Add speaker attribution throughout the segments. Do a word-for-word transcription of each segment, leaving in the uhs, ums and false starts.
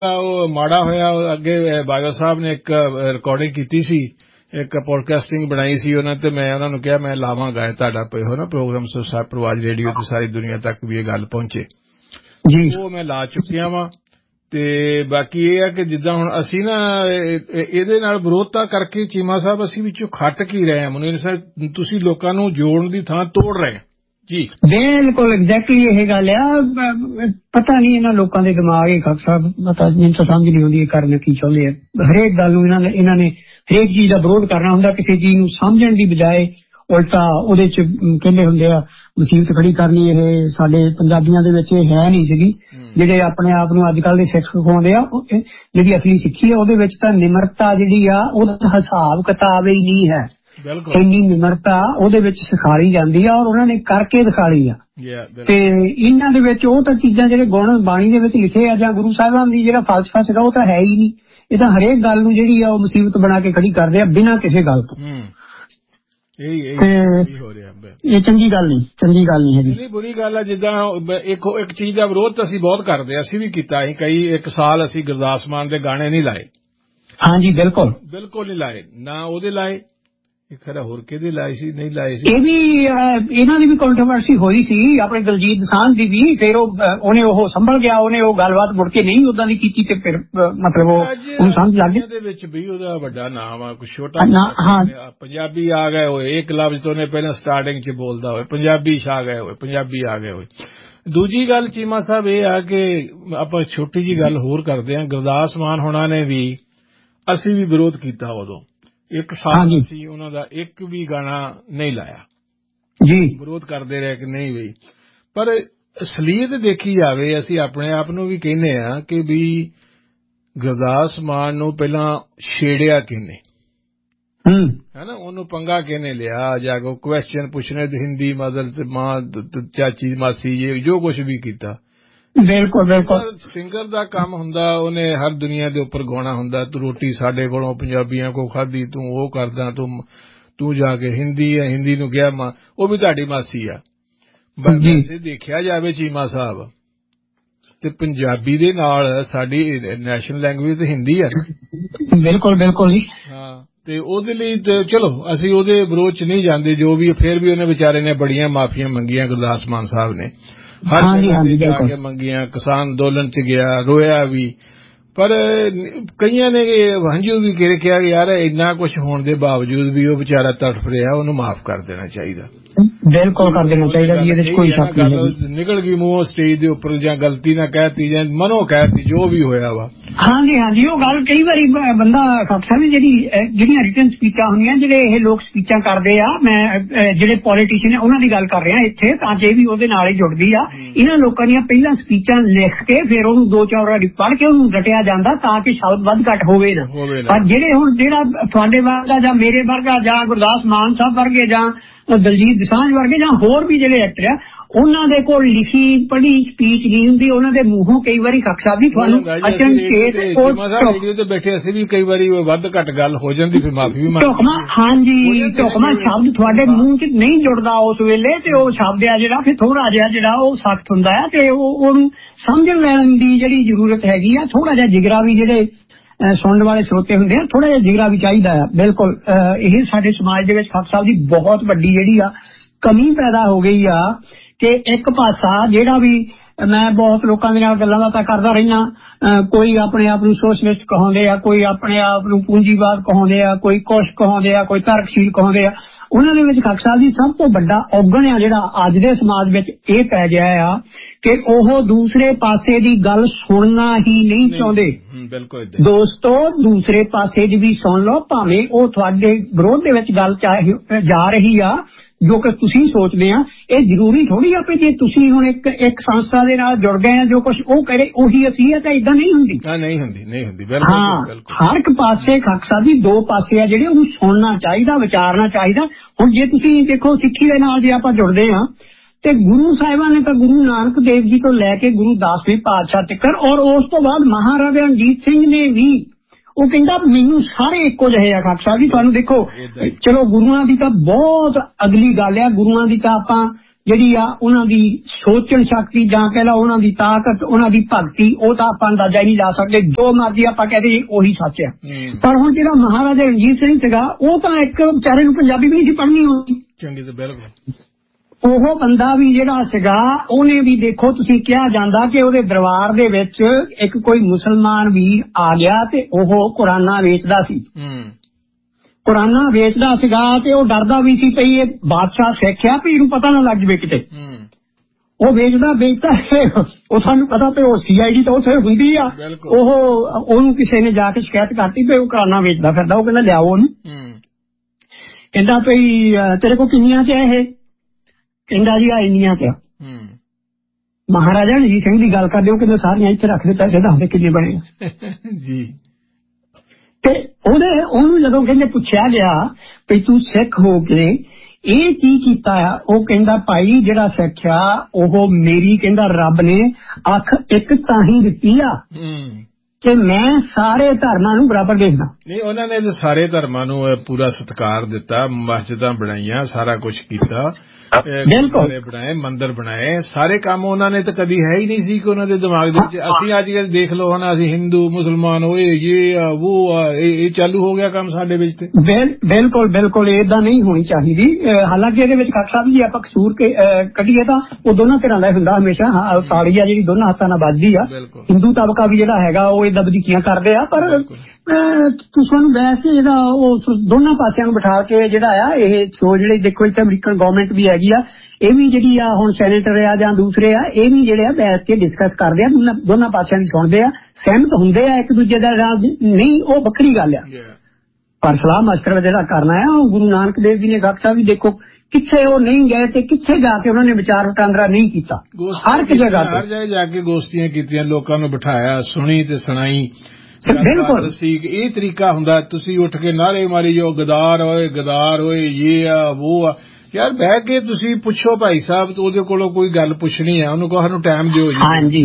Speaker 1: ਉਹ ਮਾੜਾ ਹੋਇਆ ਅੱਗੇ ਬਾਜਵਾ ਸਾਹਿਬ ਨੇ ਇੱਕ ਰਿਕਾਰਡਿੰਗ ਕੀਤੀ ਸੀ, ਇੱਕ ਪੋਡਕਾਸਟਿੰਗ ਬਣਾਈ ਸੀ ਉਹਨਾਂ ਤੇ ਮੈਂ ਉਹਨਾਂ ਨੂੰ ਕਿਹਾ ਮੈਂ ਲਾਵਾਂਗਾ ਤੁਹਾਡਾ ਹੋ ਨਾ ਪ੍ਰੋਗਰਾਮ ਪ੍ਰਵਾਜ ਰੇਡੀਓ ਤੇ ਸਾਰੀ ਦੁਨੀਆ ਤੱਕ ਵੀ ਇਹ ਗੱਲ ਪਹੁੰਚੇ ਜੀ, ਉਹ ਮੈਂ ਲਾ ਚੁੱਕਿਆ ਵਾਂ। ਤੇ ਬਾਕੀ ਇਹ ਆ ਕਿ ਜਿੱਦਾਂ ਹੁਣ ਅਸੀਂ ਨਾ ਇਹਦੇ ਨਾਲ ਵਿਰੋਧਤਾ ਕਰਕੇ ਚੀਮਾ ਸਾਹਿਬ ਅਸੀਂ ਵਿੱਚੋਂ ਖੱਟ ਕੀ ਰਹੇ ਹਾਂ, ਮੈਨੂੰ ਤੁਸੀਂ ਲੋਕਾਂ ਨੂੰ ਜੋੜਨ ਦੀ ਥਾਂ ਤੋੜ ਰਹੇ ਜੀ।
Speaker 2: ਬਿਲਕੁਲ ਐਗਜ਼ੈਕਟਲੀ ਇਹ ਗੱਲ ਆ। ਪਤਾ ਨਹੀਂ ਇਹਨਾਂ ਲੋਕਾਂ ਦੇ ਦਿਮਾਗ ਹੀ ਖੱਕ ਸਾਹਿਬ ਪਤਾ ਮੈਨੂੰ ਤਾਂ ਸਮਝ ਨਹੀਂ ਆਉਂਦੀ ਇਹ ਕਰਨ ਕੀ ਚਾਹੁੰਦੇ ਆ। ਹਰੇਕ ਗੱਲ ਨੂੰ ਇਹਨਾਂ ਨੇ ਇਹਨਾਂ ਨੇ ਹਰੇਕ ਚੀਜ਼ ਦਾ ਵਿਰੋਧ ਕਰਨਾ ਹੁੰਦਾ, ਕਿਸੇ ਚੀਜ਼ ਨੂੰ ਸਮਝਣ ਦੀ ਬਜਾਏ ਉਲਟਾ ਉਹਦੇ ਚ ਕਹਿੰਦੇ ਹੁੰਦੇ ਆ ਮੁਸੀਬਤ ਖੜੀ ਕਰਨੀ। ਇਹ ਸਾਡੇ ਪੰਜਾਬੀਆਂ ਦੇ ਵਿੱਚ ਇਹ ਹੈ ਨਹੀਂ ਸੀਗੀ, ਜਿਹੜੇ ਆਪਣੇ ਆਪ ਨੂੰ ਅੱਜ ਕੱਲ੍ਹ ਦੇ ਸਿੱਖ ਸਿਖਾਉਂਦੇ ਆ, ਜਿਹੜੀ ਅਸਲੀ ਸਿੱਖੀ ਆ ਉਹਦੇ ਵਿੱਚ ਤਾਂ ਨਿਮਰਤਾ ਜਿਹੜੀ ਆ ਉਹਦਾ ਹਿਸਾਬ ਕਿਤਾਬ ਹੀ ਨਹੀਂ ਹੈ। ਇੰਨੀ ਨਿਮਰਤਾ ਉਹਦੇ ਵਿੱਚ ਸਿਖਾਈ ਜਾਂਦੀ ਆ ਔਰ ਉਹਨਾਂ ਨੇ ਕਰਕੇ ਦਿਖਾਈ ਆ। ਤੇ ਇਹਨਾਂ ਦੇ ਵਿੱਚ ਉਹ ਤਾਂ ਚੀਜ਼ਾਂ ਜਿਹੜੇ ਗੁਣ ਬਾਣੀ ਦੇ ਵਿੱਚ ਲਿਖੇ ਆ ਜਾਂ ਗੁਰੂ ਸਾਹਿਬਾਨ ਦੀ ਜਿਹੜਾ ਫਲਸਫਾ ਸੀਗਾ ਉਹ ਤਾਂ ਹੈ ਹੀ ਨਹੀਂ। ਇਹ ਤਾਂ ਹਰੇਕ ਗੱਲ ਨੂੰ ਜਿਹੜੀ ਆ ਉਹ ਮੁਸੀਬਤ ਬਣਾ ਕੇ ਖੜੀ ਕਰਦੇ ਆ ਬਿਨਾਂ ਕਿਸੇ ਗੱਲ ਤੋਂ। ਇਹ ਚੰਗੀ ਗੱਲ ਨਹੀਂ, ਚੰਗੀ ਗੱਲ ਨਹੀਂ ਹੈਗੀ,
Speaker 1: ਬੁਰੀ ਗੱਲ ਆ। ਜਿੱਦਾਂ ਇੱਕ ਇੱਕ ਚੀਜ਼ ਦਾ ਵਿਰੋਧ ਤਾਂ ਅਸੀਂ ਬਹੁਤ ਕਰਦੇ, ਅਸੀਂ ਵੀ ਕੀਤਾ ਸੀ ਕਈ ਇੱਕ ਸਾਲ ਅਸੀਂ ਗੁਰਦਾਸ ਮਾਨ ਦੇ ਗਾਣੇ ਨਹੀਂ ਲਾਏ।
Speaker 2: ਹਾਂਜੀ ਬਿਲਕੁਲ
Speaker 1: ਬਿਲਕੁਲ ਨਹੀਂ ਲਾਏ, ਨਾ ਉਹਦੇ ਲਾਏ ਖਰਾ ਹੋਰ ਕਿਹਦੇ ਲਾਏ ਸੀ, ਨਹੀਂ ਲਾਏ ਸੀ।
Speaker 2: ਇਹ ਵੀ ਇਹਨਾਂ ਦੀ ਵੀ ਕੰਟਰੋਵਰਸੀ ਹੋਈ ਸੀ ਆਪਣੇ ਦਲਜੀਤ ਦੋਸਾਂਝ ਦੀ ਵੀ, ਫਿਰ ਉਹ ਉਹਨੇ ਉਹ ਸੰਭਲ ਗਿਆ, ਉਹਨੇ ਉਹ ਗੱਲਬਾਤ ਮੁੜ ਕੇ ਨਹੀਂ ਉਦਾਂ ਦੀ ਕੀਤੀ ਤੇ ਫਿਰ ਮਤਲਬ ਉਹ ਉਹਨੂੰ ਸਮਝ ਲੱਗ ਗਿਆ।
Speaker 1: ਦੇ ਵਿੱਚ ਵੀ ਉਹਦਾ ਵੱਡਾ ਨਾਮ ਆ, ਕੁਛ ਛੋਟਾ ਹਾਂ ਪੰਜਾਬੀ ਆ ਗਏ ਹੋਏ, ਇੱਕ ਲਫ਼ਜ਼ ਤੋਂ ਉਹਨੇ ਪਹਿਲਾਂ ਸਟਾਰਟਿੰਗ ਚ ਬੋਲਦਾ ਹੋਏ ਪੰਜਾਬੀ ਛਾ ਗਏ ਹੋਏ, ਪੰਜਾਬੀ ਆ ਗਏ ਹੋਏ। ਦੂਜੀ ਗੱਲ ਚੀਮਾ ਸਾਹਿਬ ਇਹ ਆ ਕਿ ਆਪਾਂ ਛੋਟੀ ਜਿਹੀ ਗੱਲ ਹੋਰ ਕਰਦੇ ਹਾਂ, ਗੁਰਦਾਸ ਮਾਨ ਹੋਣਾ ਨੇ ਵੀ ਅਸੀਂ ਵੀ ਵਿਰੋਧ ਕੀਤਾ ਉਦੋਂ, ਇੱਕ ਸਾਲ ਅਸੀਂ ਉਹਨਾਂ ਦਾ ਇੱਕ ਵੀ ਗਾਣਾ ਨਹੀਂ ਲਾਇਆ
Speaker 2: ਜੀ,
Speaker 1: ਵਿਰੋਧ ਕਰਦੇ ਰਹੇ ਕਿ ਨਹੀਂ ਬਈ। ਪਰ ਅਸਲੀਅਤ ਦੇਖੀ ਜਾਵੇ ਅਸੀਂ ਆਪਣੇ ਆਪ ਨੂੰ ਵੀ ਕਹਿੰਦੇ ਆ ਕਿ ਵੀ ਗੁਰਦਾਸ ਮਾਨ ਨੂੰ ਪਹਿਲਾਂ ਛੇੜਿਆ ਕਿਹਨੇ ਹੈ ਨਾ, ਉਹਨੂੰ ਪੰਗਾ ਕਿਹਨੇ ਲਿਆ, ਜਾ ਕੇ ਕੁਐਸਚਨ ਪੁੱਛਣੇ ਹਿੰਦੀ ਮਦਰ ਤੇ ਮਾਂ ਚਾਚੀ ਮਾਸੀ ਜੇ ਜੋ ਕੁਛ ਵੀ ਕੀਤਾ।
Speaker 2: ਬਿਲਕੁਲ ਬਿਲਕੁਲ
Speaker 1: ਸਿੰਗਰ ਦਾ ਕੰਮ ਹੁੰਦਾ, ਉਹਨੇ ਹਰ ਦੁਨੀਆ ਦੇ ਉੱਪਰ ਗਾਉਣਾ ਹੁੰਦਾ। ਤੂੰ ਰੋਟੀ ਸਾਡੇ ਕੋਲੋਂ ਪੰਜਾਬੀਆਂ ਕੋ ਖਾਧੀ, ਤੂੰ ਉਹ ਕਰਦਾ, ਤੂੰ ਤੂੰ ਜਾ ਕੇ ਹਿੰਦੀ ਆ ਹਿੰਦੀ ਨੂੰ ਕਿਹਾ ਮਾਂ, ਉਹ ਵੀ ਤੁਹਾਡੀ ਮਾਸੀ ਆ। ਵੈਸੇ ਦੇਖਿਆ ਜਾਵੇ ਚੀਮਾ ਸਾਹਿਬ ਤੇ ਪੰਜਾਬੀ ਦੇ ਨਾਲ ਸਾਡੀ ਨੈਸ਼ਨਲ ਲੈਂਗੁਏਜ ਤੇ ਹਿੰਦੀ ਆ।
Speaker 2: ਬਿਲਕੁਲ ਬਿਲਕੁਲ ਜੀ
Speaker 1: ਹਾਂ, ਤੇ ਉਹਦੇ ਲਈ ਚਲੋ ਅਸੀਂ ਉਹਦੇ ਵਿਰੋਧ ਚ ਨਹੀਂ ਜਾਂਦੇ, ਜੋ ਵੀ ਫੇਰ ਵੀ ਉਹਨੇ ਵਿਚਾਰੇ ਨੇ ਬੜੀਆਂ ਮਾਫੀਆਂ ਮੰਗੀਆਂ ਗੁਰਦਾਸ ਮਾਨ ਸਾਹਿਬ ਨੇ, ਹਰ ਜਗ੍ਹਾ ਤੇ ਜਾ ਕੇ ਮੰਗੀਆਂ, ਕਿਸਾਨ ਅੰਦੋਲਨ ਚ ਗਿਆ, ਰੋਇਆ ਵੀ। ਪਰ ਕਈਆਂ ਨੇ ਹੰਝੂ ਵੀ ਕਿਹਾ ਕਿ ਯਾਰ ਇੰਨਾ ਕੁਛ ਹੋਣ ਦੇ ਬਾਵਜੂਦ ਵੀ ਉਹ ਵਿਚਾਰਾ ਤੜਫ ਰਿਹਾ, ਉਹਨੂੰ ਮਾਫ਼ ਕਰ ਦੇਣਾ ਚਾਹੀਦਾ।
Speaker 2: ਬਿਲਕੁਲ ਕਰ ਦੇਣਾ ਚਾਹੀਦਾ ਜੀ, ਇਹਦੇ ਚ ਕੋਈ ਸ਼ੱਕ ਨਹੀਂ।
Speaker 1: ਨਿਕਲ ਗਈ ਮੂੰਹੋਂ ਸਟੇਜ ਦੇ ਉੱਪਰ, ਜਾਂ ਗਲਤੀ ਨਾ ਕਹਿਤੀ ਜਾਂ ਮਨੋਂ ਕਹਿਤੀ, ਜੋ ਵੀ ਹੋਇਆ ਵਾ।
Speaker 2: ਹਾਂਜੀ ਹਾਂਜੀ, ਉਹ ਗੱਲ ਕਈ ਵਾਰੀ ਬੰਦਾ ਖਾਕਸਾ ਵੀ ਜਿਹੜੀ ਜਿਹੜੀਆਂ ਰਿਟਨ ਸਪੀਚਾਂ ਹੁੰਦੀਆਂ, ਜਿਹੜੇ ਇਹ ਲੋਕ ਸਪੀਚਾਂ ਕਰਦੇ ਆ, ਮੈਂ ਜਿਹੜੇ ਪੋਲੀਟੀਸ਼ੀਅਨ ਉਹਨਾਂ ਦੀ ਗੱਲ ਕਰ ਰਿਹਾ ਇੱਥੇ, ਤਾਂ ਜੇ ਵੀ ਉਹਦੇ ਨਾਲ ਹੀ ਜੁੜਦੀ ਆ। ਇਹਨਾਂ ਲੋਕਾਂ ਦੀਆਂ ਪਹਿਲਾਂ ਸਪੀਚਾਂ ਲਿਖ ਕੇ ਫਿਰ ਉਹਨੂੰ ਦੋ ਚਾਰ ਵਾਰੀ ਪੜ੍ਹ ਕੇ ਉਹਨੂੰ ਰਟਿਆ ਜਾਂਦਾ ਤਾਂ ਕਿ ਸ਼ਬਦ ਵੱਧ ਘੱਟ ਹੋਵੇ ਨਾ। ਪਰ ਜਿਹੜੇ ਹੁਣ ਜਿਹੜਾ ਤੁਹਾਡੇ ਵਰਗਾ ਜਾਂ ਮੇਰੇ ਵਰਗਾ ਜਾਂ ਗੁਰਦਾਸ ਮਾਨ ਸਾਹਿਬ ਵਰਗੇ ਜਾਂ ਦਲਜੀਤ ਦੋਸਾਂਝ ਵਰਗੇ ਜਾਂ ਹੋਰ ਵੀ ਜਿਹੜੇ ਐਕਟਰ ਆ, ਉਹਨਾਂ ਦੇ ਕੋਲ ਲਿਖੀ ਪੜ੍ਹੀ ਸਪੀਚ ਨਹੀਂ ਹੁੰਦੀ, ਉਹਨਾਂ ਦੇ ਮੂੰਹੋਂ ਕਈ ਵਾਰੀ ਖੱਕਸਾ ਵੀ ਤੁਹਾਨੂੰ ਅਚਨਚੇਤ
Speaker 1: ਰੇਡੀਓ ਤੇ ਬੈਠੇ ਅਸੀਂ ਵੀ ਕਈ ਵਾਰੀ ਵੱਧ ਘੱਟ ਗੱਲ ਹੋ ਜਾਂਦੀ, ਫਿਰ ਮਾਫੀ ਵੀ
Speaker 2: ਢੁਕਮਾ। ਹਾਂਜੀ, ਢੁਕਮਾ ਸ਼ਬਦ ਤੁਹਾਡੇ ਮੂੰਹ ਚ ਨਹੀਂ ਜੁੜਦਾ ਉਸ ਵੇਲੇ, ਤੇ ਉਹ ਸ਼ਬਦ ਆ ਜਿਹੜਾ ਫਿਰ ਥੋੜਾ ਜਿਹਾ ਜਿਹੜਾ ਉਹ ਸਖਤ ਹੁੰਦਾ ਆ, ਤੇ ਉਹ ਉਹਨੂੰ ਸਮਝਣ ਲੈਣ ਦੀ ਜਿਹੜੀ ਜ਼ਰੂਰਤ ਹੈਗੀ ਆ। ਥੋੜਾ ਜਿਹਾ ਜਿਗਰਾ ਵੀ, ਜਿਹੜੇ ਸੁਣਨ ਵਾਲੇ ਸਰੋਤੇ ਹੁੰਦੇ ਆ, ਥੋੜਾ ਜਿਹਾ ਜਿਗਰਾ ਵੀ ਚਾਹੀਦਾ ਆ। ਬਿਲਕੁਲ ਇਹ ਸਾਡੇ ਸਮਾਜ ਦੇ ਵਿੱਚ ਖਾਲਸਾ ਸਾਹਿਬ ਦੀ ਬਹੁਤ ਵੱਡੀ ਜਿਹੜੀ ਆ ਕਮੀ ਪੈਦਾ ਹੋ ਗਈ ਆ ਕਿ ਇੱਕ ਪਾਸਾ ਜਿਹੜਾ ਵੀ, ਮੈਂ ਬਹੁਤ ਲੋਕਾਂ ਦੇ ਨਾਲ ਗੱਲਾਂ ਬਾਤਾਂ ਕਰਦਾ ਰਹਿਣਾ, ਕੋਈ ਆਪਣੇ ਆਪ ਨੂੰ ਸੋਸ਼ਲਿਸਟ ਕਹਾਉਂਦੇ ਆ, ਕੋਈ ਆਪਣੇ ਆਪ ਨੂੰ ਪੂੰਜੀਵਾਦ ਕਹਾਉਂਦੇ ਆ, ਕੋਈ ਕੁਛ ਕਹਾਉਂਦੇ ਆ, ਕੋਈ ਤਰਕਸ਼ੀਲ ਕਹਾਉਂਦੇ ਆ। ਉਹਨਾਂ ਦੇ ਵਿੱਚ ਖਾਲਸਾ ਸਾਹਿਬ ਦੀ ਸਭ ਤੋਂ ਵੱਡਾ ਔਗਣ ਆ ਜਿਹੜਾ ਅੱਜ ਦੇ ਸਮਾਜ ਵਿੱਚ ਇਹ ਪੈ ਗਿਆ ਆ ਕਿ ਉਹ ਦੂਸਰੇ ਪਾਸੇ ਦੀ ਗੱਲ ਸੁਣਨਾ ਹੀ ਨਹੀਂ ਚਾਹੁੰਦੇ।
Speaker 1: ਬਿਲਕੁਲ
Speaker 2: ਦੋਸਤੋ, ਦੂਸਰੇ ਪਾਸੇ ਦੀ ਵੀ ਸੁਣ ਲਓ, ਭਾਵੇਂ ਉਹ ਤੁਹਾਡੇ ਵਿਰੋਧ ਦੇ ਵਿੱਚ ਗੱਲ ਜਾ ਰਹੀ ਆ ਜੋ ਕਿ ਤੁਸੀਂ ਸੋਚਦੇ ਆ। ਇਹ ਜ਼ਰੂਰੀ ਥੋੜੀ ਆ ਕਿ ਜੇ ਤੁਸੀਂ ਹੁਣ ਇੱਕ ਇੱਕ ਸੰਸਥਾ ਦੇ ਨਾਲ ਜੁੜ ਗਏ ਆ, ਜੋ ਕੁਛ ਉਹ ਕਰੇ ਉਹੀ ਅਸੀਂ ਆ, ਤਾਂ ਏਦਾਂ ਨਹੀਂ ਹੁੰਦੀ।
Speaker 1: ਨਹੀਂ ਹੁੰਦੀ ਨਹੀਂ ਹੁੰਦੀ
Speaker 2: ਹਾਂ, ਹਰ ਇੱਕ ਪਾਸੇ ਖਾਲਸਾ ਦੀ ਦੋ ਪਾਸੇ ਆ ਜਿਹੜੇ, ਉਹਨੂੰ ਸੁਣਨਾ ਚਾਹੀਦਾ, ਵਿਚਾਰਨਾ ਚਾਹੀਦਾ। ਹੁਣ ਜੇ ਤੁਸੀਂ ਦੇਖੋ ਸਿੱਖੀ ਦੇ ਨਾਲ ਜੇ ਆਪਾਂ ਜੁੜਦੇ ਆ ਤੇ ਗੁਰੂ ਸਾਹਿਬਾਂ ਨੇ ਤਾਂ ਗੁਰੂ ਨਾਨਕ ਦੇਵ ਜੀ ਤੋਂ ਲੈ ਕੇ ਗੁਰੂ ਦਸਵੇਂ ਪਾਤਸ਼ਾਹ ਤੱਕ, ਔਰ ਉਸ ਤੋਂ ਬਾਅਦ ਮਹਾਰਾਜਾ ਰਣਜੀਤ ਸਿੰਘ ਨੇ ਵੀ, ਉਹ ਕਹਿੰਦਾ ਮੈਨੂੰ ਸਾਰੇ ਇੱਕੋ ਜਿਹੇ ਆ ਖਾਲਸਾ ਜੀ। ਤੁਹਾਨੂੰ ਦੇਖੋ, ਚਲੋ ਗੁਰੂਆਂ ਦੀ ਤਾਂ ਬਹੁਤ ਅਗਲੀ ਗੱਲ ਆ, ਗੁਰੂਆਂ ਦੀ ਤਾਂ ਆਪਾਂ ਜਿਹੜੀ ਆ ਉਹਨਾਂ ਦੀ ਸੋਚਣ ਸ਼ਕਤੀ ਜਾਂ ਕਹਿ ਲਾ ਉਹਨਾਂ ਦੀ ਤਾਕਤ, ਉਹਨਾਂ ਦੀ ਭਗਤੀ, ਉਹ ਤਾਂ ਆਪਾਂ ਅੰਦਾਜ਼ਾ ਹੀ ਨਹੀਂ ਲਾ ਸਕਦੇ। ਜੋ ਮਰਜ਼ੀ ਆਪਾਂ ਕਹਦੇ ਉਹੀ ਸੱਚ ਆ। ਪਰ ਹੁਣ ਜਿਹੜਾ ਮਹਾਰਾਜਾ ਰਣਜੀਤ ਸਿੰਘ ਸੀਗਾ ਉਹ ਤਾਂ ਇੱਕ ਵਿਚਾਰੇ ਨੂੰ ਪੰਜਾਬੀ ਵੀ ਨਹੀਂ ਸੀ ਪੜ੍ਹਨੀ ਆਉਂਦੀ
Speaker 1: ਚੰਗੀ ਤੇ ਬਿਲਕੁਲ।
Speaker 2: ਉਹ ਬੰਦਾ ਵੀ ਜਿਹੜਾ ਸੀਗਾ ਉਹਨੇ ਵੀ ਦੇਖੋ ਤੁਸੀਂ ਕਿਹਾ ਜਾਂਦਾ ਕਿ ਉਹਦੇ ਦਰਬਾਰ ਦੇ ਵਿੱਚ ਇੱਕ ਕੋਈ ਮੁਸਲਮਾਨ ਵੀਰ ਆ ਗਿਆ ਤੇ ਉਹ ਕੁਰਾਨਾਂ ਵੇਚਦਾ ਸੀ। ਕੁਰਾਨਾਂ ਵੇਚਦਾ ਸੀਗਾ ਤੇ ਉਹ ਡਰਦਾ ਵੀ ਸੀ ਪਈ ਇਹ ਬਾਦਸ਼ਾਹ ਸਿੱਖ ਆ ਵੀ ਇਹਨੂੰ ਪਤਾ ਨਾ ਲੱਗ ਜਾਵੇ ਕਿਤੇ। ਉਹ ਵੇਚਦਾ ਵੇਚਦਾ ਉਹ ਸਾਨੂੰ ਪਤਾ ਵੀ ਉਹ ਸੀ ਆਈ ਡੀ ਤਾਂ ਉੱਥੇ ਹੁੰਦੀ ਆ। ਉਹ ਉਹਨੂੰ ਕਿਸੇ ਨੇ ਜਾ ਕੇ ਸ਼ਿਕਾਇਤ ਕਰਤੀ ਵੀ ਉਹ ਕੁਰਾਨਾਂ ਵੇਚਦਾ ਫਿਰਦਾ। ਉਹ ਕਹਿੰਦਾ ਲਿਆਓ ਉਹਨੂੰ। ਕਹਿੰਦਾ ਭਈ ਤੇਰੇ ਕੋਲ ਕਿੰਨੀਆਂ ਚ ਇਹ? ਕਹਿੰਦਾ ਜੀ ਆ ਇੰਨੀਆਂ ਚ। ਮਹਾਰਾਜਾ ਰਣਜੀਤ ਸਿੰਘ ਦੀ ਗੱਲ ਕਰਦੇ ਹੋ ਕਹਿੰਦੇ ਸਾਰੀਆਂ ਇੱਥੇ ਰੱਖ ਦੇ, ਪੈਸੇ ਦੱਸਦੇ ਕਿੰਨੇ ਬਣੇ
Speaker 1: ਜੀ।
Speaker 2: ਤੇ ਉਹਦੇ ਉਹਨੂੰ ਜਦੋਂ ਕਹਿੰਦੇ ਪੁੱਛਿਆ ਗਿਆ ਵੀ ਤੂੰ ਸਿੱਖ ਹੋ ਕੇ ਇਹ ਕੀ ਕੀਤਾ ਆ? ਉਹ ਕਹਿੰਦਾ ਭਾਈ ਜਿਹੜਾ ਸਿੱਖ ਆ ਉਹ ਮੇਰੀ ਕਹਿੰਦਾ ਰੱਬ ਨੇ ਅੱਖ ਇੱਕ ਤਾਂ ਹੀ ਦਿੱਤੀ ਆ ਕਿ ਮੈਂ ਸਾਰੇ ਧਰਮਾਂ ਨੂੰ ਬਰਾਬਰ ਦੇਖਦਾ।
Speaker 1: ਨਹੀਂ, ਉਹਨਾਂ ਨੇ ਸਾਰੇ ਧਰਮਾਂ ਨੂੰ ਪੂਰਾ ਸਤਿਕਾਰ ਦਿੱਤਾ, ਮਸਜਿਦਾਂ ਬਣਾਈਆਂ, ਸਾਰਾ ਕੁਝ ਕੀਤਾ,
Speaker 2: ਬਿਲਕੁਲ
Speaker 1: ਬਣਾਏ, ਮੰਦਿਰ ਬਣਾਏ, ਸਾਰੇ ਕੰਮ ਉਹਨਾਂ ਨੇ ਤਾਂ ਕਦੀ ਹੈ ਹੀ ਨਹੀਂ ਸੀ ਕਿ ਉਹਨਾਂ ਦੇ ਦਿਮਾਗ ਦੇ ਵਿੱਚ। ਅਸੀਂ ਅੱਜ ਕੱਲ੍ਹ ਦੇਖ ਲਓ ਹੁਣ ਅਸੀਂ ਹਿੰਦੂ ਮੁਸਲਮਾਨ ਹੋਏ ਇਹ ਆ ਉਹ ਆ ਇਹ ਚਾਲੂ ਹੋ ਗਿਆ ਕੰਮ ਸਾਡੇ ਵਿੱਚ। ਤੇ
Speaker 2: ਬਿਲਕੁਲ ਬਿਲਕੁਲ ਏਦਾਂ ਨਹੀਂ ਹੋਣੀ ਚਾਹੀਦੀ। ਹਾਲਾਂਕਿ ਇਹਦੇ ਵਿੱਚ ਖਾਲਸਾ ਸਾਹਿਬ ਜੀ ਆਪਾਂ ਕਸੂਰ ਕੱਢੀਏ ਤਾਂ ਉਹ ਦੋਨਾਂ ਧਿਰਾਂ ਦਾ ਹੁੰਦਾ ਹਮੇਸ਼ਾ। ਤਾੜੀ ਆ ਜਿਹੜੀ ਦੋਨਾਂ ਹੱਥਾਂ ਨਾਲ ਵੱਜਦੀ ਆ। ਹਿੰਦੂ ਤਬਕਾ ਵੀ ਜਿਹੜਾ ਹੈਗਾ ਉਹ ਏਦਾਂ ਵਧੀਕੀਆਂ ਕਰਦੇ ਆ, ਪਰ ਤੁਸੀਂ ਨੂੰ ਵੈਸੇ ਇਹਦਾ ਉਹ ਦੋਨਾਂ ਪਾਸਿਆਂ ਨੂੰ ਬਿਠਾ ਕੇ ਜਿਹੜਾ ਆ ਇਹ ਸ਼ੋ ਜਿਹੜੇ ਦੇਖੋ ਇੱਥੇ ਅਮਰੀਕਨ ਗਵਰਨਮੈਂਟ ਵੀ ਹੈਗੀ ਆ, ਇਹ ਵੀ ਜਿਹੜੀ ਆ ਹੁਣ ਸੈਨੇਟਰ ਆ ਜਾਂ ਦੂਸਰੇ ਆ ਇਹ ਵੀ ਜਿਹੜੇ ਆ ਬੈਠ ਕੇ ਡਿਸਕਸ ਕਰਦੇ ਆ, ਦੋਨਾਂ ਪਾਸਿਆਂ ਦੀ ਸੁਣਦੇ ਆ, ਸਹਿਮਤ ਹੁੰਦੇ ਆ ਇੱਕ ਦੂਜੇ ਦਾ ਨਹੀਂ, ਉਹ ਵੱਖਰੀ ਗੱਲ ਆ। ਪਰ ਸਲਾਹ ਮਸ਼ਵਰਾ ਜਿਹੜਾ ਕਰਨਾ ਆ ਉਹ ਗੁਰੂ ਨਾਨਕ ਦੇਵ ਜੀ ਨੇ ਗਾਖਤਾ ਵੀ ਦੇਖੋ ਕਿੱਥੇ ਉਹ ਨਹੀਂ ਗਏ ਤੇ ਕਿੱਥੇ ਜਾ ਕੇ ਉਹਨਾਂ ਨੇ ਵਿਚਾਰ ਵਟਾਂਦਰਾ ਨਹੀਂ ਕੀਤਾ। ਹਰ ਇੱਕ ਜਗ੍ਹਾ
Speaker 1: ਹਰ ਜਗ੍ਹਾ ਜਾ ਕੇ ਗੋਸ਼ਟੀਆਂ ਕੀਤੀਆਂ, ਲੋਕਾਂ ਨੂੰ ਬਿਠਾਇਆ, ਸੁਣੀ ਤੇ ਸੁਣਾਈ।
Speaker 2: ਬਿਲਕੁਲ
Speaker 1: ਇਹ ਤਰੀਕਾ ਹੁੰਦਾ। ਤੁਸੀਂ ਉੱਠ ਕੇ ਨਾਰੇ ਮਾਰੀ ਜਾਓ ਗਦਾਰ ਹੋਏ ਗਦਾਰ ਹੋਏ ਇਹ ਆ ਉਹ ਆ। ਯਾਰ ਬਹਿ ਕੇ ਤੁਸੀਂ ਪੁੱਛੋ ਭਾਈ ਸਾਹਿਬ, ਉਹਦੇ ਕੋਲੋਂ ਕੋਈ ਗੱਲ ਪੁੱਛਣੀ ਆ ਉਹਨੂੰ ਕਹੋ ਸਾਨੂੰ ਟਾਈਮ ਦਿਓ ਜੀ।
Speaker 2: ਹਾਂਜੀ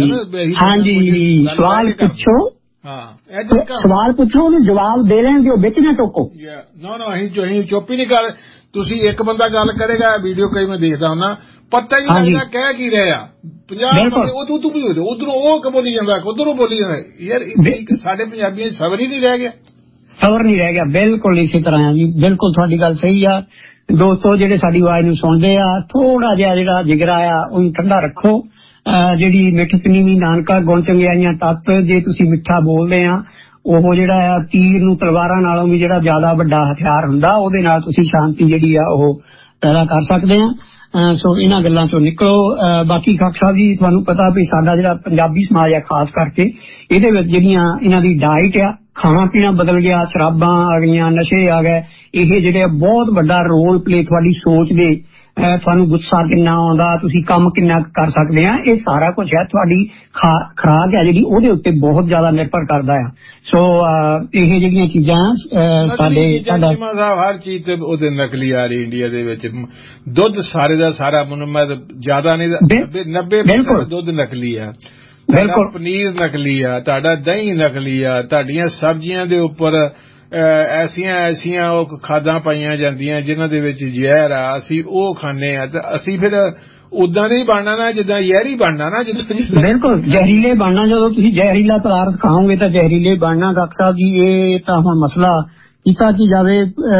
Speaker 2: ਹਾਂਜੀ ਸਵਾਲ ਪੁੱਛੋ।
Speaker 1: ਹਾਂ
Speaker 2: ਸਵਾਲ ਪੁੱਛੋ, ਉਹਨੂੰ ਜਵਾਬ ਦੇ ਲੈਣ ਦਿਓ, ਵਿੱਚ ਨਾ ਟੋਕੋ।
Speaker 1: ਨਾ ਨਾ ਅਸੀਂ ਅਸੀਂ ਚੁੱਪ ਹੀ ਨਹੀਂ ਕਰ। ਤੁਸੀਂ ਇੱਕ ਬੰਦਾ ਗੱਲ ਕਰੇਗਾ, ਵੀਡੀਓ ਕਈ ਮੈਂ ਦੇਖਦਾ ਹੁੰਦਾ, ਪਤਾ ਹੀ ਨਹੀਂ ਲੱਗਦਾ ਕਹਿ ਕੀ ਰਿਹਾ। ਪੰਜਾਹ ਬੰਦੇ ਉਹ ਤੂੰ ਤੂੰ ਉਧਰੋਂ ਉਹ ਬੋਲੀ ਜਾਂਦਾ ਉਧਰੋਂ ਬੋਲੀ ਜਾਂਦਾ। ਯਾਰ ਸਾਡੇ ਪੰਜਾਬੀਆਂ ਸਬਰ ਹੀ ਨਹੀਂ ਰਹਿ ਗਿਆ।
Speaker 2: ਸਬਰ ਨਹੀਂ ਰਹਿ ਗਿਆ। ਬਿਲਕੁਲ ਇਸੇ ਤਰ੍ਹਾਂ ਜੀ, ਬਿਲਕੁਲ ਤੁਹਾਡੀ ਗੱਲ ਸਹੀ ਆ। ਦੋਸਤੋ ਜਿਹੜੇ ਸਾਡੀ ਆਵਾਜ਼ ਨੂੰ ਸੁਣਦੇ ਆ, ਥੋੜਾ ਜਿਹਾ ਜਿਹੜਾ ਜਿਗਰਾ ਆ ਉਹਨੂੰ ਠੰਡਾ ਰੱਖੋ। ਜਿਹੜੀ ਮਿੱਠ ਪਨੀਵੀ ਨਾਨਕਾ ਗੁਣ ਚੰਗਿਆਈਆਂ ਤੱਤ, ਜੇ ਤੁਸੀਂ ਮਿੱਠਾ ਬੋਲਦੇ ਆ ਉਹ ਜਿਹੜਾ ਆ ਤੀਰ ਨੂੰ ਤਲਵਾਰਾਂ ਨਾਲੋਂ ਵੀ ਜਿਹੜਾ ਜ਼ਿਆਦਾ ਵੱਡਾ ਹਥਿਆਰ ਹੁੰਦਾ, ਉਹਦੇ ਨਾਲ ਤੁਸੀਂ ਸ਼ਾਂਤੀ ਜਿਹੜੀ ਆ ਉਹ ਪੈਦਾ ਕਰ ਸਕਦੇ ਆ। ਸੋ ਇਹਨਾਂ ਗੱਲਾਂ ਚੋਂ ਨਿਕਲੋ। ਬਾਕੀ ਖਾਲਸਾ ਸਾਹਿਬ ਜੀ ਤੁਹਾਨੂੰ ਪਤਾ ਵੀ ਸਾਡਾ ਜਿਹੜਾ ਪੰਜਾਬੀ ਸਮਾਜ ਆ ਖਾਸ ਕਰਕੇ ਇਹਦੇ ਵਿੱਚ ਜਿਹੜੀਆਂ ਇਹਨਾਂ ਦੀ ਡਾਈਟ ਆ, ਖਾਣਾ ਪੀਣਾ ਬਦਲ ਗਿਆ, ਸ਼ਰਾਬਾਂ ਆ ਗਈਆਂ, ਨਸ਼ੇ ਆ ਗਏ, ਇਹ ਜਿਹੜੇ ਬਹੁਤ ਵੱਡਾ ਰੋਲ ਪਲੇ ਤੁਹਾਡੀ ਸੋਚ ਦੇ, ਤੁਹਾਨੂੰ ਗੁੱਸਾ ਕਿੰਨਾ ਆਉਂਦਾ, ਤੁਸੀਂ ਕੰਮ ਕਿੰਨਾ ਕਰ ਸਕਦੇ ਆ, ਇਹ ਸਾਰਾ ਕੁਝ ਹੈ ਤੁਹਾਡੀ ਖੁਰਾਕ ਹੈ ਜਿਹੜੀ ਉਹਦੇ ਉੱਤੇ ਬਹੁਤ ਜ਼ਿਆਦਾ ਨਿਰਭਰ ਕਰਦਾ ਆ। ਸੋ ਇਹ ਜਿਹੜੀਆਂ ਚੀਜ਼ਾਂ ਸਾਡੇ ਸਾਡਾ
Speaker 1: ਹਰ ਚੀਜ਼ ਤੇ ਉਹਦੇ ਨਕਲੀ ਆ ਰਹੀ ਇੰਡੀਆ ਦੇ ਵਿੱਚ। ਦੁੱਧ ਸਾਰੇ ਦਾ ਸਾਰਾ ਮੈਨੂੰ ਮੈਂ ਜ਼ਿਆਦਾ ਨਹੀਂ ਨੱਬੇ ਪਰਸੈਂਟ ਦੁੱਧ ਨਕਲੀ ਆ, ਬਿਲਕੁਲ ਪਨੀਰ ਨਕਲੀ ਆ, ਤੁਹਾਡਾ ਦਹੀਂ ਨਕਲੀ ਆ, ਤੁਹਾਡੀਆਂ ਸਬਜ਼ੀਆਂ ਦੇ ਉੱਪਰ ਐਸੀਆਂ ਐਸੀਆਂ ਉਹ ਖਾਦਾਂ ਪਾਈਆਂ ਜਾਂਦੀਆਂ ਜਿਨ੍ਹਾਂ ਦੇ ਵਿੱਚ ਜ਼ਹਿਰ ਆ, ਅਸੀਂ ਉਹ ਖਾਂਦੇ ਆ ਤੇ ਅਸੀਂ ਫਿਰ ਉਦਾਂ ਨਹੀਂ ਬਣਨਾ ਨਾ ਜਿੱਦਾਂ ਜ਼ਹਿਰੀ ਬਣਨਾ ਨਾ। ਜਿੱਦਾਂ ਬਿਲਕੁਲ ਜ਼ਹਿਰੀਲੇ ਬਣਨਾ। ਜਦੋਂ ਤੁਸੀਂ ਜ਼ਹਿਰੀਲਾ ਪਦਾਰਥ ਖਾਓਗੇ ਤਾਂ ਜ਼ਹਿਰੀਲੇ ਬਣਨਾ। ਡਾਕਟਰ ਸਾਹਿਬ ਜੀ ਇਹ ਤਾਂ ਹੁਣ ਮਸਲਾ ਕੀਤਾ ਕੀ ਜਾਵੇ,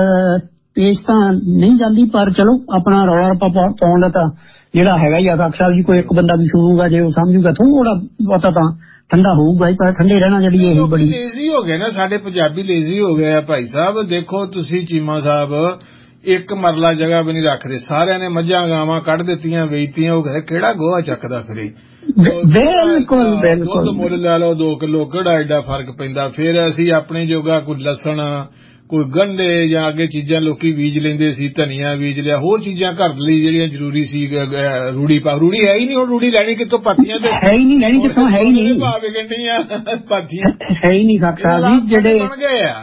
Speaker 1: ਪੇਸ਼ ਤਾਂ ਨਹੀਂ ਜਾਂਦੀ, ਪਰ ਚਲੋ ਆਪਣਾ ਰੌਲਾ ਰੱਪਾ ਪਾਉਣ ਦਾ ਤਾਂ ਜਿਹੜਾ ਹੈਗਾ ਹੀ ਆ। ਡਾਕਟਰ ਸਾਹਿਬ ਜੀ ਕੋਈ ਇੱਕ ਬੰਦਾ ਵੀ ਸੁਣੂਗਾ, ਜੇ ਉਹ ਸਮਝੂਗਾ ਥੋੜਾ ਬਹੁਤਾ ਤਾਂ ਠੰਡਾ ਹੋਊਗਾ ਹੀ, ਪਰ ਠੰਡੇ ਰਹਿਣਾ ਜਿਹੜੀ ਇਹ ਬੜੀ ਲੇਜ਼ੀ ਹੋ ਗਏ ਨਾ ਸਾਡੇ ਪੰਜਾਬੀ, ਲੇਜ਼ੀ ਹੋ ਗਏ ਆ ਭਾਈ ਸਾਹਿਬ। ਦੇਖੋ ਤੁਸੀਂ ਚੀਮਾ ਸਾਹਿਬ ਇੱਕ ਮਰਲਾ ਜਗ੍ਹਾ ਵੀ ਨਹੀਂ ਰੱਖਦੇ, ਸਾਰਿਆਂ ਨੇ ਮੱਝਾਂ ਗਾਵਾਂ ਕੱਢ ਦਿੱਤੀਆਂ, ਵੇਚਤੀਆਂ। ਉਹ ਕਹਿੰਦੇ ਕਿਹੜਾ ਗੋਹਾ ਚੱਕਦਾ ਫਿਰੇ।
Speaker 2: ਬਿਲਕੁਲ ਬਿਲਕੁਲ
Speaker 1: ਦੁੱਧ ਮੁੱਲ ਲੈ ਲਓ ਦੋ ਕਿਲੋ, ਕਿਹੜਾ ਐਡਾ ਫਰਕ ਪੈਂਦਾ। ਫਿਰ ਅਸੀਂ ਆਪਣੇ ਜੋਗਾ ਕੋਈ ਲਸਣ, ਕੋਈ ਗੰਢੇ ਜਾਂ ਅੱਗੇ ਚੀਜ਼ਾਂ ਲੋਕੀ ਬੀਜ ਲੈਂਦੇ ਸੀ, ਧਨੀਆ ਬੀਜ ਲਿਆ, ਹੋਰ ਚੀਜ਼ਾਂ ਘਰ ਲਈ ਜਿਹੜੀਆਂ ਜ਼ਰੂਰੀ ਸੀ। ਰੂੜੀ ਪਾ ਰੂੜੀ ਹੈ ਹੀ ਨਹੀਂ ਹੁਣ, ਰੂੜੀ ਲੈਣੀ ਕਿੱਥੋਂ? ਪਾਥੀਆਂ ਤੇ
Speaker 2: ਹੈ ਹੀ ਨਹੀਂ, ਲੈਣੀ ਕਿੱਥੋਂ? ਹੈ ਹੀ ਨਹੀਂ,
Speaker 1: ਭਾਵੇਂ ਗੰਢੀਆਂ ਪਾਥੀਆਂ
Speaker 2: ਹੈ ਹੀ ਨਹੀਂ। ਖਾਲਸਾ ਜੀ ਜਿਹੜੇ
Speaker 1: ਬਣ ਗਏ ਆ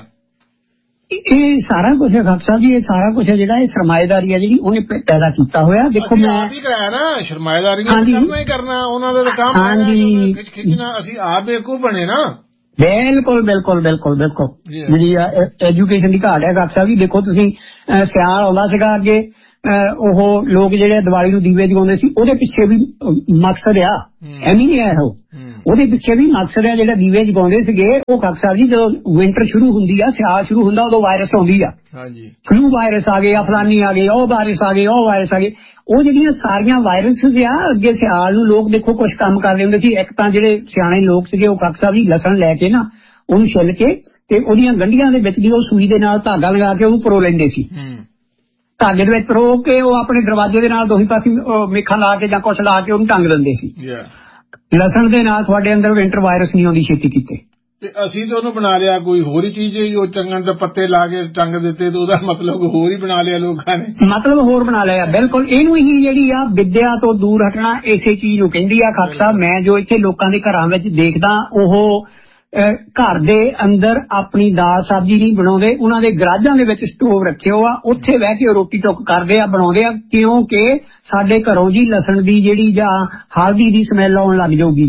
Speaker 2: ਇਹ ਸਾਰਾ ਕੁਝ ਹੈ ਖਾਲਸਾ ਜੀ, ਇਹ ਸਾਰਾ ਕੁਝ ਹੈ ਜਿਹੜਾ ਇਹ ਸਰਮਾਏਦਾਰੀ ਹੈ ਜਿਹੜੀ ਉਹਨੇ ਪੈਦਾ ਕੀਤਾ ਹੋਇਆ। ਦੇਖੋ ਮੈਂ
Speaker 1: ਆਪ ਹੀ ਕਰਾਇਆ ਨਾ, ਸਰਮਾਏਦਾਰੀ ਕਰਨਾ ਹੀ ਕਰਨਾ, ਉਹਨਾਂ ਦਾ ਕੰਮ ਖਿੱਚ ਖਿੱਚਣਾ। ਅਸੀਂ ਆਪ ਬੇਵਕੂਫ ਬਣੇ ਨਾ।
Speaker 2: ਬਿਲਕੁਲ ਬਿਲਕੁਲ ਬਿਲਕੁਲ ਬਿਲਕੁਲ ਜਿਹੜੀ ਐਜੂਕੇਸ਼ਨ ਦੀ ਘਾਟ ਹੈ। ਡਾਕਟਰ ਸਾਹਿਬ ਜੀ ਦੇਖੋ ਤੁਸੀਂ ਸਿਆਲ ਆਉਂਦਾ ਸੀਗਾ ਅੱਗੇ ਉਹ ਲੋਕ ਜਿਹੜੇ ਦੀਵਾਲੀ ਨੂੰ ਦੀਵੇ ਜਗਾਉਂਦੇ ਸੀ ਉਹਦੇ ਪਿੱਛੇ ਵੀ ਮਕਸਦ ਆ, ਐਵੇਂ ਨਹੀਂ ਹੈ ਉਹ, ਉਹਦੇ ਪਿੱਛੇ ਵੀ ਮਕਸਦ ਆ। ਜਿਹੜਾ ਦੀਵੇ ਜਗਾਉਂਦੇ ਸੀਗੇ ਉਹ ਕਾਕਾ ਸਾਹਿਬ ਜੀ ਜਦੋਂ ਵਿੰਟਰ ਸ਼ੁਰੂ ਹੁੰਦੀ ਆ, ਸਿਆਲ ਸ਼ੁਰੂ ਹੁੰਦਾ, ਉਦੋਂ ਵਾਇਰਸ ਆਉਂਦੀ ਆ, ਫਲੂ ਵਾਇਰਸ ਆ ਗਏ, ਫਲਾਨੀ ਆ ਗਏ, ਉਹ ਵਾਇਰਸ ਆ ਗਏ, ਉਹ ਵਾਇਰਸ ਆ ਗਏ। ਉਹ ਜਿਹੜੀਆਂ ਸਾਰੀਆਂ ਵਾਇਰਸ ਆ ਅੱਗੇ ਸਿਆਲ ਨੂੰ ਲੋਕ ਦੇਖੋ ਕੁਛ ਕੰਮ ਕਰਦੇ ਹੁੰਦੇ ਸੀ। ਇੱਕ ਤਾਂ ਜਿਹੜੇ ਸਿਆਣੇ ਲੋਕ ਸੀਗੇ ਉਹ ਕਾਕਾ ਸਾਹਿਬ ਜੀ ਲਸਣ ਲੈ ਕੇ ਨਾ ਉਹਨੂੰ ਛਿੱਲ ਕੇ ਤੇ ਉਹਦੀਆਂ ਗੰਢੀਆਂ ਦੇ ਵਿੱਚ ਦੀ ਉਹ ਸੂਈ ਦੇ ਨਾਲ ਧਾਗਾ ਲਗਾ ਕੇ ਉਹਨੂੰ ਪਰੋ ਲੈਂਦੇ ਸੀ। ਧਾਗੇ ਦੇ ਵਿੱਚ ਪਰੋ ਕੇ ਉਹ ਆਪਣੇ ਦਰਵਾਜ਼ੇ ਦੇ ਨਾਲ ਦੋਹੀ ਪਾਸੇ ਮੇਖਾਂ ਲਾ ਕੇ ਜਾਂ ਕੁਛ ਲਾ ਕੇ ਉਹਨੂੰ ਟੰਗ ਦਿੰਦੇ ਸੀ। ਲਸਣ ਦੇ ਨਾਲ ਤੁਹਾਡੇ ਅੰਦਰ ਵਿੰਟਰ ਵਾਇਰਸ ਨਹੀਂ ਆਉਂਦੀ ਛੇਤੀ ਕੀਤੇ।
Speaker 1: ਤੇ ਅਸੀਂ ਤਾਂ ਉਹਨੂੰ ਬਣਾ ਲਿਆ ਕੋਈ ਹੋਰ ਹੀ ਚੀਜ਼, ਉਹ ਚੰਗਣ ਦੇ ਪੱਤੇ ਲਾ ਕੇ ਟੰਗ ਦਿੱਤੇ ਤੇ ਉਹਦਾ ਮਤਲਬ ਹੋਰ ਹੀ ਬਣਾ ਲਿਆ ਲੋਕਾਂ ਨੇ, ਮਤਲਬ ਹੋਰ ਬਣਾ ਲਿਆ। ਬਿਲਕੁਲ ਇਹਨੂੰ ਹੀ ਜਿਹੜੀ ਆ ਵਿਦਿਆ ਤੋਂ ਦੂਰ ਹਟਣਾ ਇਸੇ ਚੀਜ਼ ਨੂੰ ਕਹਿੰਦੀ ਆ ਖਾਲਸਾ ਸਾਹਿਬ। ਮੈਂ ਜੋ ਇੱਥੇ ਲੋਕਾਂ ਦੇ ਘਰਾਂ ਵਿੱਚ ਦੇਖਦਾ ਉਹ ਘਰ ਦੇ ਅੰਦਰ ਆਪਣੀ ਦਾਲ ਸਬਜ਼ੀ ਨਹੀਂ ਬਣਾਉਂਦੇ, ਉਹਨਾਂ ਦੇ ਗਰਾਜਾਂ ਦੇ ਵਿੱਚ ਸਟੋਵ ਰੱਖਿਓ ਆ, ਉੱਥੇ ਬਹਿ ਕੇ ਰੋਟੀ ਟੁੱਕ ਕਰਦੇ ਆ, ਬਣਾਉਂਦੇ ਆ, ਕਿਉਂਕਿ ਸਾਡੇ ਘਰੋਂ ਜੀ ਲਸਣ ਦੀ ਜਿਹੜੀ ਜਾਂ ਹਲਦੀ ਦੀ ਸਮੈਲ ਆਉਣ ਲੱਗ ਜਾਊਗੀ।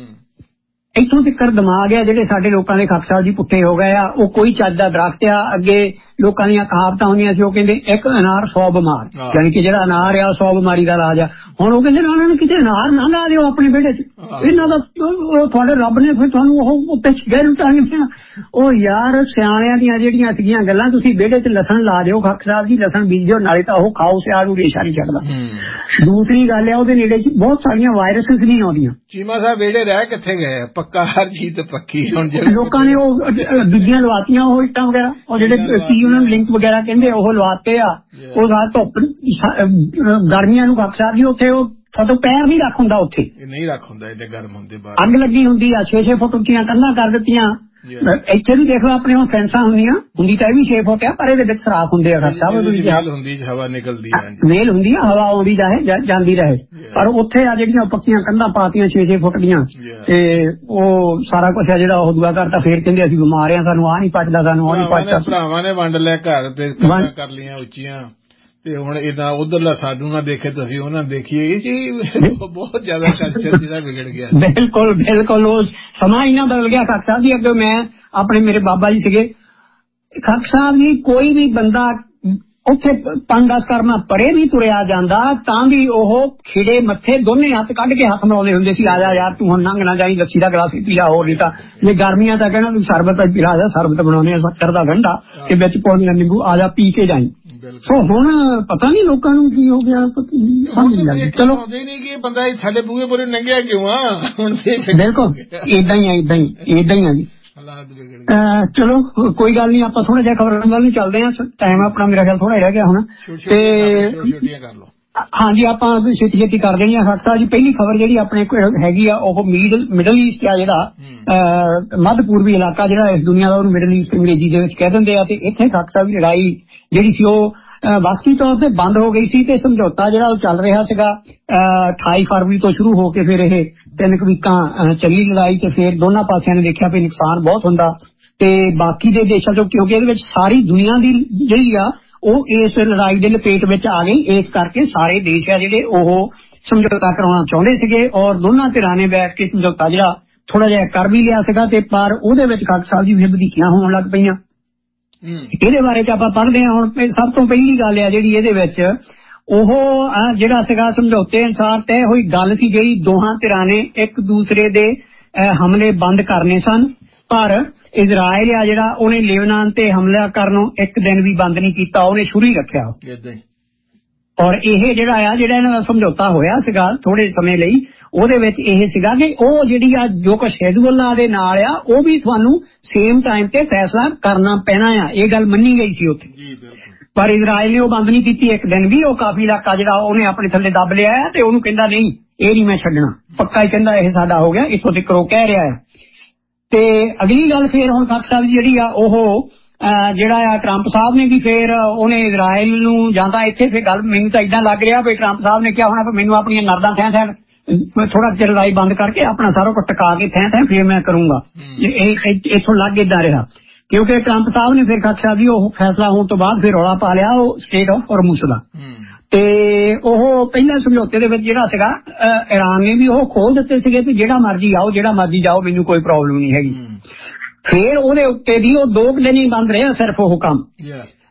Speaker 1: ਇੱਥੋਂ ਤੱਕ ਦਿਮਾਗ ਆ ਜਿਹੜੇ ਸਾਡੇ ਲੋਕਾਂ ਦੇ ਖਾਲਸਾ ਜੀ ਪੁੱਠੇ ਹੋ ਗਏ ਆ। ਉਹ ਕੋਈ ਚੱਜ ਦਾ ਦਰਖਤ ਆ, ਅੱਗੇ ਲੋਕਾਂ ਦੀਆਂ ਕਹਾਵਤਾਂ ਹੁੰਦੀਆਂ ਸੀ, ਉਹ ਕਹਿੰਦੇ ਇੱਕ ਅਨਾਰ ਸੌ ਬਿਮਾਰ, ਯਾਨੀ ਕਿ ਜਿਹੜਾ ਅਨਾਰ ਆ ਉਹ ਸੌ ਬਿਮਾਰੀ ਦਾ ਇਲਾਜ ਆ। ਹੁਣ ਉਹ ਕਹਿੰਦੇ ਉਹਨਾਂ ਨੂੰ ਕਿਤੇ ਅਨਾਰ ਨਾ ਲਾ ਦਿਓ ਆਪਣੇ ਵਿਹੜੇ ਚ, ਇਹਨਾਂ ਦਾ ਤੁਹਾਡੇ ਰੱਬ ਨੇ ਫਿਰ ਤੁਹਾਨੂੰ ਉਹ ਪਿੱਛ ਗਏ ਲੁਟਾਉਣੀ। ਉਹ ਯਾਰ ਸਿਆਣਿਆਂ ਦੀਆਂ ਜਿਹੜੀਆਂ ਸੀਗੀਆਂ ਗੱਲਾਂ, ਤੁਸੀਂ ਵਿਹੜੇ ਚ ਲਸਣ ਲਾ ਦਿਓ ਖਾਲਸਾ ਸਾਹਿਬ ਜੀ, ਲਸਣ ਬੀਜੋ, ਨਾਲੇ ਤਾਂ ਉਹ ਖਾਓ, ਸਿਆਲ ਨੂੰ ਰੇਸ਼ਾ ਨਹੀਂ ਚੜਦਾ। ਦੂਸਰੀ ਗੱਲ ਹੈ ਉਹਦੇ ਨੇੜੇ ਬਹੁਤ ਸਾਰੀਆਂ ਵਾਇਰਸਿਸ ਨਹੀਂ ਆਉਂਦੀਆਂ। ਚੀਮਾ ਸਾਹਿਬ ਵਿਹੜੇ ਰਹਿ ਕਿੱਥੇ ਗਏ, ਪੱਕਾ ਹਰ ਚੀਜ਼ ਪੱਕੀ। ਹੁਣ ਲੋਕਾਂ ਨੇ ਉਹ ਦੂਜੀਆਂ ਲਵਾਤੀਆਂ ਉਹ ਇੱਟਾਂ ਵਗੈਰਾ, ਉਹ ਜਿਹੜੇ ਕੀ ਉਹਨਾਂ ਨੂੰ ਲਿੰਕ ਵਗੈਰਾ ਕਹਿੰਦੇ ਉਹ ਲਵਾਤੇ ਆ। ਉਹ ਧੁੱਪ ਗਰਮੀਆਂ ਨੂੰ ਖਾਲਸਾ ਸਾਹਿਬ ਜੀ ਉੱਥੇ ਉਹ ਤੁਹਾਡੇ ਪੈਰ ਨਹੀਂ ਰੱਖ ਹੁੰਦਾ, ਉੱਥੇ ਨਹੀਂ ਰੱਖ ਹੁੰਦਾ, ਇਹਦੇ ਗਰਮ ਹੁੰਦੇ ਬਾਹਰ ਅੱਗ ਲੱਗੀ ਹੁੰਦੀ ਆ, ਛੇ ਛੇ ਫੁੱਟ ਉੱਚੀਆਂ ਕੰਧਾਂ ਕਰ ਦਿੱਤੀਆਂ। ਇੱਥੇ ਵੀ ਦੇਖ ਲਓ ਆਪਣੇ ਹੁਣ ਫੈਂਸਾਂ ਹੁੰਦੀਆਂ, ਹੁੰਦੀ ਤਾਂ ਇਹ ਵੀ ਛੇ ਫੁੱਟ ਆ, ਪਰ ਇਹਦੇ ਵਿੱਚ ਸਰਾਖ ਹੁੰਦੇ ਆ ਖਾਲਸਾ ਸਾਹਿਬ, ਵੇਲ ਹੁੰਦੀ, ਹਵਾ ਨਿਕਲਦੀ ਹੈ, ਵੇਲ ਹੁੰਦੀ ਆ, ਹਵਾ ਆਉਂਦੀ ਜਾਏ ਜਾਂਦੀ ਰਹੇ। ਪਰ ਉੱਥੇ ਆ ਜਿਹੜੀਆਂ ਪੱਕੀਆਂ ਕੰਧਾਂ ਪਾਤੀਆਂ ਛੇ ਛੇ ਫੁੱਟ ਦੀਆਂ, ਤੇ ਉਹ ਸਾਰਾ ਕੁਛ ਆ ਜਿਹੜਾ ਉਹ ਦੁਆ ਕਰਤਾ, ਫੇਰ ਕਹਿੰਦੇ ਅਸੀਂ ਬਿਮਾਰ ਆ, ਸਾਨੂੰ ਆਹ ਨਹੀਂ ਪਚਦਾ, ਸਾਨੂੰ ਉਹ ਨਹੀਂ ਪਚਦਾ। ਭਰਾਵਾਂ ਨੇ ਵੰਡ ਲਿਆ ਘਰ ਤੇ ਕਰ ਲਈਆਂ ਉੱਚੀਆਂ, ਤੇ ਹੁਣ ਇਦਾਂ ਉਧਰਲਾ ਸਾਨੂੰ ਨਾ ਦੇਖੇ ਤੁਸੀਂ ਉਹਨਾਂ ਦੇਖੀਏ, ਇਹ ਜੀ ਬਹੁਤ ਜ਼ਿਆਦਾ ਕਲਚਰ ਜਿਹੜਾ ਵਿਗੜ ਗਿਆ। ਬਿਲਕੁਲ ਬਿਲਕੁਲ, ਉਹ ਸਮਾਂ ਇੰਨਾ ਬਦਲ ਗਿਆ ਖਾਲਸਾ ਸਾਹਿਬ ਜੀ। ਅੱਗੇ ਮੈਂ ਆਪਣੇ ਮੇਰੇ ਬਾਬਾ ਜੀ ਸੀਗੇ ਖਾਲਸਾ ਸਾਹਿਬ ਜੀ, ਕੋਈ ਵੀ ਬੰਦਾ ਉੱਥੇ ਪੰਜ ਦਸ ਕਰਮਾਂ ਪਰੇ ਵੀ ਤੁਰਿਆ ਜਾਂਦਾ ਤਾਂ ਵੀ ਉਹ ਖਿੜੇ ਮੱਥੇ ਦੋਨੇ ਹੱਥ ਕੱਢ ਕੇ ਹੱਥ ਮਿਲਾਉਂਦੇ ਹੁੰਦੇ ਸੀ, ਆ ਜਾ ਯਾਰ ਤੂੰ ਹੁਣ ਲੰਘ ਨਾ ਜਾਈ, ਲੱਸੀ ਦਾ ਗਲਾਸ ਪੀ ਲਾ, ਹੋਰ ਨਹੀਂ ਤਾਂ ਜੇ ਗਰਮੀਆਂ ਤਾਂ ਕਹਿਣਾ ਤੂੰ ਸਰਬਤ ਪਿਲਾ ਜਾ, ਸਰਬਤ ਬਣਾਉਣੇ ਆ ਸ਼ੱਕਰ ਦਾ ਗੰਢਾ ਤੇ ਵਿੱਚ ਪਾਉਣੀਆਂ ਨਿੰਬੂ, ਆ ਜਾ ਪੀ ਕੇ ਜਾਈ। ਸੋ ਹੁਣ ਪਤਾ ਨਹੀਂ ਲੋਕਾਂ ਨੂੰ ਕੀ ਹੋ ਗਿਆ, ਸਮਝ ਨਹੀਂ ਲੱਗਦੀ। ਚਲੋ ਨਹੀਂ ਕਿ ਬੰਦਾ ਸਾਡੇ ਬੂਹੇ ਪੂਰੇ ਲੰਘਿਆ ਕਿਉਂ ਆ ਹੁਣ, ਬਿਲਕੁਲ ਏਦਾਂ ਹੀ ਆ, ਏਦਾਂ ਹੀ ਏਦਾਂ ਹੀ ਆ ਜੀ। ਚਲੋ ਕੋਈ ਗੱਲ ਨਹੀਂ, ਆਪਾਂ ਥੋੜਾ ਜਿਹਾ ਖਬਰਾਂ ਵੱਲ ਨੂੰ ਚੱਲਦੇ ਹਾਂ, ਟਾਈਮ ਆਪਣਾ ਮੇਰਾ ਖਿਆਲ ਥੋੜਾ ਰਹਿ ਗਿਆ ਹੁਣ, ਤੇ ਹਾਂਜੀ ਆਪਾਂ ਛੇਤੀ ਛੇਤੀ ਕਰ ਦੇਣੀ ਆ ਖਾਲਸਾ ਜੀ। ਪਹਿਲੀ ਖਬਰ ਜਿਹੜੀ ਆਪਣੇ ਹੈਗੀ ਆ ਉਹ ਮਿਡਲ ਮਿਡਲ ਈਸਟ ਆ, ਜਿਹੜਾ ਮੱਧ ਪੂਰਬੀ ਇਲਾਕਾ ਜਿਹੜਾ ਇਸ ਦੁਨੀਆ ਦਾ ਉਹਨੂੰ ਮਿਡਲ ਈਸਟ ਅੰਗਰੇਜ਼ੀ ਦੇ ਵਿੱਚ ਕਹਿ ਦਿੰਦੇ ਆ। ਤੇ ਇੱਥੇ ਖਾਲਸਾ ਦੀ ਲੜਾਈ ਜਿਹੜੀ ਸੀ ਉਹ ਵਕਤੀ ਤੌਰ ਤੇ ਬੰਦ ਹੋ ਗਈ ਸੀ, ਤੇ ਸਮਝੌਤਾ ਜਿਹੜਾ ਉਹ ਚੱਲ ਰਿਹਾ ਸੀਗਾ ਅਠਾਈ ਫਰਵਰੀ ਤੋਂ ਸ਼ੁਰੂ ਹੋ ਕੇ ਫਿਰ ਇਹ ਤਿੰਨ ਕੁ ਵੀਕਾਂ ਚੱਲੀ ਲੜਾਈ, ਤੇ ਫਿਰ ਦੋਨਾਂ ਪਾਸਿਆਂ ਨੇ ਦੇਖਿਆ ਵੀ ਨੁਕਸਾਨ ਬਹੁਤ ਹੁੰਦਾ, ਤੇ ਬਾਕੀ ਦੇ ਦੇਸ਼ਾਂ ਚੋਂ, ਕਿਉਂਕਿ ਇਹਦੇ ਵਿੱਚ ਸਾਰੀ ਦੁਨੀਆ ਦੀ ਜਿਹੜੀ ਆ ਉਹ ਇਸ ਲੜਾਈ ਦੇ ਲਪੇਟ ਵਿੱਚ ਆ ਗਈ, ਇਸ ਕਰਕੇ ਸਾਰੇ ਦੇਸ਼ ਆ ਜਿਹੜੇ ਉਹ ਸਮਝੌਤਾ ਕਰਾਉਣਾ ਚਾਹੁੰਦੇ ਸੀਗੇ, ਔਰ ਦੋਨਾਂ ਧਿਰਾਂ ਨੇ ਬੈਠ ਕੇ ਸਮਝੌਤਾ ਜਿਹੜਾ ਥੋੜਾ ਜਿਹਾ ਕਰ ਵੀ ਲਿਆ ਸੀਗਾ, ਤੇ ਪਰ ਉਹਦੇ ਵਿੱਚ ਖਾਲਸਾ ਸਾਹਿਬ ਜੀ ਫਿਰ ਵਧੀਕੀਆਂ ਹੋਣ ਲੱਗ ਪਈਆਂ। ਇਹਦੇ ਬਾਰੇ ਚ ਆਪਾਂ ਪੜ੍ਹਦੇ ਹਾਂ। ਹੁਣ ਸਭ ਤੋਂ ਪਹਿਲੀ ਗੱਲ ਆ ਜਿਹੜੀ ਇਹਦੇ ਵਿੱਚ ਉਹ ਜਿਹੜਾ ਸੀਗਾ ਸਮਝੌਤੇ ਅਨੁਸਾਰ ਤੈਅ ਹੋਈ ਗੱਲ ਸੀ, ਜਿਹੜੀ ਦੋਹਾਂ ਧਿਰਾਂ ਨੇ ਇੱਕ ਦੂਸਰੇ ਦੇ ਹਮਲੇ ਬੰਦ ਕਰਨੇ ਸਨ, ਪਰ ਇਜ਼ਰਾਈਲ ਆ ਜਿਹੜਾ ਉਹਨੇ ਲੈਬਨਾਨ ਤੇ ਹਮਲਾ ਕਰਨੋਂ ਇੱਕ ਦਿਨ ਵੀ ਬੰਦ ਨਹੀਂ ਕੀਤਾ, ਉਹਨੇ ਸ਼ੁਰੂ ਹੀ ਰੱਖਿਆ। ਔਰ ਇਹ ਜਿਹੜਾ ਆ ਜਿਹੜਾ ਇਹਨਾਂ ਦਾ ਸਮਝੌਤਾ ਹੋਇਆ ਸੀਗਾ ਥੋੜੇ ਸਮੇਂ ਲਈ, ਉਹਦੇ ਵਿੱਚ ਇਹ ਸੀਗਾ ਕਿ ਉਹ ਜਿਹੜੀ ਆ ਜੋ ਕੁਛ ਹਿਜ਼ਬੁੱਲਾ ਦੇ ਨਾਲ ਆ ਉਹ ਵੀ ਤੁਹਾਨੂੰ ਸੇਮ ਟਾਈਮ ਤੇ ਫੈਸਲਾ ਕਰਨਾ ਪੈਣਾ ਆ, ਇਹ ਗੱਲ ਮੰਨੀ ਗਈ ਸੀ ਉੱਥੇ। ਪਰ ਇਜ਼ਰਾਈਲ ਨੇ ਉਹ ਬੰਦ ਨਹੀਂ ਕੀਤੀ ਇੱਕ ਦਿਨ ਵੀ, ਉਹ ਕਾਫੀ ਇਲਾਕਾ ਜਿਹੜਾ ਉਹਨੇ ਆਪਣੇ ਥੱਲੇ ਦੱਬ ਲਿਆ ਹੈ, ਤੇ ਉਹਨੂੰ ਕਹਿੰਦਾ ਨਹੀਂ ਇਹ ਨਹੀਂ ਮੈਂ ਛੱਡਣਾ, ਪੱਕਾ ਹੀ ਕਹਿੰਦਾ ਇਹ ਸਾਡਾ ਹੋ ਗਿਆ, ਇੱਥੋਂ ਤੱਕ ਉਹ ਕਹਿ ਰਿਹਾ ਹੈ। ਤੇ ਅਗਲੀ ਗੱਲ ਫਿਰ ਹੁਣ ਖਾਲਸਾ ਸਾਹਿਬ ਜਿਹੜੀ ਆ ਉਹ ਜਿਹੜਾ ਆ ਟਰੰਪ ਸਾਹਿਬ ਨੇ ਵੀ ਫਿਰ ਉਹਨੇ ਇਜ਼ਰਾਈਲ ਨੂੰ ਜਾਂਦਾ ਇੱਥੇ, ਫਿਰ ਗੱਲ ਮੈਨੂੰ ਤਾਂ ਏਦਾਂ ਲੱਗ ਰਿਹਾ ਵੀ ਟਰੰਪ ਸਾਹਿਬ ਨੇ ਕਿਹਾ ਹੋਣਾ ਵੀ ਮੈਨੂੰ ਆਪਣੀਆਂ ਨਰਦਾਂ ਥੈਂ ਥੈਂ ਮੈਂ ਥੋੜਾ ਚਿਰ ਲੜਾਈ ਬੰਦ ਕਰਕੇ ਆਪਣਾ ਸਾਰਾ ਕੁਝ ਟਕਾ ਕੇ ਥੈਂ ਥੈਂ ਫਿਰ ਮੈਂ ਕਰੂੰਗਾ, ਇੱਥੋਂ ਲੱਗ ਏਦਾਂ ਰਿਹਾ। ਕਿਉਂਕਿ ਟਰੰਪ ਸਾਹਿਬ ਨੇ ਫਿਰ ਖਾਲਸਾ ਸਾਹਿਬ ਜੀ ਉਹ ਫੈਸਲਾ ਹੋਣ ਤੋਂ ਬਾਅਦ ਫਿਰ ਰੌਲਾ ਪਾ ਲਿਆ ਉਹ ਸਟੇਟ ਆਫ ਹੋਰਮੁਜ਼ ਦਾ, ਤੇ ਉਹ ਪਹਿਲਾਂ ਸਮਝੌਤੇ ਦੇ ਵਿੱਚ ਜਿਹੜਾ ਸੀਗਾ ਇਰਾਨ ਨੇ ਵੀ ਉਹ ਖੋਲ ਦਿੱਤੇ ਸੀਗੇ ਕਿ ਜਿਹੜਾ ਮਰਜੀ ਆਓ ਜਿਹੜਾ ਮਰਜੀ ਜਾਓ ਮੈਨੂੰ ਕੋਈ ਪ੍ਰੋਬਲਮ ਨਹੀਂ ਹੈਗੀ। ਫਿਰ ਉਹਦੇ ਉੱਤੇ ਦੀ ਉਹ ਦੋ ਦਿਨ ਹੀ ਬੰਦ ਰਿਹਾ ਸਿਰਫ ਉਹ ਕੰਮ।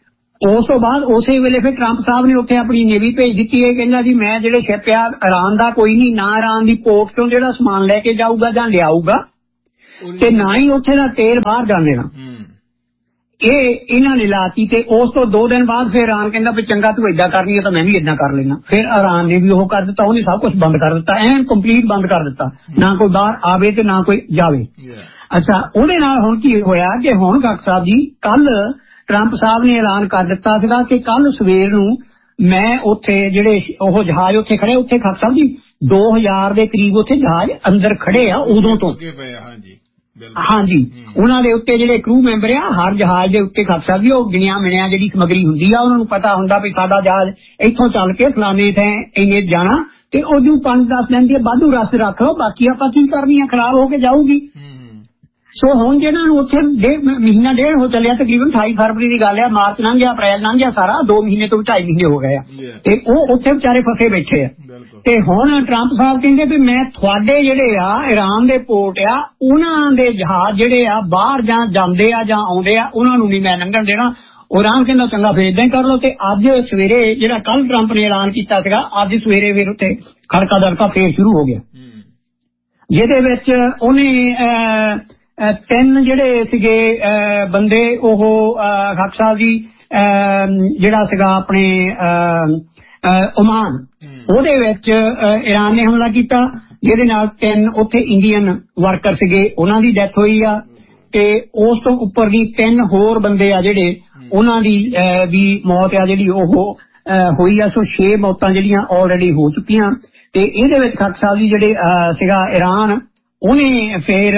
Speaker 2: ਉਸ ਤੋਂ ਬਾਅਦ ਉਸੇ ਵੇਲੇ ਫਿਰ ਟਰੰਪ ਸਾਹਿਬ ਨੇ ਉੱਥੇ ਆਪਣੀ ਨੇਵੀ ਭੇਜ ਦਿੱਤੀ ਹੈ, ਕਹਿੰਦਾ ਜੀ ਮੈਂ ਜਿਹੜੇ ਸ਼ਿਪ ਆ ਇਰਾਨ ਦਾ ਕੋਈ ਨਹੀਂ, ਨਾ ਇਰਾਨ ਦੀ ਪੋਰਟ ਤੋਂ ਜਿਹੜਾ ਸਮਾਨ ਲੈ ਕੇ ਜਾਊਗਾ ਜਾਂ ਲਿਆਊਗਾ ਤੇ ਨਾ ਹੀ ਉੱਥੇ ਦਾ ਤੇਲ ਬਾਹਰ ਜਾਣ ਦੇਣਾ। ਇਹ ਇਹਨਾਂ ਨੇ ਲਾਤੀ ਤੇ ਉਸ ਤੋਂ ਦੋ ਦਿਨ ਬਾਅਦ ਫਿਰ ਇਰਾਨ ਕਹਿੰਦਾ ਵੀ ਚੰਗਾ ਤੂੰ ਏਦਾਂ ਕਰਨੀ ਹੈ ਤਾਂ ਮੈਂ ਵੀ ਏਦਾਂ ਕਰ ਲੈਣਾ। ਫਿਰ ਇਰਾਨ ਨੇ ਵੀ ਉਹ ਕਰ ਦਿੱਤਾ, ਉਹਨੇ ਸਭ ਕੁਝ ਬੰਦ ਕਰ ਦਿੱਤਾ, ਐਨ ਕੰਪਲੀਟ ਬੰਦ ਕਰ ਦਿੱਤਾ, ਨਾ ਕੋਈ ਬਾਹਰ ਆਵੇ ਤੇ ਨਾ ਕੋਈ ਜਾਵੇ। ਅੱਛਾ, ਉਹਦੇ ਨਾਲ ਹੁਣ ਕੀ ਹੋਇਆ ਕਿ ਹੁਣ ਕਾਕ ਸਾਹਿਬ ਜੀ ਕੱਲ ਟਰੰਪ ਸਾਹਿਬ ਨੇ ਐਲਾਨ ਕਰ ਦਿੱਤਾ ਸੀਗਾ ਕਿ ਕੱਲ ਸਵੇਰ ਨੂੰ ਮੈਂ ਉੱਥੇ ਜਿਹੜੇ ਉਹ ਜਹਾਜ਼ ਉੱਥੇ ਖੜੇ, ਉੱਥੇ ਕਾਕ ਸਾਹਿਬ ਜੀ ਦੋ ਹਜ਼ਾਰ ਦੇ ਕਰੀਬ ਉੱਥੇ ਜਹਾਜ਼ ਅੰਦਰ ਖੜੇ ਆ ਉਦੋਂ ਤੋਂ। ਹਾਂਜੀ, ਉਹਨਾਂ ਦੇ ਉੱਤੇ ਜਿਹੜੇ ਕਰੂ ਮੈਂਬਰ ਆ ਹਰ ਜਹਾਜ਼ ਦੇ ਉੱਤੇ ਕਾਕ ਸਾਹਿਬ ਜੀ ਉਹ ਗਿਣਿਆ ਮਿਣਿਆ ਜਿਹੜੀ ਸਮੱਗਰੀ ਹੁੰਦੀ ਆ, ਉਹਨਾਂ ਨੂੰ ਪਤਾ ਹੁੰਦਾ ਵੀ ਸਾਡਾ ਜਹਾਜ਼ ਇੱਥੋਂ ਚੱਲ ਕੇ ਫਲਾਣੇ ਥਾਂ ਇੰਨੇ ਜਾਣਾ ਤੇ ਉਹਨੂੰ ਪੰਜ ਦਸ ਦਿਨ ਦੀ ਵਾਧੂ ਰਸਤੇ ਰੱਖ ਲਓ, ਬਾਕੀ ਆਪਾਂ ਕੀ ਕਰਨੀ ਆ, ਖਰਾਬ ਹੋ ਕੇ ਜਾਊਗੀ। ਸੋ ਹੁਣ ਜਿਹਨਾਂ ਨੂੰ ਉੱਥੇ ਮਹੀਨਾ ਡੇਢ ਹੋ ਚੱਲਿਆ, ਤਕਰੀਬਨ ਅਠਾਈ ਫਰਵਰੀ ਦੀ ਗੱਲ ਆ, ਮਾਰਚ ਲੰਘ ਗਿਆ, ਅਪ੍ਰੈਲ ਲੰਘ ਗਿਆ, ਸਾਰਾ ਦੋ ਮਹੀਨੇ ਤੋਂ ਢਾਈ ਮਹੀਨੇ ਹੋ ਗਏ ਆ ਤੇ ਉਹ ਉੱਥੇ ਵਿਚਾਰੇ ਫਸੇ ਬੈਠੇ ਆ। ਤੇ ਹੁਣ ਟਰੰਪ ਸਾਹਿਬ ਕਹਿੰਦੇ ਵੀ ਮੈਂ ਤੁਹਾਡੇ ਜਿਹੜੇ ਆ ਇਰਾਨ ਦੇ ਪੋਰਟ ਆ ਉਹਨਾਂ ਦੇ ਜਹਾਜ਼ ਜਿਹੜੇ ਆ ਬਾਹਰ ਜਾਂ ਜਾਂਦੇ ਆ ਜਾਂ ਆਉਂਦੇ ਆ ਉਹਨਾਂ ਨੂੰ ਨਹੀਂ ਮੈਂ ਲੰਘਣ ਦੇਣਾ। ਇਰਾਨ ਕਹਿੰਦਾ ਚੰਗਾ ਫਿਰ ਏਦਾਂ ਹੀ ਕਰ ਲਓ। ਤੇ ਅੱਜ ਸਵੇਰੇ ਜਿਹੜਾ ਕੱਲ ਟਰੰਪ ਨੇ ਐਲਾਨ ਕੀਤਾ ਸੀਗਾ, ਅੱਜ ਸਵੇਰੇ ਫਿਰ ਉੱਥੇ ਖੜਕਾ ਦੜਕਾ ਫੇਰ ਸ਼ੁਰੂ ਹੋ ਗਿਆ, ਜਿਹਦੇ ਵਿੱਚ ਉਹਨੇ ਤਿੰਨ ਜਿਹੜੇ ਸੀਗੇ ਬੰਦੇ ਉਹ ਖਾਕ ਸਾਹਿਬ ਜੀ ਜਿਹੜਾ ਸੀਗਾ ਆਪਣੇ ਓਮਾਨ, ਉਹਦੇ ਵਿੱਚ ਇਰਾਨ ਨੇ ਹਮਲਾ ਕੀਤਾ, ਜਿਹਦੇ ਨਾਲ ਤਿੰਨ ਉੱਥੇ ਇੰਡੀਅਨ ਵਰਕਰ ਸੀਗੇ ਉਹਨਾਂ ਦੀ ਡੈਥ ਹੋਈ ਆ ਤੇ ਉਸ ਤੋਂ ਉੱਪਰ ਦੀ ਤਿੰਨ ਹੋਰ ਬੰਦੇ ਆ ਜਿਹੜੇ ਉਹਨਾਂ ਦੀ ਵੀ ਮੌਤ ਆ ਜਿਹੜੀ ਉਹ ਹੋਈ ਆ। ਸੋ ਛੇ ਮੌਤਾਂ ਜਿਹੜੀਆਂ ਆਲਰੇਡੀ ਹੋ ਚੁੱਕੀਆਂ। ਤੇ ਇਹਦੇ ਵਿੱਚ ਖਾਕ ਸਾਹਿਬ ਜੀ ਜਿਹੜੇ ਸੀਗਾ ਇਰਾਨ, ਉਹਨੇ ਫਿਰ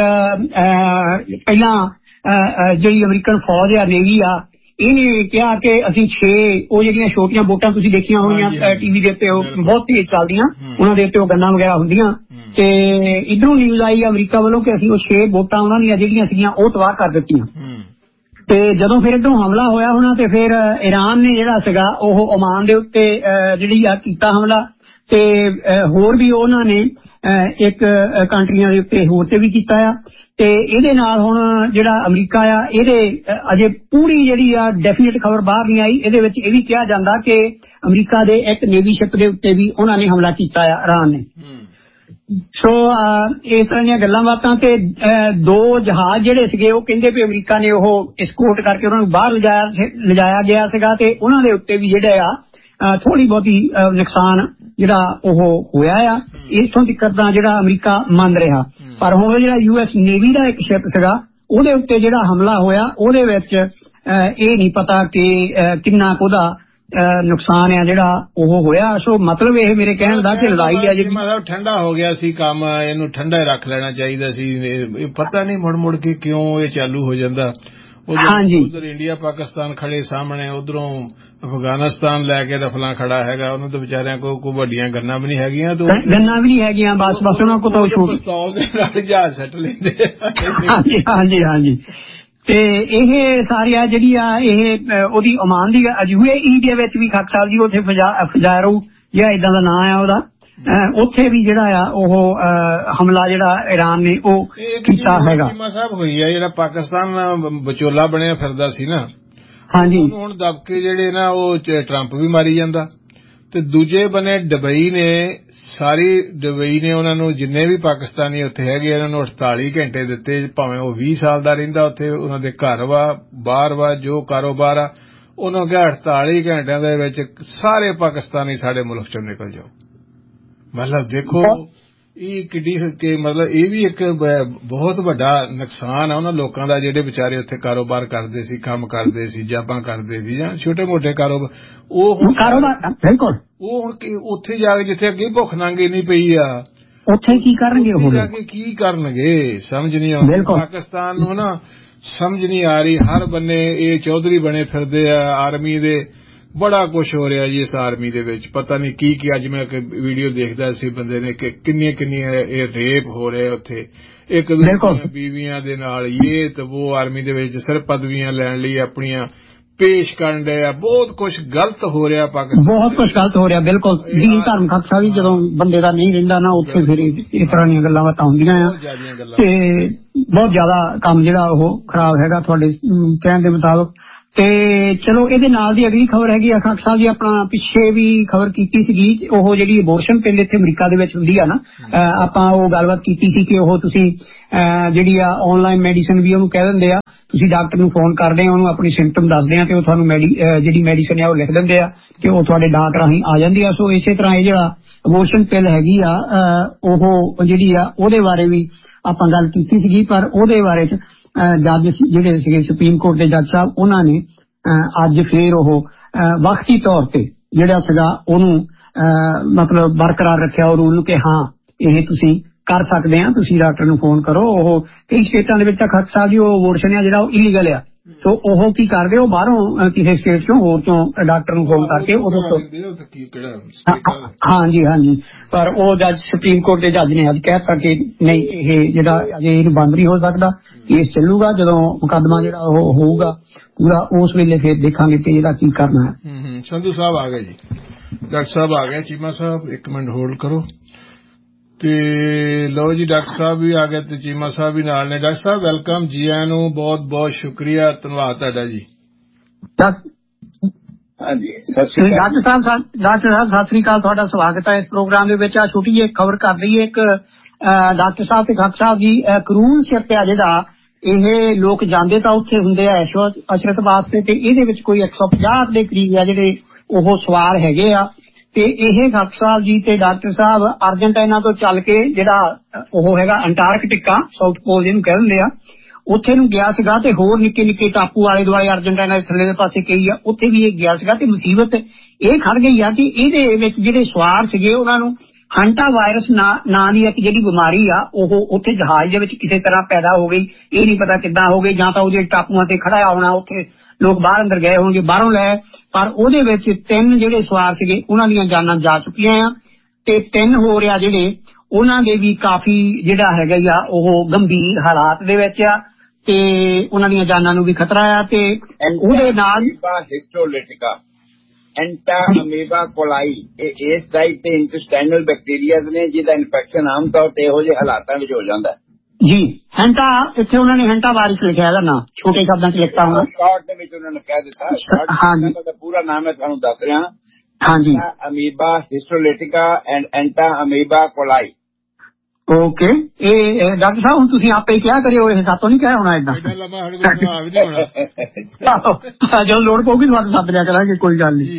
Speaker 2: ਪਹਿਲਾਂ ਜਿਹੜੀ ਅਮਰੀਕਨ ਫੌਜ ਆ ਨੇਵੀ ਆ ਇਹਨੇ ਕਿਹਾ ਕਿ ਅਸੀਂ ਛੇ ਉਹ ਜਿਹੜੀਆਂ ਛੋਟੀਆਂ ਬੋਟਾਂ ਤੁਸੀਂ ਦੇਖੀਆਂ ਹੋਣੀਆਂ ਟੀਵੀ ਦੇ ਉੱਤੇ, ਉਹ ਬਹੁਤ ਤੇਜ਼ ਚੱਲਦੀਆਂ, ਉਹਨਾਂ ਦੇ ਉੱਤੇ ਉਹ ਗੰਨਾਂ ਵਗੈਰਾ ਹੁੰਦੀਆਂ, ਤੇ ਇਧਰੋਂ ਨਿਊਜ਼ ਆਈ ਅਮਰੀਕਾ ਵੱਲੋਂ ਕਿ ਅਸੀਂ ਉਹ ਛੇ ਬੋਟਾਂ ਉਹਨਾਂ ਦੀਆਂ ਜਿਹੜੀਆਂ ਸੀਗੀਆਂ ਉਹ ਤਬਾਹ ਕਰ ਦਿੱਤੀਆਂ। ਤੇ ਜਦੋਂ ਫਿਰ ਇਧਰੋਂ ਹਮਲਾ ਹੋਇਆ ਹੋਣਾ ਤੇ ਫਿਰ ਇਰਾਨ ਨੇ ਜਿਹੜਾ ਸੀਗਾ ਉਹ ਓਮਾਨ ਦੇ ਉੱਤੇ ਜਿਹੜੀ ਆ ਕੀਤਾ ਹਮਲਾ, ਤੇ ਹੋਰ ਵੀ ਉਹਨਾਂ ਨੇ ਇੱਕ ਕੰਟਰੀਆਂ ਦੇ ਉੱਤੇ ਹੋਰ ਤੇ ਵੀ ਕੀਤਾ ਆ। ਤੇ ਇਹਦੇ ਨਾਲ ਹੁਣ ਜਿਹੜਾ ਅਮਰੀਕਾ ਆ ਇਹਦੇ ਅਜੇ ਪੂਰੀ ਜਿਹੜੀ ਆ ਡੈਫੀਨੇਟ ਖਬਰ ਬਾਹਰ ਨਹੀਂ ਆਈ। ਇਹਦੇ ਵਿੱਚ ਇਹ ਵੀ ਕਿਹਾ ਜਾਂਦਾ ਕਿ ਅਮਰੀਕਾ ਦੇ ਇੱਕ ਨੇਵੀ ਸ਼ਿਪ ਦੇ ਉੱਤੇ ਵੀ ਉਹਨਾਂ ਨੇ ਹਮਲਾ ਕੀਤਾ ਆ ਇਰਾਨ ਨੇ। ਸੋ ਇਸ ਤਰ੍ਹਾਂ ਦੀਆਂ ਗੱਲਾਂ ਬਾਤਾਂ। ਤੇ ਦੋ ਜਹਾਜ਼ ਜਿਹੜੇ ਸੀਗੇ ਉਹ ਕਹਿੰਦੇ ਵੀ ਅਮਰੀਕਾ ਨੇ ਉਹ ਐਸਕੋਰਟ ਕਰਕੇ ਉਹਨਾਂ ਨੂੰ ਬਾਹਰ ਲਿਜਾਇਆ ਲਿਜਾਇਆ ਗਿਆ ਸੀਗਾ ਤੇ ਉਹਨਾਂ ਦੇ ਉੱਤੇ ਵੀ ਜਿਹੜੇ ਆ ਥੋੜੀ ਬਹੁਤੀ ਨੁਕਸਾਨ ਜਿਹੜਾ ਉਹ ਹੋਇਆ ਆ। ਇੱਥੋਂ ਤੱਕ ਤਾਂ ਜਿਹੜਾ ਅਮਰੀਕਾ ਮੰਨ ਰਿਹਾ, ਪਰ ਹੁਣ ਜਿਹੜਾ ਯੂ ਐਸ ਨੇਵੀ ਦਾ ਇੱਕ ਸ਼ਿਪ ਸੀਗਾ ਉਹਦੇ ਉੱਤੇ ਜਿਹੜਾ ਹਮਲਾ ਹੋਇਆ ਉਹਦੇ ਵਿੱਚ ਇਹ ਨਹੀਂ ਪਤਾ ਕਿ ਕਿੰਨਾ ਕੁ ਉਹਦਾ ਨੁਕਸਾਨ ਆ ਜਿਹੜਾ ਉਹ ਹੋਇਆ। ਸੋ ਮਤਲਬ ਇਹ ਮੇਰੇ ਕਹਿਣ ਦਾ ਕਿ ਲੜਾਈ ਆ ਜਿਹੜੀ
Speaker 1: ਮਤਲਬ ਠੰਡਾ ਹੋ ਗਿਆ ਸੀ ਕੰਮ, ਇਹਨੂੰ ਠੰਡਾ ਰੱਖ ਲੈਣਾ ਚਾਹੀਦਾ ਸੀ। ਇਹ ਪਤਾ ਨਹੀਂ ਮੁੜ ਮੁੜ ਕੇ ਕਿਉਂ ਇਹ ਚਾਲੂ ਹੋ ਜਾਂਦਾ।
Speaker 2: ਹਾਂਜੀ,
Speaker 1: ਉਧਰ ਇੰਡੀਆ ਪਾਕਿਸਤਾਨ ਖੜੇ ਸਾਹਮਣੇ, ਉਧਰੋਂ ਅਫਗਾਨਿਸਤਾਨ ਲੈ ਕੇ ਰਫਲਾਂ ਖੜਾ ਹੈਗਾ, ਉਹਨੂੰ ਤਾਂ ਵਿਚਾਰਿਆਂ ਕੋਲ ਕੋਈ ਵੱਡੀਆਂ ਗੰਨਾਂ ਵੀ ਨਹੀਂ ਹੈਗੀਆਂ,
Speaker 2: ਗੰਨਾਂ ਵੀ ਨਹੀਂ ਹੈਗੀਆਂ, ਬਸ ਬਸ ਉਹਨਾਂ ਕੋਲ ਤਾਂ
Speaker 1: ਪਿਸਤੌਲ ਦੇ ਨਾਲ ਜਹਾਜ਼ ਸੱਟ ਲੈਂਦੇ।
Speaker 2: ਹਾਂਜੀ ਹਾਂਜੀ ਹਾਂਜੀ। ਤੇ ਇਹ ਸਾਰੀਆਂ ਜਿਹੜੀ ਆ ਇਹ ਉਹਦੀ ਓਮਾਨ ਦੀ ਯੂ ਏ ਈ ਦੇ ਵਿੱਚ ਵੀ ਖਾਕ ਸਾਹਿਬ ਜੀ ਉੱਥੇ ਫਜਾਰੋ ਜਾਂ ਏਦਾਂ ਦਾ ਨਾਂ ਆ ਉਹਦਾ, ਉੱਥੇ ਵੀ ਜਿਹੜਾ ਆ ਉਹ ਹਮਲਾ ਜਿਹੜਾ ਇਰਾਨ ਨੇ ਉਹ ਕੀਤਾ ਹੈਗਾ।
Speaker 1: ਸਾਹਿਬ ਹੋਈ ਆ ਜਿਹੜਾ ਪਾਕਿਸਤਾਨ ਵਿਚੋਲਾ ਬਣਿਆ ਫਿਰਦਾ ਸੀ ਨਾ,
Speaker 2: ਹਾਂਜੀ,
Speaker 1: ਹੁਣ ਦਬਕੇ ਜਿਹੜੇ ਨਾ ਉਹ ਟਰੰਪ ਵੀ ਮਾਰੀ ਜਾਂਦਾ। ਤੇ ਦੂਜੇ ਬੰਨੇ ਦੁਬਈ ਨੇ ਸਾਰੀ ਦੁਬਈ ਨੇ ਉਹਨਾਂ ਨੂੰ ਜਿੰਨੇ ਵੀ ਪਾਕਿਸਤਾਨੀ ਉੱਥੇ ਹੈਗੇ ਉਹਨਾਂ ਨੂੰ ਅਠਤਾਲੀ ਘੰਟੇ ਦਿੱਤੇ, ਭਾਵੇਂ ਉਹ ਵੀਹ ਸਾਲ ਦਾ ਰਹਿੰਦਾ ਉੱਥੇ, ਉਹਨਾਂ ਦੇ ਘਰ ਵਾ ਬਾਹਰ ਵਾ ਜੋ ਕਾਰੋਬਾਰ ਆ, ਉਹਨਾਂ ਕਿਹਾ ਅਠਤਾਲੀ ਘੰਟਿਆਂ ਦੇ ਵਿੱਚ ਸਾਰੇ ਪਾਕਿਸਤਾਨੀ ਸਾਡੇ ਮੁਲਕ ਚੋਂ ਨਿਕਲ ਜਾਓ। ਮਤਲਬ ਦੇਖੋ ਇਹ ਕਿੱਡੀ ਕਿ ਮਤਲਬ ਇਹ ਵੀ ਇੱਕ ਬਹੁਤ ਵੱਡਾ ਨੁਕਸਾਨ ਆ ਉਹਨਾਂ ਲੋਕਾਂ ਦਾ ਜਿਹੜੇ ਵਿਚਾਰੇ ਉੱਥੇ ਕਾਰੋਬਾਰ ਕਰਦੇ ਸੀ, ਕੰਮ ਕਰਦੇ ਸੀ, ਜਾਬਾਂ ਕਰਦੇ ਸੀ ਜਾਂ ਛੋਟੇ ਮੋਟੇ ਕਾਰੋਬਾਰ। ਉਹ ਹੁਣ
Speaker 2: ਕਾਰੋਬਾਰ ਬਿਲਕੁਲ ਉਹ
Speaker 1: ਹੁਣ ਉੱਥੇ ਜਾ ਕੇ ਜਿੱਥੇ ਅੱਗੇ ਭੁੱਖ ਨੰਗ ਇੰਨੀ ਪਈ ਆ
Speaker 2: ਉੱਥੇ ਕੀ ਕਰਨਗੇ, ਉਹ
Speaker 1: ਜਾ ਕੇ ਕੀ ਕਰਨਗੇ ਸਮਝ ਨਹੀਂ ਆਉਂਦੀ। ਪਾਕਿਸਤਾਨ ਨੂੰ ਨਾ ਸਮਝ ਨਹੀਂ ਆ ਰਹੀ, ਹਰ ਬੰਨੇ ਇਹ ਚੌਧਰੀ ਬਣੇ ਫਿਰਦੇ ਆ ਆਰਮੀ ਦੇ, ਬੜਾ ਕੁਛ ਹੋ ਰਿਹਾ ਜੀ ਇਸ ਆਰਮੀ ਦੇ ਵਿੱਚ। ਪਤਾ ਨਹੀਂ ਕੀ ਕੀ ਅੱਜ ਮੈਂ ਇੱਕ ਵੀਡੀਓ ਦੇਖਦਾ ਸੀ ਬੰਦੇ ਨੇ ਕਿ ਕਿੰਨੀਆਂ ਕਿੰਨੀਆਂ ਇਹ ਰੇਪ ਹੋ ਰਹੇ ਉੱਥੇ ਇੱਕ ਦੂਜੇ ਬੀਵੀਆਂ ਦੇ ਨਾਲ, ਇਹ ਤੇ ਉਹ ਆਰਮੀ ਦੇ ਵਿੱਚ ਸਿਰਫ ਪਦਵੀਆਂ ਲੈਣ ਲਈ ਆਪਣੀਆਂ ਪੇਸ਼ ਕਰਨ ਡਏ ਆ। ਬਹੁਤ ਕੁਛ ਗਲਤ ਹੋ ਰਿਹਾ ਪਾਕਿਸਤਾਨ,
Speaker 2: ਬਹੁਤ ਕੁਛ ਗਲਤ ਹੋ ਰਿਹਾ। ਬਿਲਕੁਲ ਦੀਨ ਧਰਮ ਖਾਕਸਾ ਵੀ ਜਦੋਂ ਬੰਦੇ ਦਾ ਨਹੀਂ ਰਹਿੰਦਾ ਨਾ ਉੱਥੇ ਫਿਰ ਇਸ ਤਰ੍ਹਾਂ ਦੀਆਂ ਗੱਲਾਂ ਬਾਤਾਂ ਹੁੰਦੀਆਂ ਆ ਤੇ ਬਹੁਤ ਜ਼ਿਆਦਾ ਕੰਮ ਜਿਹੜਾ ਉਹ ਖਰਾਬ ਹੈਗਾ ਤੁਹਾਡੇ ਕਹਿਣ ਦੇ ਮੁਤਾਬਕ। ਤੇ ਚਲੋ ਇਹਦੇ ਨਾਲ ਦੀ ਅਗਲੀ ਖਬਰ ਹੈਗੀ ਆ ਖਾਕ ਸਾਹਿਬ ਜੀ, ਆਪਣਾ ਪਿੱਛੇ ਵੀ ਖਬਰ ਕੀਤੀ ਸੀਗੀ, ਉਹ ਜਿਹੜੀ ਅਬੋਰਸ਼ਨ ਪਿਲ ਇੱਥੇ ਅਮਰੀਕਾ ਦੇ ਵਿੱਚ ਹੁੰਦੀ ਆ ਨਾ, ਆਪਾਂ ਉਹ ਗੱਲਬਾਤ ਕੀਤੀ ਸੀ ਕਿ ਉਹ ਤੁਸੀਂ ਜਿਹੜੀ ਆ ਆਨਲਾਈਨ ਮੈਡੀਸਨ ਵੀ ਉਹਨੂੰ ਕਹਿ ਦਿੰਦੇ ਆ, ਤੁਸੀਂ ਡਾਕਟਰ ਨੂੰ ਫੋਨ ਕਰਦੇ ਆ, ਉਹਨੂੰ ਆਪਣੀ ਸਿੰਪਟਮ ਦੱਸਦੇ ਆ ਤੇ ਉਹ ਤੁਹਾਨੂੰ ਜਿਹੜੀ ਮੈਡੀਸਨ ਆ ਉਹ ਲਿਖ ਦਿੰਦੇ ਆ ਤੇ ਉਹ ਤੁਹਾਡੇ ਡਾਕ ਰਾਹੀਂ ਆ ਜਾਂਦੀ ਆ। ਸੋ ਇਸੇ ਤਰ੍ਹਾਂ ਇਹ ਜਿਹੜਾ ਅਬੋਰਸ਼ਨ ਪਿਲ ਹੈਗੀ ਆ ਉਹ ਜਿਹੜੀ ਆ ਉਹਦੇ ਬਾਰੇ ਵੀ ਆਪਾਂ ਗੱਲ ਕੀਤੀ ਸੀਗੀ, ਪਰ ਉਹਦੇ ਬਾਰੇ ਚ ਜੱਜ ਜਿਹੜੇ ਸੀਗੇ ਸੁਪਰੀਮ ਕੋਰਟ ਦੇ ਜੱਜ ਸਾਹਿਬ, ਉਹਨਾਂ ਨੇ ਅੱਜ ਫੇਰ ਉਹ ਵਕਤੀ ਤੌਰ ਤੇ ਜਿਹੜਾ ਸੀਗਾ ਉਹਨੂੰ ਮਤਲਬ ਬਰਕਰਾਰ ਰੱਖਿਆ ਉਹ ਰੂਲ ਕਿ ਹਾਂ ਇਹ ਤੁਸੀਂ ਕਰ ਸਕਦੇ ਆ, ਤੁਸੀਂ ਡਾਕਟਰ ਨੂੰ ਫੋਨ ਕਰੋ। ਉਹ ਕਈ ਸਟੇਟਾਂ ਦੇ ਵਿੱਚ ਤਾਂ ਖੱਟ ਸਾਹਿਬ ਜੀ ਉਹ ਅਬੋਰਸ਼ਨ ਆ ਜਿਹੜਾ ਉਹ ਇਲੀਗਲ ਆ, ਸੋ ਉਹ ਕੀ ਕਰਦੇ, ਉਹ ਬਾਹਰੋਂ ਕਿਸੇ ਸਟੇਟ ਚੋਂ ਹੋਰ ਤੋਂ ਡਾਕਟਰ ਨੂੰ ਫੋਨ ਕਰਕੇ ਉਹਦੇ ਤੋਂ ਹਾਂਜੀ ਹਾਂਜੀ ਪਰ ਉਹ ਜੱਜ ਸੁਪਰੀਮ ਕੋਰਟ ਦੇ ਜੱਜ ਨੇ ਅੱਜ ਕਹਿ ਦਿੱਤਾ ਕਿ ਨਹੀਂ ਇਹ ਜਿਹੜਾ ਅਜੇ ਇਹਨੂੰ ਬੰਦ ਨਹੀਂ ਹੋ ਸਕਦਾ, ਕੇਸ ਚੱਲੂਗਾ, ਜਦੋਂ ਮੁਕੱਦਮਾ ਜਿਹੜਾ ਉਹ ਹੋਊਗਾ ਪੂਰਾ ਉਸ ਵੇਲੇ ਫਿਰ ਦੇਖਾਂਗੇ ਕਿ ਇਹਦਾ ਕੀ ਕਰਨਾ ਹੈ।
Speaker 1: ਸੰਧੂ ਸਾਹਿਬ ਆ ਗਏ ਜੀ, ਡਾਕਟਰ ਸਾਹਿਬ ਆ ਗਏ, ਚੀਮਾ ਸਾਹਿਬ ਇੱਕ ਮਿੰਟ ਹੋਲਡ ਕਰੋ ਤੇ ਲਓ ਜੀ, ਡਾਕਟਰ ਸਾਹਿਬ ਵੀ ਆ ਗਏ ਤੇ ਚੀਮਾ ਸਾਹਿਬ ਵੀ ਨਾਲ ਨੇ। ਡਾਕਟਰ ਸਾਹਿਬ ਵੈਲਕਮ, ਜੀ ਆਇਆਂ ਨੂੰ, ਬਹੁਤ ਬਹੁਤ ਸ਼ੁਕਰੀਆ, ਧੰਨਵਾਦ ਤੁਹਾਡਾ ਜੀ।
Speaker 2: ਹਾਂਜੀ ਡਾਕਟਰ ਸਾਹਿਬ ਡਾਕਟਰ ਸਾਹਿਬ ਸਤਿ ਸ੍ਰੀ ਅਕਾਲ, ਤੁਹਾਡਾ ਸਵਾਗਤ ਹੈ ਇਸ ਪ੍ਰੋਗਰਾਮ ਦੇ ਵਿੱਚ। ਆ ਛੋਟੀ ਜਿਹੀ ਖਬਰ ਕਰ ਰਹੀ ਹੈ ਇੱਕ ਡਾਕਟਰ ਸਾਹਿਬ ਤੇ ਖੱਟ ਸਾਹਿਬ ਜੀ, ਕਰੂਜ਼ਸ਼ਿਪ ਆ ਜਿਹੜਾ ਇਹ ਲੋਕ ਜਾਂਦੇ ਤਾਂ ਉੱਥੇ ਹੁੰਦੇ ਆ ਅਸ਼ਰਤ ਵਾਸਤੇ, ਤੇ ਇਹਦੇ ਵਿੱਚ ਕੋਈ ਇੱਕ ਸੌ ਪੰਜਾਹ ਦੇ ਕਰੀਬ ਆ ਜਿਹੜੇ ਉਹ ਸਵਾਰ ਹੈਗੇ ਆ, ਤੇ ਇਹ ਖੱਟ ਸਾਹਿਬ ਜੀ ਤੇ ਡਾਕਟਰ ਸਾਹਿਬ ਅਰਜਨਟਾਈਨਾ ਤੋਂ ਚੱਲ ਕੇ ਜਿਹੜਾ ਉਹ ਹੈਗਾ ਅੰਟਾਰਕਟਿਕਾ, ਸਾਊਥ ਪੋਲ ਜਿਹਨੂੰ ਕਹਿ ਦਿੰਦੇ ਆ, ਉੱਥੇ ਨੂੰ ਗਿਆ ਸੀਗਾ, ਤੇ ਹੋਰ ਨਿੱਕੇ ਨਿੱਕੇ ਟਾਪੂ ਆਲੇ ਦੁਆਲੇ ਅਰਜਨਟਾਈਨਾ ਦੇ ਥੱਲੇ ਦੇ ਪਾਸੇ ਕਈ ਆ ਉੱਥੇ ਵੀ ਇਹ ਗਿਆ ਸੀਗਾ, ਤੇ ਮੁਸੀਬਤ ਇਹ ਖੜ ਗਈ ਆ ਕਿ ਇਹਦੇ ਵਿੱਚ ਜਿਹੜੇ ਸਵਾਰ ਸੀਗੇ ਉਹਨਾਂ ਨੂੰ ਹੰਟਾ ਵਾਇਰਸ ਨਾਂ ਦੀ ਇੱਕ ਜਿਹੜੀ ਬਿਮਾਰੀ ਆ ਉਹ ਉੱਥੇ ਜਹਾਜ਼ ਦੇ ਵਿੱਚ ਕਿਸੇ ਤਰ੍ਹਾਂ ਪੈਦਾ ਹੋ ਗਈ, ਇਹ ਨਹੀਂ ਪਤਾ ਕਿੱਦਾਂ ਹੋ ਗਈ, ਜਾਂ ਤਾਂ ਉਹਦੇ ਟਾਪੂਆਂ ਤੇ ਖੜਾ ਹੋਣਾ, ਉੱਥੇ ਲੋਕ ਬਾਹਰ ਅੰਦਰ ਗਏ ਹੋਣਗੇ ਬਾਹਰੋਂ ਲੈ, ਪਰ ਉਹਦੇ ਵਿੱਚ ਤਿੰਨ ਜਿਹੜੇ ਸਵਾਰ ਸੀਗੇ ਉਹਨਾਂ ਦੀਆਂ ਜਾਨਾਂ ਜਾ ਚੁੱਕੀਆਂ ਆ, ਤੇ ਤਿੰਨ ਹੋ ਰਿਹਾ ਜਿਹੜੇ ਉਹਨਾਂ ਦੇ ਵੀ ਕਾਫੀ ਜਿਹੜਾ ਹੈਗਾ ਆ ਉਹ ਗੰਭੀਰ ਹਾਲਾਤ ਦੇ ਵਿੱਚ ਆ, ਤੇ ਉਹਨਾਂ ਦੀਆਂ ਜਾਨਾਂ ਨੂੰ ਵੀ ਖਤਰਾ ਆ। ਤੇ ਉਹਦੇ ਨਾਲ
Speaker 3: ਹਿਸਟੋਲਿਟਿਕਾ ਐਂਟਾ ਅਮੀਬਾ ਕੋਲਾਈ ਇਹ ਇਸ ਟਾਈਪ ਦੇ ਇੰਟੈਸਟਾਈਨਲ ਬੈਕਟੀਰੀਆਜ਼ ਨੇ ਜਿਹਦਾ ਇਨਫੈਕਸ਼ਨ ਆਮ ਤੌਰ ਤੇ ਇਹੋ ਜਿਹੇ ਹਾਲਾਤਾਂ ਵਿੱਚ ਹੋ ਜਾਂਦਾ
Speaker 2: ਜੀ। ਹੈਂਟਾ ਇੱਥੇ ਉਹਨਾਂ ਨੇ ਹੈਂਟਾ ਵਾਇਰਸ ਲਿਖਿਆ ਇਹਦਾ ਨਾਂ, ਛੋਟੇ ਸ਼ਬਦਾਂ ਚ ਲਿਖਤਾ ਹੋਣਾ,
Speaker 3: ਸ਼ਾਰਟ ਦੇ ਵਿੱਚ ਉਹਨਾਂ ਨੇ ਕਹਿ ਦਿੱਤਾ। ਹਾਂਜੀ ਪੂਰਾ ਨਾਮ ਮੈਂ ਤੁਹਾਨੂੰ ਦੱਸ ਰਿਹਾ।
Speaker 2: ਹਾਂਜੀ
Speaker 3: ਅਮੀਬਾ ਹਿਸਟੋਲਿਟਿਕਾ ਐਂਡ ਐਂਟਾ ਅਮੀਬਾ ਕੋਲਾਈ।
Speaker 2: ਓਕੇ, ਇਹ ਡਾਕਟਰ ਸਾਹਿਬ ਹੁਣ ਤੁਸੀਂ ਆਪੇ ਕਿਹਾ ਕਰਿਓ, ਇਹ ਸਾਤੋਂ ਨਹੀਂ ਕਿਹਾ ਹੋਣਾ ਏਦਾਂ, ਜਦੋਂ ਲੋੜ ਪਊਗੀ ਤੁਹਾਨੂੰ ਸੱਦ ਲਿਆ ਕਰਾਂਗੇ, ਕੋਈ ਗੱਲ ਨਹੀਂ।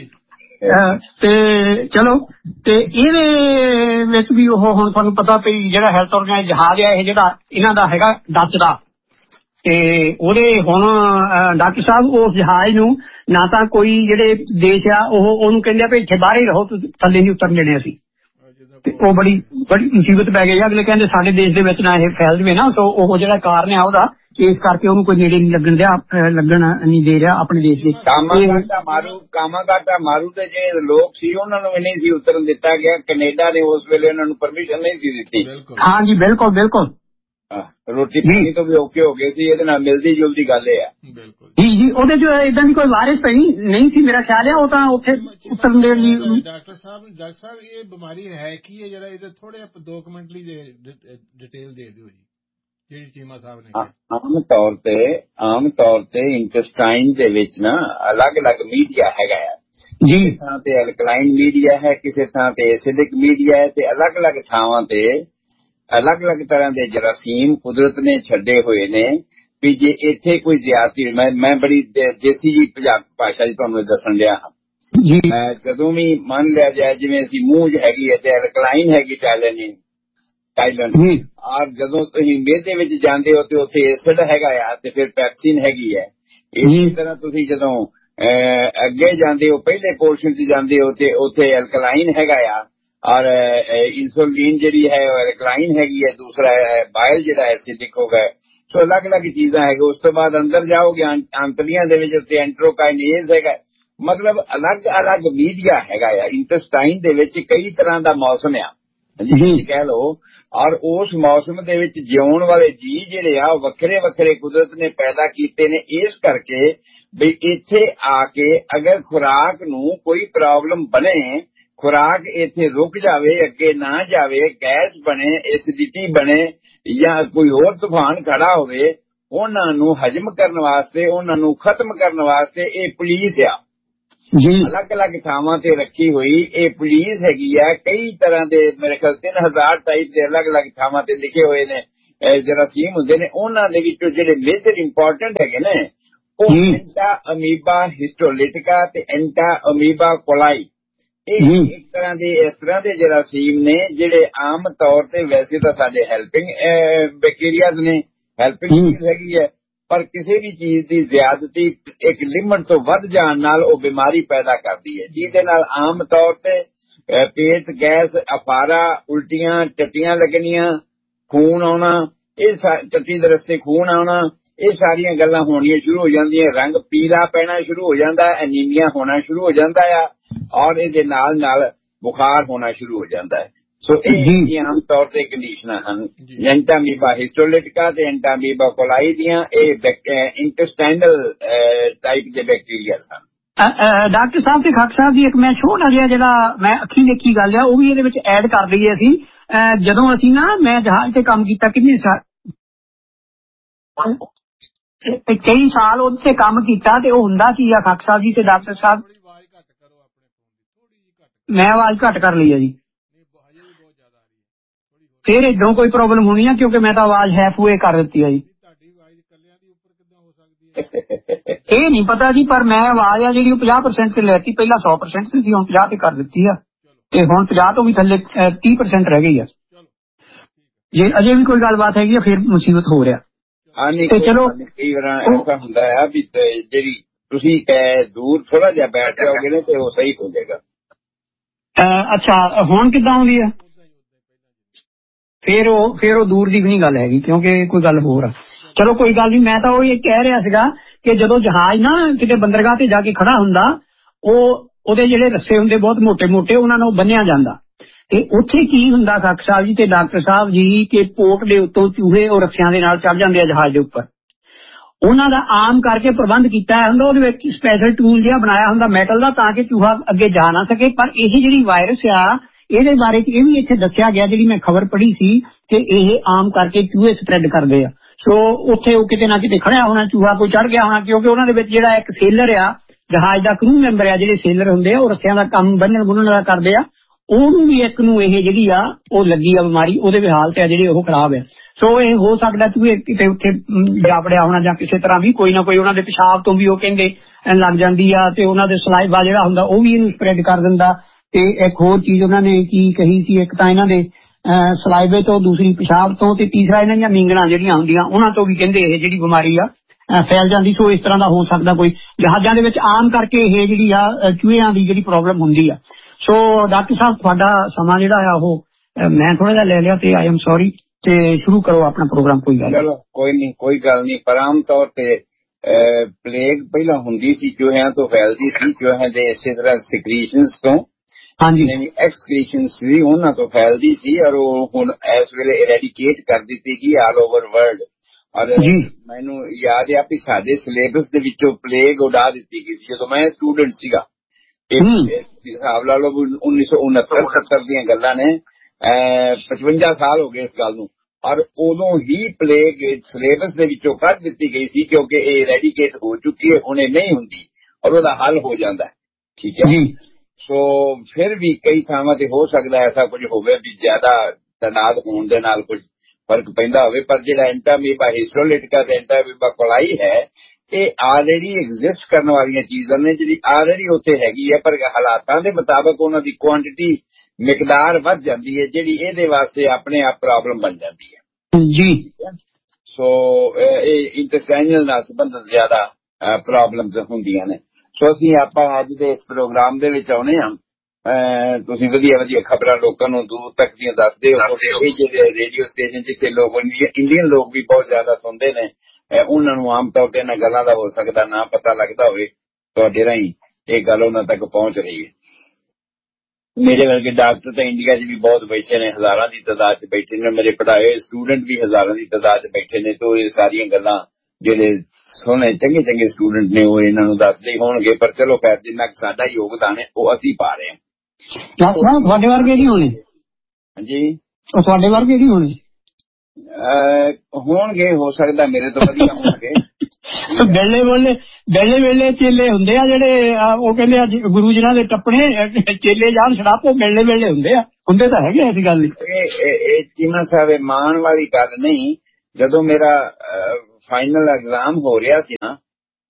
Speaker 2: ਤੇ ਚਲੋ, ਤੇ ਇਹਦੇ ਵਿੱਚ ਵੀ ਉਹ ਹੁਣ ਤੁਹਾਨੂੰ ਪਤਾ ਵੀ ਜਿਹੜਾ ਹੈਲਥ ਆਰਗੇਨਾਈਜ਼ ਜਹਾਜ਼ ਆ ਇਹ ਜਿਹੜਾ ਇਹਨਾਂ ਦਾ ਹੈਗਾ ਡੱਚ ਦਾ, ਤੇ ਉਹਦੇ ਹੁਣ ਡਾਕਟਰ ਸਾਹਿਬ ਉਸ ਜਹਾਜ਼ ਨੂੰ ਨਾ ਤਾਂ ਕੋਈ ਜਿਹੜੇ ਦੇਸ਼ ਆ ਉਹ ਉਹਨੂੰ ਕਹਿੰਦੇ ਆ ਵੀ ਇੱਥੇ ਬਾਹਰ ਹੀ ਰਹੋ, ਥੱਲੇ ਨਹੀਂ ਉਤਰਨ ਦੇਣੇ ਅਸੀਂ, ਤੇ ਉਹ ਬੜੀ ਬੜੀ ਮੁਸੀਬਤ ਪੈ ਗਈ। ਅਗਲੇ ਕਹਿੰਦੇ ਸਾਡੇ ਦੇਸ਼ ਦੇ ਵਿੱਚ ਨਾ ਇਹ ਫੈਲ ਜਵੇ ਨਾ, ਸੋ ਉਹ ਜਿਹੜਾ ਕਾਰਨ ਆ ਉਹਦਾ ਇਸ ਕਰਕੇ ਉਹਨੂੰ ਕੋਈ ਨੇੜੇ ਨਹੀਂ ਲੱਗਣ ਦਿਆ, ਲੱਗਣ ਨਹੀਂ ਦੇ ਰਿਹਾ ਆਪਣੇ ਦੇਸ਼ ਦੇ।
Speaker 3: ਕਾਮਾਗਾਟਾ ਮਾਰੂ ਕਾਮਾਗਾਟਾ ਮਾਰੂ ਤੇ ਜਿਹੜੇ ਲੋਕ ਸੀ ਉਹਨਾਂ ਨੂੰ ਵੀ ਨਹੀਂ ਸੀ ਉਤਰਨ ਦਿੱਤਾ ਗਿਆ, ਕੈਨੇਡਾ ਨੇ ਉਸ ਵੇਲੇ ਉਹਨਾਂ ਨੂੰ ਪਰਮਿਸ਼ਨ ਨਹੀਂ ਸੀ ਦਿੱਤੀ।
Speaker 2: ਹਾਂਜੀ ਬਿਲਕੁਲ ਬਿਲਕੁਲ,
Speaker 3: ਰੋਟੀ ਪਾਣੀ ਤੋਂ ਵੀ ਔਕੇ ਹੋ ਗਏ ਸੀ, ਇਹਦੇ ਨਾਲ ਮਿਲਦੀ ਜੁਲਦੀ ਗੱਲ ਇਹ ਆ।
Speaker 2: ਜੀ ਜੀ ਉਹਦੇ ਚ ਏਦਾਂ ਦੀ ਕੋਈ ਵਾਇਰਸ ਤਾਂ ਨਹੀਂ ਸੀ ਮੇਰਾ ਖਿਆਲ ਆ, ਉਹ ਤਾਂ ਉੱਥੇ ਉਤਰਨ ਦੇ ਲਈ।
Speaker 1: ਡਾਕਟਰ ਸਾਹਿਬ ਡਾਕਟਰ ਸਾਹਿਬ ਇਹ ਬਿਮਾਰੀ ਹੈ ਕੀ ਹੈ ਜਿਹੜਾ ਇਹਦੇ ਥੋੜੇ ਦੋ ਮਿੰਟ ਲਈ ਡਿਟੇਲ ਦੇ ਦਿਓ ਜੀ, ਜਿਹੜੀ ਚੀਮਾ ਸਾਹਿਬ ਨੇ।
Speaker 3: ਆਮ ਤੌਰ ਤੇ ਆਮ ਤੌਰ ਤੇ ਇੰਟੈਸਟਾਈਨ ਦੇ ਵਿੱਚ ਨਾ ਅਲੱਗ-ਅਲੱਗ ਮੀਡੀਆ ਹੈਗਾ ਆ ਜੀ, ਕਿਸੇ ਥਾਂ ਤੇ ਐਲਕਲਾਈਨ ਮੀਡੀਆ ਹੈ, ਕਿਸੇ ਥਾਂ ਤੇ ਐਸਿਡਿਕ ਮੀਡੀਆ ਹੈ, ਤੇ ਅਲੱਗ-ਅਲੱਗ ਥਾਵਾਂ ਤੇ ਅਲੱਗ-ਅਲੱਗ ਤਰ੍ਹਾਂ ਦੇ ਜਰਾਸੀਮ ਕੁਦਰਤ ਨੇ ਛੱਡੇ ਹੋਏ ਨੇ ਵੀ ਜੇ ਇੱਥੇ ਕੋਈ ਜ਼ਿਆਦਤੀ, ਮੈਂ ਮੈਂ ਬੜੀ ਦੇਸੀ ਜੀ ਪੰਜਾਬ ਭਾਸ਼ਾ ਜੀ ਤੁਹਾਨੂੰ ਦੱਸਣ ਡਿਆ ਹਾਂ। ਜਦੋਂ ਵੀ ਮੰਨ ਲਿਆ ਜਾਏ ਜਿਵੇਂ ਅਸੀਂ ਮੂੰਹ ਹੈਗੀ ਹੈ ਤੇ ਐਲਕਲਾਈਨ ਹੈਗੀ ਟਾਇਲਨ ਟਾਈਲੈਂਡ, ਔਰ ਜਦੋਂ ਤੁਸੀਂ ਮੇਦੇ ਵਿੱਚ ਜਾਂਦੇ ਹੋ ਤੇ ਉੱਥੇ ਐਸਿਡ ਹੈਗਾ ਆ ਤੇ ਫਿਰ ਪੈਪਸਿਨ ਹੈਗੀ ਹੈ। ਇਸੇ ਤਰ੍ਹਾਂ ਤੁਸੀਂ ਜਦੋਂ ਅੱਗੇ ਜਾਂਦੇ ਹੋ ਪਹਿਲੇ ਪੋਰਸ਼ਨ ਚ ਜਾਂਦੇ ਹੋ ਤੇ ਉੱਥੇ ਐਲਕਲਾਈਨ ਹੈਗਾ ਆ, ਔਰ ਇੰਸੂਲਿਨ ਜਿਹੜੀ ਹੈ ਉਹ ਐਲਕਲਾਈਨ ਹੈਗੀ ਹੈ, ਦੂਸਰਾ ਬਾਇਲ ਜਿਹੜਾ ਐਸਿਡਿਕ ਹੋ ਗਿਆ। ਸੋ ਅਲੱਗ-ਅਲੱਗ ਚੀਜ਼ਾਂ ਹੈਗੀਆਂ। ਉਸ ਤੋਂ ਬਾਅਦ ਅੰਦਰ ਜਾਓਗੇ ਆਂਤੜੀਆਂ ਦੇ ਵਿੱਚ ਉੱਥੇ ਐਂਟਰੋਕਾਈਨੇਜ਼ ਹੈਗਾ, ਮਤਲਬ ਅਲੱਗ-ਅਲੱਗ ਮੀਡੀਆ ਹੈਗਾ ਆ। ਇੰਟੈਸਟਾਈਨ ਦੇ ਵਿੱਚ ਕਈ ਤਰ੍ਹਾਂ ਦਾ ਮੌਸਮ ਆ ਜੀ ਕਹਿ ਲਓ, ਔਰ ਉਸ ਮੌਸਮ ਦੇ ਵਿੱਚ ਜਿਉਣ ਵਾਲੇ ਜੀ ਜਿਹੜੇ ਆ ਉਹ ਵੱਖਰੇ ਵੱਖਰੇ ਕੁਦਰਤ ਨੇ ਪੈਦਾ ਕੀਤੇ ਨੇ, ਇਸ ਕਰਕੇ ਵੀ ਇੱਥੇ ਆ ਕੇ ਅਗਰ ਖੁਰਾਕ ਨੂੰ ਕੋਈ ਪ੍ਰੋਬਲਮ ਬਣੇ, ਖੁਰਾਕ ਇੱਥੇ ਰੁਕ ਜਾਵੇ, ਅੱਗੇ ਨਾ ਜਾਵੇ, ਗੈਸ ਬਣੇ, ਐਸਿਡਿਟੀ ਬਣੇ, ਜਾਂ ਕੋਈ ਹੋਰ ਤੂਫਾਨ ਖੜਾ ਹੋਵੇ, ਉਹਨਾਂ ਨੂੰ ਹਜਮ ਕਰਨ ਵਾਸਤੇ, ਉਹਨਾਂ ਨੂੰ ਖਤਮ ਕਰਨ ਵਾਸਤੇ ਇਹ ਪੁਲਿਸ ਆ ਅਲੱਗ ਅਲੱਗ ਥਾਵਾਂ ਤੇ ਰੱਖੀ ਹੋਈ। ਇਹ ਪੁਲਿਸ ਹੈਗੀ ਆ ਕਈ ਤਰ੍ਹਾਂ ਦੇ, ਮੇਰੇ ਖਿਆਲ ਤਿੰਨ ਹਜ਼ਾਰ ਟਾਈਪ ਦੇ ਅਲੱਗ ਅਲੱਗ ਥਾਵਾਂ ਤੇ ਲਿਖੇ ਹੋਏ ਨੇ ਜਰਾਸੀਮ ਹੁੰਦੇ ਨੇ। ਉਹਨਾਂ ਦੇ ਵਿੱਚੋਂ ਜਿਹੜੇ ਮੇਜਰ ਇੰਪੋਰਟੈਂਟ ਹੈਗੇ ਨੇ ਉਹ ਐਂਟਾ ਅਮੀਬਾ ਹਿਸਟੋਲਿਟਿਕਾ ਤੇ ਐਂਟਾ ਅਮੀਬਾ ਕੋਲਾਈ। ਇਹ ਇੱਕ ਤਰ੍ਹਾਂ ਦੇ ਇਸ ਤਰ੍ਹਾਂ ਦੇ ਜਰਾਸੀਮ ਨੇ ਜਿਹੜੇ ਆਮ ਤੌਰ ਤੇ ਵੈਸੇ ਤਾਂ ਸਾਡੇ ਹੈਲਪਿੰਗ ਬੈਕਟੀਰੀਆਜ਼ ਨੇ, ਹੈਲਪਿੰਗ ਚੀਜ਼ ਹੈਗੀ ਹੈ, ਪਰ ਕਿਸੇ ਵੀ ਚੀਜ਼ ਦੀ ਜ਼ਿਆਦਤੀ ਇੱਕ ਲਿਮਟ ਤੋਂ ਵੱਧ ਜਾਣ ਨਾਲ ਉਹ ਬਿਮਾਰੀ ਪੈਦਾ ਕਰਦੀ ਹੈ, ਜਿਹਦੇ ਨਾਲ ਆਮ ਤੌਰ ਤੇ ਪੇਟ ਗੈਸ, ਅਫਾਰਾ, ਉਲਟੀਆਂ, ਟੱਟੀਆਂ ਲੱਗਣੀਆਂ, ਖੂਨ ਆਉਣਾ, ਇਹ ਟੱਟੀ ਦੇ ਰਸਤੇ ਖੂਨ ਆਉਣਾ, ਇਹ ਸਾਰੀਆਂ ਗੱਲਾਂ ਹੋਣੀਆਂ ਸ਼ੁਰੂ ਹੋ ਜਾਂਦੀਆਂ। ਰੰਗ ਪੀਲਾ ਪੈਣਾ ਸ਼ੁਰੂ ਹੋ ਜਾਂਦਾ, ਐਨੀਮੀਆ ਹੋਣਾ ਸ਼ੁਰੂ ਹੋ ਜਾਂਦਾ ਆ, ਔਰ ਇਹਦੇ ਨਾਲ ਨਾਲ ਬੁਖਾਰ ਹੋਣਾ ਸ਼ੁਰੂ ਹੋ ਜਾਂਦਾ ਹੈ। ਸੋ ਇਹ ਆਮ ਤੌਰ ਤੇ ਕੰਡੀਸ਼ਨਾਂ ਹਨ ਐਂਟਾਮੀਬਾ ਹਿਸਟੋਲਿਟਿਕਾ ਤੇ ਐਂਟਾਮੀਬਾ ਕੋਲਾਈ ਦੀਆਂ। ਇਹ ਇੰਟੈਸਟਾਈਨਲ ਟਾਈਪ ਦੇ ਬੈਕਟੀਰੀਆ ਹਨ।
Speaker 2: ਡਾਕਟਰ ਸਾਹਿਬ ਤੇ ਖਾਕ ਸਾਹਿਬ ਜੀ, ਇੱਕ ਮੈਂ ਛੋਟਾ ਜਿਹਾ ਜਿਹੜਾ ਮੈਂ ਅੱਖੀਂ ਦੇਖੀ ਗੱਲ ਆ ਉਹ ਵੀ ਇਹਦੇ ਵਿੱਚ ਐਡ ਕਰ ਦਈਏ ਅਸੀਂ। ਜਦੋਂ ਅਸੀਂ ਨਾ ਮੈਂ ਜਹਾਜ਼ ਤੇ ਕੰਮ ਕੀਤਾ ਕਿੰਨੇ ਸਾਲ, ਕਈ ਸਾਲ ਉਹਦੇ ਕੰਮ ਕੀਤਾ ਤੇ ਉਹ ਹੁੰਦਾ ਕੀ ਆ ਖਾਕ ਸਾਹਿਬ ਜੀ ਤੇ ਡਾਕਟਰ ਸਾਹਿਬ, ਮੈਂ ਆਵਾਜ਼ ਘੱਟ ਕਰ ਲਈ ਆ ਜੀ, ਫਿਰ ਏਦਾਂ ਕੋਈ ਪ੍ਰੋਬਲਮ ਹੋਣੀ ਆ ਕਿਉਂਕਿ ਮੈਂ ਤਾਂ ਆਵਾਜ਼ ਹੈਫ ਵੇ ਕਰ ਦਿੱਤੀ ਆ ਜੀ। ਇਹ ਨਹੀਂ ਪਤਾ ਜੀ, ਪਰ ਮੈਂ ਆਵਾਜ਼ ਆ ਜਿਹੜੀ ਉਹ ਪੰਜਾਹ ਪਰਸੈਂਟ ਤੇ ਲੈਤੀ, ਪਹਿਲਾਂ ਸੌ ਪਰਸੈਂਟ ਸੀ, ਹੁਣ ਪੰਜਾਹ ਤੇ ਕਰ ਦਿੱਤੀ ਆ ਤੇ ਹੁਣ ਪੰਜਾਹ ਤੋਂ ਵੀ ਥੱਲੇ ਤੀਹ ਪਰਸੈਂਟ ਰਹਿ ਗਈ ਆ। ਜੇ ਅਜੇ ਵੀ ਕੋਈ ਗੱਲਬਾਤ ਹੈਗੀ ਆ ਫਿਰ ਮੁਸੀਬਤ ਹੋ ਰਿਹਾ।
Speaker 3: ਤੇ ਚਲੋ ਕਈ ਵਾਰ ਐਸਾ ਹੁੰਦਾ ਆ ਵੀ ਜਿਹੜੀ ਤੁਸੀਂ ਦੂਰ ਥੋੜਾ ਜਿਹਾ ਬੈਠ ਜਾਓਗੇ ਨਾ ਤੇ ਉਹ ਸਹੀ ਹੋ ਜਾਏਗਾ।
Speaker 2: ਅੱਛਾ, ਹੁਣ ਕਿੱਦਾਂ ਆਉਂਦੀ ਆ? ਫਿਰ ਉਹ ਫਿਰ ਉਹ ਦੂਰ ਦੀ ਵੀ ਨਹੀਂ ਗੱਲ ਹੈਗੀ ਕਿਉਂਕਿ ਕੋਈ ਗੱਲ ਹੋਰ ਆ। ਚਲੋ ਕੋਈ ਗੱਲ ਨਹੀਂ, ਮੈਂ ਤਾਂ ਉਹ ਇਹ ਕਹਿ ਰਿਹਾ ਸੀਗਾ ਕਿ ਜਦੋਂ ਜਹਾਜ਼ ਨਾ ਕਿਤੇ ਬੰਦਰਗਾਹ ਤੇ ਜਾ ਕੇ ਖੜਾ ਹੁੰਦਾ, ਉਹ ਉਹਦੇ ਜਿਹੜੇ ਰੱਸੇ ਹੁੰਦੇ ਬਹੁਤ ਮੋਟੇ ਮੋਟੇ, ਉਹਨਾਂ ਨੂੰ ਬੰਨਿਆ ਜਾਂਦਾ ਤੇ ਉੱਥੇ ਕੀ ਹੁੰਦਾ ਖਾਕ ਸਾਹਿਬ ਜੀ ਤੇ ਡਾਕਟਰ ਸਾਹਿਬ ਜੀ ਕਿ ਪੋਟ ਦੇ ਉੱਤੋਂ ਚੂਹੇ ਉਹ ਰੱਸਿਆਂ ਦੇ ਨਾਲ ਚੜ ਜਾਂਦੇ ਆ ਜਹਾਜ਼ ਦੇ ਉੱਪਰ। ਉਹਨਾਂ ਦਾ ਆਮ ਕਰਕੇ ਪ੍ਰਬੰਧ ਕੀਤਾ ਹੁੰਦਾ, ਉਹਦੇ ਵਿੱਚ ਸਪੈਸ਼ਲ ਟੂਲ ਜਿਹਾ ਬਣਾਇਆ ਹੁੰਦਾ ਮੈਟਲ ਦਾ ਤਾਂ ਕਿ ਚੂਹਾ ਅੱਗੇ ਜਾ ਨਾ ਸਕੇ। ਪਰ ਇਹ ਜਿਹੜੀ ਵਾਇਰਸ ਆ ਇਹਦੇ ਬਾਰੇ ਚ ਇਹ ਵੀ ਇੱਥੇ ਦੱਸਿਆ ਗਿਆ, ਜਿਹੜੀ ਮੈਂ ਖਬਰ ਪੜ੍ਹੀ ਸੀ ਕਿ ਇਹ ਆਮ ਕਰਕੇ ਚੂਹੇ ਸਪਰੈਡ ਕਰਦੇ ਆ। ਸੋ ਉੱਥੇ ਉਹ ਕਿਤੇ ਨਾ ਕਿਤੇ ਖੜਿਆ ਹੋਣਾ ਚੂਹਾ, ਕੋਈ ਚੜ ਗਿਆ ਹੋਣਾ, ਕਿਉਂਕਿ ਉਹਨਾਂ ਦੇ ਵਿੱਚ ਜਿਹੜਾ ਇੱਕ ਸੇਲਰ ਆ ਜਹਾਜ਼ ਦਾ ਕਰੂ ਮੈਂਬਰ ਆ, ਜਿਹੜੇ ਸੇਲਰ ਹੁੰਦੇ ਆ ਉਹ ਰੱਸਿਆਂ ਦਾ ਕੰਮ ਬੰਨਣ ਬੁੰਨਣ ਦਾ ਕਰਦੇ ਆ, ਉਹਨੂੰ ਵੀ ਇੱਕ ਨੂੰ ਇਹ ਜਿਹੜੀ ਆ ਉਹ ਲੱਗੀ ਆ ਬਿਮਾਰੀ, ਉਹਦੇ ਵੀ ਹਾਲਤ ਆ ਜਿਹੜੀ ਉਹ ਖਰਾਬ ਆ। ਸੋ ਇਹ ਹੋ ਸਕਦਾ ਚੂਹੇ ਕਿਤੇ ਉੱਥੇ ਜਾ ਵੜਿਆ ਹੋਣਾ ਜਾਂ ਕਿਸੇ ਤਰ੍ਹਾਂ ਵੀ ਕੋਈ ਨਾ ਕੋਈ ਉਹਨਾਂ ਦੇ ਪਿਸ਼ਾਬ ਤੋਂ ਵੀ ਉਹ ਕਹਿੰਦੇ ਲੱਗ ਜਾਂਦੀ ਆ ਤੇ ਉਹਨਾਂ ਦੇ ਸਲਾਈਵਾ ਜਿਹੜਾ ਹੁੰਦਾ ਉਹ ਵੀ ਇਹਨੂੰ ਸਪਰੈਡ ਕਰ ਦਿੰਦਾ। ਤੇ ਇੱਕ ਹੋਰ ਚੀਜ਼ ਉਹਨਾਂ ਨੇ ਕੀ ਕਹੀ ਸੀ, ਇੱਕ ਤਾਂ ਇਹਨਾਂ ਦੇ ਸਲਾਈਵੇ ਤੋਂ, ਦੂਸਰੀ ਪਿਸ਼ਾਬ ਤੋਂ, ਤੇ ਤੀਸਰਾ ਇਹਨਾਂ ਦੀਆਂ ਮੀਂਗਣਾਂ ਜਿਹੜੀਆਂ ਹੁੰਦੀਆਂ ਉਹਨਾਂ ਤੋਂ ਵੀ ਕਹਿੰਦੇ ਇਹ ਜਿਹੜੀ ਬਿਮਾਰੀ ਆ ਫੈਲ ਜਾਂਦੀ। ਸੋ ਇਸ ਤਰ੍ਹਾਂ ਦਾ ਹੋ ਸਕਦਾ ਕੋਈ ਜਹਾਜ਼ਾਂ ਦੇ ਵਿੱਚ ਆਮ ਕਰਕੇ ਇਹ ਜਿਹੜੀ ਆ ਚੂਹਿਆਂ ਦੀ ਜਿਹੜੀ ਪ੍ਰੋਬਲਮ ਹੁੰਦੀ ਆ। ਸੋ ਡਾਕਟਰ ਸਾਹਿਬ ਤੁਹਾਡਾ ਸਮਾਂ ਜਿਹੜਾ ਆ ਉਹ ਮੈਂ ਥੋੜਾ ਜਿਹਾ ਲੈ ਲਿਆ ਤੇ ਆਈ ਐਮ ਸੌਰੀ, ਤੇ ਸ਼ੁਰੂ ਕਰੋ ਆਪਣਾ ਪ੍ਰੋਗਰਾਮ। ਕੋਈ ਗੱਲ
Speaker 3: ਚਲੋ ਕੋਈ ਨਹੀਂ ਕੋਈ ਗੱਲ ਨਹੀਂ। ਪਰ ਆਮ ਤੌਰ ਤੇ ਪਲੇਗ ਪਹਿਲਾਂ ਹੁੰਦੀ ਸੀ, ਚੂਹਿਆਂ ਤੋਂ ਫੈਲਦੀ ਸੀ, ਚੂਹਿਆਂ ਦੇ ਇਸੇ ਤਰ੍ਹਾਂ ਸਿਕਰੀਸ਼ਨਸ ਤੋਂ, ਹਾਂਜੀ ਐਕਸਕ੍ਰੀਸ਼ਨਸ ਵੀ ਉਹਨਾਂ ਤੋਂ ਫੈਲਦੀ ਸੀ, ਔਰ ਉਹ ਹੁਣ ਇਸ ਵੇਲੇ ਇਰੈਡੀਕੇਟ ਕਰ ਦਿੱਤੀ ਗਈ ਆਲ ਓਵਰ ਵਰਲਡ। ਔਰ ਮੈਨੂੰ ਯਾਦ ਆ ਵੀ ਸਾਡੇ ਸਿਲੇਬਸ ਦੇ ਵਿੱਚੋਂ ਪਲੇਗ ਉਡਾ ਦਿੱਤੀ ਗਈ ਸੀ ਜਦੋਂ ਮੈਂ ਸਟੂਡੈਂਟ ਸੀਗਾ। ਹਿਸਾਬ ਲਾ ਲਓ ਉੱਨੀ ਸੌ ਉਨੱਤਰ ਸੱਤਰ ਦੀਆਂ ਗੱਲਾਂ ਨੇ, ਪਚਵੰਜਾ ਸਾਲ ਹੋ ਗਏ ਇਸ ਗੱਲ ਨੂੰ, ਔਰ ਉਦੋਂ ਹੀ ਪਲੇਗ ਸਿਲੇਬਸ ਦੇ ਵਿੱਚੋਂ ਕੱਢ ਦਿੱਤੀ ਗਈ ਸੀ ਕਿਉਂਕਿ ਇਹ ਰੈਡੀਕੇਟ ਹੋ ਚੁੱਕੀ ਹੈ, ਹੁਣ ਇਹ ਨਹੀਂ ਹੁੰਦੀ ਔਰ ਉਹਦਾ ਹੱਲ ਹੋ ਜਾਂਦਾ। ਠੀਕ ਹੈ, ਸੋ ਫਿਰ ਵੀ ਕਈ ਥਾਵਾਂ ਤੇ ਹੋ ਸਕਦਾ ਐਸਾ ਕੁਝ ਹੋਵੇ ਵੀ ਜ਼ਿਆਦਾ ਤਨਾਦ ਹੋਣ ਦੇ ਨਾਲ ਕੁਝ ਫਰਕ ਪੈਂਦਾ ਹੋਵੇ, ਪਰ ਜਿਹੜਾ ਐਂਟਾਮੀਬਾ ਹਿਸਟੋਲਿਟਿਕਾ ਤੇ ਐਂਟਾਮੀਬਾ ਕੋਲਾਈ ਹੈ ਇਹ ਆਲਰੇਡੀ ਐਗਜ਼ਿਸਟ ਕਰਨ ਵਾਲੀਆਂ ਚੀਜ਼ਾਂ ਨੇ, ਜਿਹੜੀ ਆਲਰੇਡੀ ਉੱਥੇ ਹੈਗੀ ਹੈ, ਪਰ ਹਾਲਾਤਾਂ ਦੇ ਮੁਤਾਬਕ ਉਹਨਾਂ ਦੀ ਕੁਆਂਟੀਟੀ ਮਿਕਦਾਰ ਵੱਧ ਜਾਂਦੀ ਹੈ, ਜਿਹੜੀ ਇਹਦੇ ਵਾਸਤੇ ਆਪਣੇ ਆਪ ਪ੍ਰੋਬਲਮ ਬਣ ਜਾਂਦੀ ਹੈ ਜੀ। ਸੋ ਇਹ ਇੰਟੈਸਟਾਈਨਲ ਨਾਲ ਸੰਬੰਧਿਤ ਜ਼ਿਆਦਾ ਪ੍ਰੋਬਲਮਸ ਹੁੰਦੀਆਂ ਨੇ। ਸੋ ਅਸੀਂ ਆਪਾਂ ਅੱਜ ਦੇ ਇਸ ਪ੍ਰੋਗਰਾਮ ਦੇ ਵਿੱਚ ਆਉਣੇ ਹਾਂ, ਤੁਸੀਂ ਵਧੀਆ ਵਧੀਆ ਖਬਰਾਂ ਲੋਕਾਂ ਨੂੰ ਦੂਰ ਤੱਕ ਦੀਆਂ ਦੱਸਦੇ ਹੋ। ਇਹ ਜਿਹੜੇ ਰੇਡੀਓ ਸਟੇਸ਼ਨ ਜਿੱਥੇ ਲੋਕ ਇੰਡੀਅਨ ਲੋਕ ਵੀ ਬਹੁਤ ਜ਼ਿਆਦਾ ਸੁਣਦੇ ਨੇ, ਉਹਨਾਂ ਨੂੰ ਆਮ ਤੌਰ ਤੇ ਇਹਨਾਂ ਗੱਲਾਂ ਦਾ ਹੋ ਸਕਦਾ ਨਾ ਪਤਾ ਲੱਗਦਾ ਹੋਵੇ, ਤੁਹਾਡੇ ਰਾਹੀਂ ਇਹ ਗੱਲ ਉਹਨਾਂ ਤੱਕ ਪਹੁੰਚ ਰਹੀ ਹੈ। ਮੇਰੇ ਵਰਗੇ ਡਾਕਟਰ ਤਾਂ ਇੰਡੀਆ 'ਚ ਵੀ ਬਹੁਤ ਬੈਠੇ ਨੇ, ਹਜ਼ਾਰਾਂ ਦੀ ਤਾਦਾਦ 'ਚ ਬੈਠੇ ਨੇ, ਮੇਰੇ ਪੜ੍ਹਾਏ ਸਟੂਡੈਂਟ ਵੀ ਹਜ਼ਾਰਾਂ ਦੀ ਤਾਦਾਦ 'ਚ ਬੈਠੇ ਨੇ। ਤੋਂ ਇਹ ਸਾਰੀਆਂ ਗੱਲਾਂ ਜਿਹੜੇ ਸੋਹਣੇ ਚੰਗੇ ਚੰਗੇ ਸਟੂਡੈਂਟ ਨੇ ਉਹ ਇਹਨਾਂ ਨੂੰ ਦੱਸਦੇ ਹੀ ਹੋਣਗੇ, ਪਰ ਚਲੋ ਖੈਰ ਜਿੰਨਾ ਸਾਡਾ ਯੋਗਦਾਨ ਹੈ ਉਹ ਅਸੀਂ ਪਾ ਰਹੇ ਹਾਂ।
Speaker 2: ਤੁਹਾਡੇ ਵਰਗੇ ਨਹੀਂ ਹੋਣੇ,
Speaker 3: ਹਾਂਜੀ ਉਹ
Speaker 2: ਤੁਹਾਡੇ ਵਰਗੇ ਨਹੀਂ ਹੋਣੇ,
Speaker 3: ਹੋਣਗੇ, ਹੋ ਸਕਦਾ ਮੇਰੇ ਤੋਂ ਵਧੀਆ ਹੋਣਗੇ।
Speaker 2: ਵੇਲੇ ਵੇਲੇ ਵੇਲੇ ਵੇਲੇ ਚੇਲੇ ਹੁੰਦੇ ਆ ਜਿਹੜੇ ਉਹ ਕਹਿੰਦੇ ਆ ਗੁਰੂ ਜੀ ਦੇ ਟੱਪਣੇ ਚੇਲੇ ਜਾਣ ਛੜਾਪੋ, ਵੇਲੇ ਵੇਲੇ ਹੁੰਦੇ ਆ, ਹੁੰਦੇ ਤਾਂ ਹੈਗੇ। ਐਸੀ ਗੱਲ ਨਹੀਂ।
Speaker 3: ਇਹ ਚੀਮਾ ਸਾਹਿਬ ਮਾਣ ਵਾਲੀ ਗੱਲ ਨਹੀਂ। ਜਦੋਂ ਮੇਰਾ ਫਾਈਨਲ ਐਗਜ਼ਾਮ ਹੋ ਰਿਹਾ ਸੀ ਨਾ,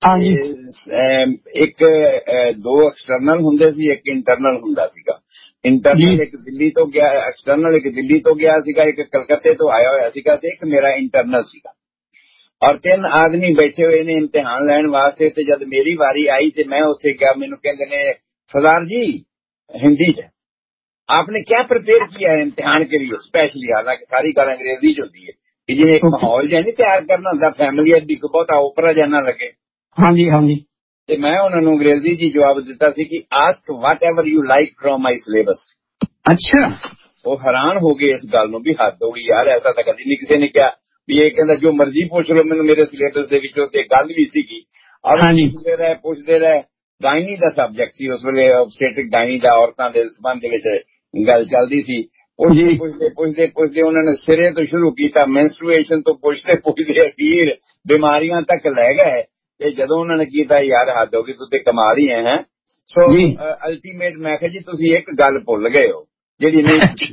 Speaker 3: ਇੱਕ ਦੋ ਐਕਸਟਰਨਲ ਹੁੰਦੇ ਸੀ, ਇੱਕ ਇੰਟਰਨਲ ਹੁੰਦਾ ਸੀਗਾ। ਇੰਟਰਨਲ ਇੱਕ ਦਿੱਲੀ ਤੋਂ ਗਿਆ, ਐਕਸਟਰਨਲ ਇੱਕ ਦਿੱਲੀ ਤੋਂ ਗਿਆ ਸੀਗਾ, ਇੱਕ ਕਲਕੱਤੇ ਤੋਂ ਆਇਆ ਹੋਇਆ ਸੀਗਾ, ਤੇ ਇੱਕ ਮੇਰਾ ਇੰਟਰਨਲ ਸੀਗਾ। ਔਰ ਤਿੰਨ ਆਦਮੀ ਬੈਠੇ ਹੋਏ ਨੇ ਇਮਤਿਹਾਨ ਲੈਣ ਵਾਸਤੇ। ਤੇ ਜਦ ਮੇਰੀ ਵਾਰੀ ਆਈ ਤੇ ਮੈਂ ਉੱਥੇ ਗਿਆ, ਮੈਨੂੰ ਕਹਿੰਦੇ ਨੇ ਸਰਦਾर जी हिंदी च आपने क्या प्रिपेयर किया है इम्तिहान के लिए स्पेशली। हालांकि सारी गल अंग्रेजी च होती है कि जिन्हें एक माहौल जिहा नहीं तैयार करना होंदा, फैमिली भी बहुत ओपरा जिहा ना लगे। हाँ जी हाँ जी। ते मैं उन्होंने अंग्रेजी च जवाब दिता सी कि ask what ever you like from my syllabus. अच्छा। वो हैरान हो गए इस गल नूं भी हद हो गई यार, ऐसा तो कदी नहीं किसी ने कहा भी। ये कहंदा जो मर्जी पूछ लो मैनूं मेरे सिलेबस दे विचों, ते गल भी सीगी। और पुछदे रहे पुछदे रहे गायनी का सबजैक्ट सी उस वेले, ऑब्सटेट्रिक गायनी का औरतां दे संबंध दे विच गल चलदी सी। पुछदे पुछदे पुछदे पुछदे उन्होंने सिरे तो शुरू किया, मेंस्ट्रुएशन तो पुछदे पुछदे अखीर बीमारियां तक लै गए। ते जदों उन्होंने किया यार हद हो गई, तू ते कमाल ही है। सो अल्टीमेट मैं कहा जी तुसीं एक गल भुल गए हो जिहड़ी नहीं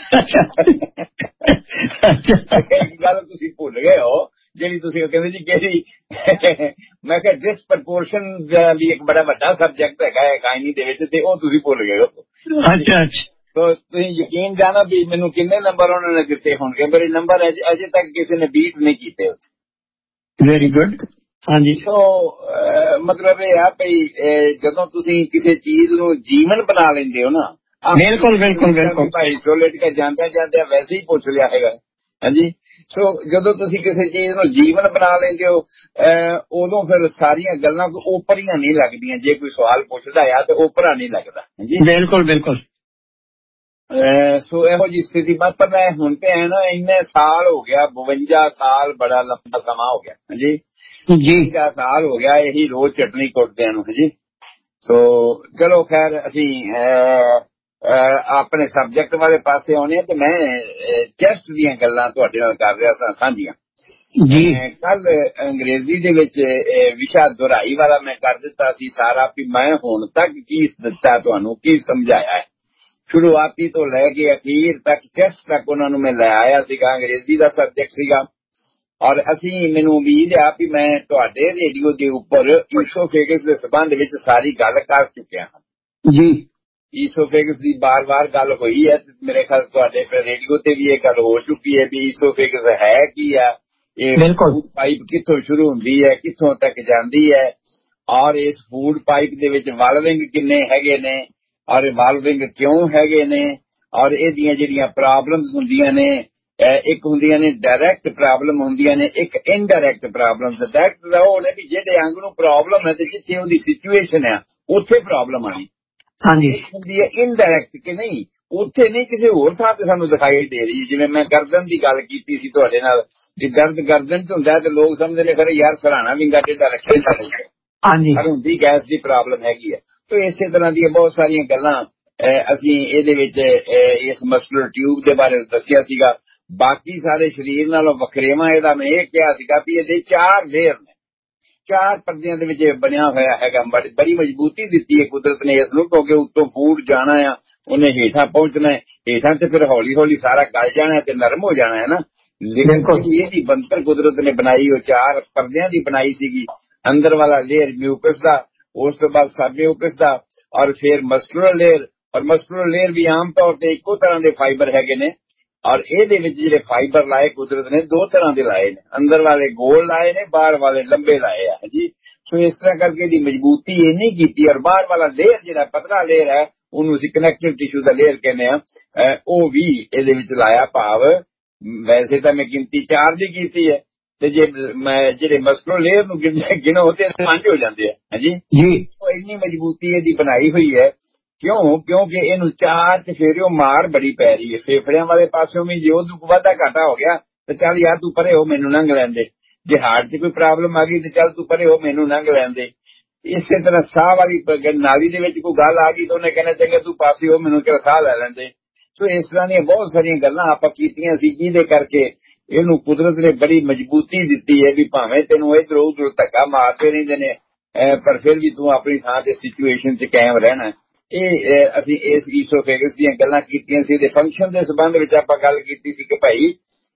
Speaker 3: एक गल तुसीं भुल गए हो ਜਿਹੜੀ ਤੁਸੀਂ ਕਹਿੰਦੇ ਜੀ ਕਿਹੜੀ। ਮੈਂ ਕਿਹਾ ਡਿਸਪ੍ਰਪੋਰਸ਼ਨ ਵੀ ਇੱਕ ਬੜਾ ਵੱਡਾ ਸਬਜੈਕਟ ਹੈਗਾ ਹੈ ਗਾਇਨੀ ਦੇ ਵਿੱਚ, ਤੇ ਉਹ ਤੁਸੀਂ ਭੁੱਲ ਗਏ ਹੋ। ਅੱਛਾ ਅੱਛਾ। ਸੋ ਤੁਸੀਂ ਯਕੀਨ ਜਾਣੋ ਵੀ ਮੈਨੂੰ ਕਿੰਨੇ ਨੰਬਰ ਉਹਨਾਂ ਨੇ ਦਿੱਤੇ ਹੋਣਗੇ, ਮੇਰੇ ਨੰਬਰ ਅਜੇ ਤੱਕ ਕਿਸੇ ਨੇ ਬੀਟ ਨਹੀਂ ਕੀਤੇ। Very good. ਹਾਂਜੀ। ਸੋ ਮਤਲਬ ਇਹ ਆ ਭਈ ਜਦੋਂ ਤੁਸੀਂ ਕਿਸੇ ਚੀਜ਼ ਨੂੰ ਜੀਵਨ ਬਣਾ ਲੈਂਦੇ ਹੋ ਨਾ। ਬਿਲਕੁਲ ਬਿਲਕੁਲ ਬਿਲਕੁਲ ਭਾਈ ਚੋਲੇ ਟਿਕਾ ਜਾਂਦਿਆਂ ਜਾਂਦਿਆਂ ਵੈਸੇ ਹੀ ਪੁੱਛ ਲਿਆ ਹੈਗਾ। ਹਾਂਜੀ। ਸੋ ਜਦੋਂ ਤੁਸੀਂ ਕਿਸੇ ਚੀਜ਼ ਨੂੰ ਜੀਵਨ ਬਣਾ ਲੈਂਦੇ ਹੋ ਉਦੋਂ ਫਿਰ ਸਾਰੀਆਂ ਗੱਲਾਂ ਓਪਰੀਆਂ ਨਹੀਂ ਲੱਗਦੀਆਂ। ਜੇ ਕੋਈ ਸਵਾਲ ਪੁੱਛਦਾ ਆ ਤੇ ਓਪਰਾ ਨਹੀਂ ਲੱਗਦਾ। ਹਾਂਜੀ ਬਿਲਕੁਲ ਬਿਲਕੁਲ। ਸੋ ਇਹੋ ਜਿਹੀ ਸਥਿਤੀ ਪਰ ਮੈਂ ਹੁਣ ਤੇ ਹੈ ਨਾ ਇੰਨੇ ਸਾਲ ਹੋ ਗਿਆ, ਬਵੰਜਾ ਸਾਲ ਬੜਾ ਲੰਬਾ ਸਮਾਂ ਹੋ ਗਿਆ। ਹਾਂਜੀ ਜੀ ਸਾਲ ਹੋ ਗਿਆ ਇਹੀ ਰੋਜ਼ ਚਟਨੀ ਕੁੱਟਦਿਆਂ ਨੂੰ। ਹਾਂਜੀ। ਸੋ ਚਲੋ ਖੈਰ ਅਸੀਂ ਆਪਣੇ ਸਬਜੈਕਟ ਵਾਲੇ ਪਾਸੇ ਆਉਣੇ ਤੇ ਮੈਂ ਚੈਸਟ ਦੀਆਂ ਗੱਲਾਂ ਤੁਹਾਡੇ ਨਾਲ ਕਰ ਰਿਹਾ ਸਾਂ ਸਾਂਝੀਆਂ। ਜੀ ਕੱਲ ਅੰਗਰੇਜ਼ੀ ਦੇ ਵਿੱਚ ਵਿਸ਼ਾ ਦੁਹਰਾਈ ਵਾਲਾ ਮੈਂ ਕਰ ਦਿੱਤਾ ਸੀ ਸਾਰਾ ਵੀ ਮੈਂ ਹੁਣ ਤੱਕ ਕੀ ਦਿੱਤਾ ਤੁਹਾਨੂੰ, ਕੀ ਸਮਝਾਇਆ ਹੈ। ਸ਼ੁਰੂਆਤੀ ਤੋਂ ਲੈ ਕੇ ਅਖੀਰ ਤੱਕ ਚੈਸਟ ਤੱਕ ਉਹਨਾਂ ਨੂੰ ਮੈਂ ਲੈ ਆਇਆ ਸੀਗਾ। ਅੰਗਰੇਜ਼ੀ ਦਾ ਸਬਜੈਕਟ ਸੀਗਾ। ਔਰ ਅਸੀਂ ਮੈਨੂੰ ਉਮੀਦ ਆ ਵੀ ਮੈਂ ਤੁਹਾਡੇ ਰੇਡੀਓ ਦੇ ਉੱਪਰ ਈਸੋਫੇਗਸ ਦੇ ਸੰਬੰਧ ਵਿੱਚ ਸਾਰੀ ਗੱਲ ਕਰ ਚੁੱਕਿਆ ਹਾਂ। ਜੀ ਈਸੋਫੇਗਸ ਦੀ ਬਾਰ ਬਾਰ ਗੱਲ ਹੋਈ ਹੈ। ਮੇਰੇ ਖਿਆਲ ਤੁਹਾਡੇ ਰੇਡੀਓ ਤੇ ਵੀ ਇਹ ਗੱਲ ਹੋ ਚੁੱਕੀ ਹੈ ਵੀ ਈਸੋਫੇਗਸ ਹੈ ਕੀ ਆ, ਇਹ ਫੂਡ ਪਾਈਪ ਕਿੱਥੋਂ ਸ਼ੁਰੂ ਹੁੰਦੀ ਹੈ, ਕਿੱਥੋਂ ਤੱਕ ਜਾਂਦੀ ਹੈ, ਔਰ ਇਸ ਫੂਡ ਪਾਈਪ ਦੇ ਵਿੱਚ ਵਾਲਵਿੰਗ ਕਿੰਨੇ ਹੈਗੇ ਨੇ, ਔਰ ਵਾਲਵਿੰਗ ਕਿਉਂ ਹੈਗੇ ਨੇ, ਔਰ ਇਹਦੀਆਂ ਜਿਹੜੀਆਂ ਪ੍ਰੋਬਲਮਸ ਹੁੰਦੀਆਂ ਨੇ, ਇੱਕ ਹੁੰਦੀਆਂ ਨੇ ਡਾਇਰੈਕਟ ਪ੍ਰੋਬਲਮ ਹੁੰਦੀਆਂ ਨੇ, ਇੱਕ ਇਨਡਾਇਰੈਕਟ ਪ੍ਰੋਬਲਮ। ਡਾਇਰੈਕਟ ਦਾ ਉਹ ਨੇ ਵੀ ਜਿਹੜੇ ਅੰਗ ਨੂੰ ਪ੍ਰੋਬਲਮ ਹੈ ਤੇ ਜਿੱਥੇ ਉਹਦੀ ਸਿਚੁਏਸ਼ਨ ਹੈ ਉੱਥੇ ਪ੍ਰੋਬਲਮ ਆਣੀ। ਹਾਂਜੀ। ਹੁੰਦੀ ਹੈ ਇਨਡਾਇਰੈਕਟ ਕਿ ਨਹੀਂ, ਉੱਥੇ ਨਹੀਂ ਕਿਸੇ ਹੋਰ ਥਾਂ ਤੇ ਸਾਨੂੰ ਦਿਖਾਈ ਦੇ ਰਹੀ। ਜਿਵੇਂ ਮੈਂ ਗਰਦਨ ਦੀ ਗੱਲ ਕੀਤੀ ਸੀ ਤੁਹਾਡੇ ਨਾਲ, ਜੇ ਦਰਦ ਗਰਦਨ ਚ ਹੁੰਦਾ ਤੇ ਲੋਕ ਸਮਝਦੇ ਨੇ ਖਰੇ ਯਾਰ ਸਰਾਣਾ ਵਿੰਗਾ ਟੇਢਾ ਰੱਖਿਆ ਚਾਹੀਦਾ। ਹਾਂਜੀ। ਪਰ ਹੁੰਦੀ ਗੈਸ ਦੀ ਪ੍ਰੋਬਲਮ ਹੈਗੀ ਹੈ। ਤੇ ਇਸੇ ਤਰ੍ਹਾਂ ਦੀਆਂ ਬਹੁਤ ਸਾਰੀਆਂ ਗੱਲਾਂ ਅਸੀਂ ਇਹਦੇ ਵਿੱਚ ਇਸ ਮਸਕੂਲਰ ਟਿਊਬ ਦੇ ਬਾਰੇ ਦੱਸਿਆ ਸੀਗਾ। ਬਾਕੀ ਸਾਰੇ ਸਰੀਰ ਨਾਲੋਂ ਵੱਖਰੇਵਾਂ ਇਹਦਾ ਮੈਂ ਇਹ ਕਿਹਾ ਸੀਗਾ ਵੀ ਇਹਦੇ ਚਾਰ ਲੇਅਰ ਨੇ, ਚਾਰ ਪਰਦਿਆਂ ਦੇ ਵਿੱਚ ਬਣਿਆ ਹੋਇਆ ਹੈਗਾ। ਬੜੀ ਬੜੀ ਮਜ਼ਬੂਤੀ ਦਿੱਤੀ ਹੈ ਕੁਦਰਤ ਨੇ ਇਸ ਨੂੰ, ਕਿਉਂਕਿ ਉੱਤੋਂ ਫੂਡ ਜਾਣਾ ਆ, ਉਹਨੇ ਹੇਠਾਂ ਪਹੁੰਚਣਾ ਹੈ, ਹੇਠਾਂ ਤੇ ਫਿਰ ਹੌਲੀ ਹੌਲੀ ਸਾਰਾ ਗਲ ਜਾਣਾ ਤੇ ਨਰਮ ਹੋ ਜਾਣਾ ਹੈ ਨਾ। ਲੇਕਿਨ ਇਹਦੀ ਬਣਤਰ ਕੁਦਰਤ ਨੇ ਬਣਾਈ ਉਹ ਚਾਰ ਪਰਦਿਆਂ ਦੀ ਬਣਾਈ ਸੀਗੀ। ਅੰਦਰ ਵਾਲਾ ਲੇਅਰ ਮਿਊਕਸ ਦਾ, ਉਸ ਤੋਂ ਬਾਅਦ ਸਬ ਮਿਊਕਸ ਦਾ, ਔਰ ਫਿਰ ਮਸਕੂਲਰ ਲੇਅਰ। ਔਰ ਮਸਕੂਲਰ ਲੇਅਰ ਵੀ ਆਮ ਤੌਰ ਤੇ ਇੱਕੋ ਤਰ੍ਹਾਂ ਦੇ ਫਾਈਬਰ ਹੈਗੇ ਨੇ। ਔਰ ਇਹਦੇ ਵਿੱਚ ਜਿਹੜੇ ਫਾਈਬਰ ਲਾਏ ਕੁਦਰਤ ਨੇ ਦੋ ਤਰ੍ਹਾਂ ਦੇ ਲਾਏ ਨੇ, ਅੰਦਰ ਵਾਲੇ ਗੋਲ ਲਾਏ ਨੇ, ਬਾਹਰ ਵਾਲੇ ਲੰਬੇ ਲਾਏ ਆ ਜੀ। ਸੋ ਇਸ ਤਰ੍ਹਾਂ ਕਰਕੇ ਇਹਦੀ ਮਜ਼ਬੂਤੀ ਇੰਨੀ ਕੀਤੀ। ਔਰ ਬਾਹਰ ਵਾਲਾ ਲੇਅਰ ਜਿਹੜਾ ਪਤਲਾ ਲੇਅਰ ਹੈ ਉਹਨੂੰ ਅਸੀਂ ਕਨੈਕਟਿਵ ਟਿਸ਼ੂ ਦਾ ਲੇਅਰ ਕਹਿੰਦੇ ਆ, ਉਹ ਵੀ ਇਹਦੇ ਵਿੱਚ ਲਾਇਆ। ਭਾਵ ਵੈਸੇ ਤਾਂ ਮੈਂ ਗਿਣਤੀ ਚਾਰ ਦੀ ਕੀਤੀ ਹੈ ਤੇ ਜੇ ਮੈਂ ਜਿਹੜੇ ਮਸਕੂਲਰ ਲੇਅਰ ਨੂੰ ਗਿਣੋ ਤੇ ਪੰਜ ਹੋ ਜਾਂਦੇ ਆ। ਹਾਂਜੀ ਜੀ। ਉਹ ਇੰਨੀ ਮਜ਼ਬੂਤੀ ਇਹਦੀ ਬਣਾਈ ਹੋਈ ਹੈ। ਕਿਉਂ? ਕਿਉਂਕਿ ਇਹਨੂੰ ਚਾਰ ਚਫੇਰਿਓ ਮਾਰ ਬੜੀ ਪੈ ਰਹੀ ਹੈ ਫੇਫੜਿਆਂ ਵਾਲੇ ਪਾਸਿਓਂ ਵੀ। ਜੇ ਉਹਨੂੰ ਵਾਧਾ ਘਾਟਾ ਹੋ ਗਿਆ ਤੇ ਚੱਲ ਯਾਰ ਤੂੰ ਪਰੇ ਹੋ ਮੈਨੂੰ ਲੰਘ ਲੈਂਦੇ। ਜੇ ਹਾਰਟ 'ਚ ਕੋਈ ਪ੍ਰੋਬਲਮ ਆ ਗਈ ਤੇ ਚੱਲ ਤੂੰ ਪਰੇ ਹੋ ਮੈਨੂੰ ਲੰਘ ਲੈਂਦੇ। ਇਸੇ ਤਰ੍ਹਾਂ ਸਾਹ ਵਾਲੀ ਨਾਲੀ ਦੇ ਵਿੱਚ ਕੋਈ ਗੱਲ ਆ ਗਈ ਤਾਂ ਉਹਨੇ ਕਹਿਣਾ ਚੰਗਾ ਤੂੰ ਪਾਸੇ ਹੋ ਮੈਨੂੰ ਕਿਹੜਾ ਸਾਹ ਲੈ ਲੈਂਦੇ। ਸੋ ਇਸ ਤਰ੍ਹਾਂ ਦੀਆਂ ਬਹੁਤ ਸਾਰੀਆਂ ਗੱਲਾਂ ਆਪਾਂ ਕੀਤੀਆਂ ਸੀ ਜਿਹਦੇ ਕਰਕੇ ਇਹਨੂੰ ਕੁਦਰਤ ਨੇ ਬੜੀ ਮਜ਼ਬੂਤੀ ਦਿੱਤੀ ਹੈ ਵੀ ਭਾਵੇਂ ਤੈਨੂੰ ਇਧਰੋਂ ਉਧਰੋਂ ਧੱਕਾ ਮਾਰਦੇ ਰਹਿੰਦੇ ਨੇ ਪਰ ਫਿਰ ਵੀ ਤੂੰ ਆਪਣੀ ਥਾਂ ਤੇ ਸਿਚੁਏਸ਼ਨ 'ਚ ਕਾਇਮ ਰਹਿਣਾ। ਇਹ ਅਸੀਂ ਇਸ ਈਸੋਫੇਗਸ ਦੀਆਂ ਗੱਲਾਂ ਕੀਤੀਆਂ ਸੀ। ਇਹਦੇ ਫੰਕਸ਼ਨ ਦੇ ਸੰਬੰਧ ਵਿੱਚ ਆਪਾਂ ਗੱਲ ਕੀਤੀ ਸੀ ਕਿ ਭਾਈ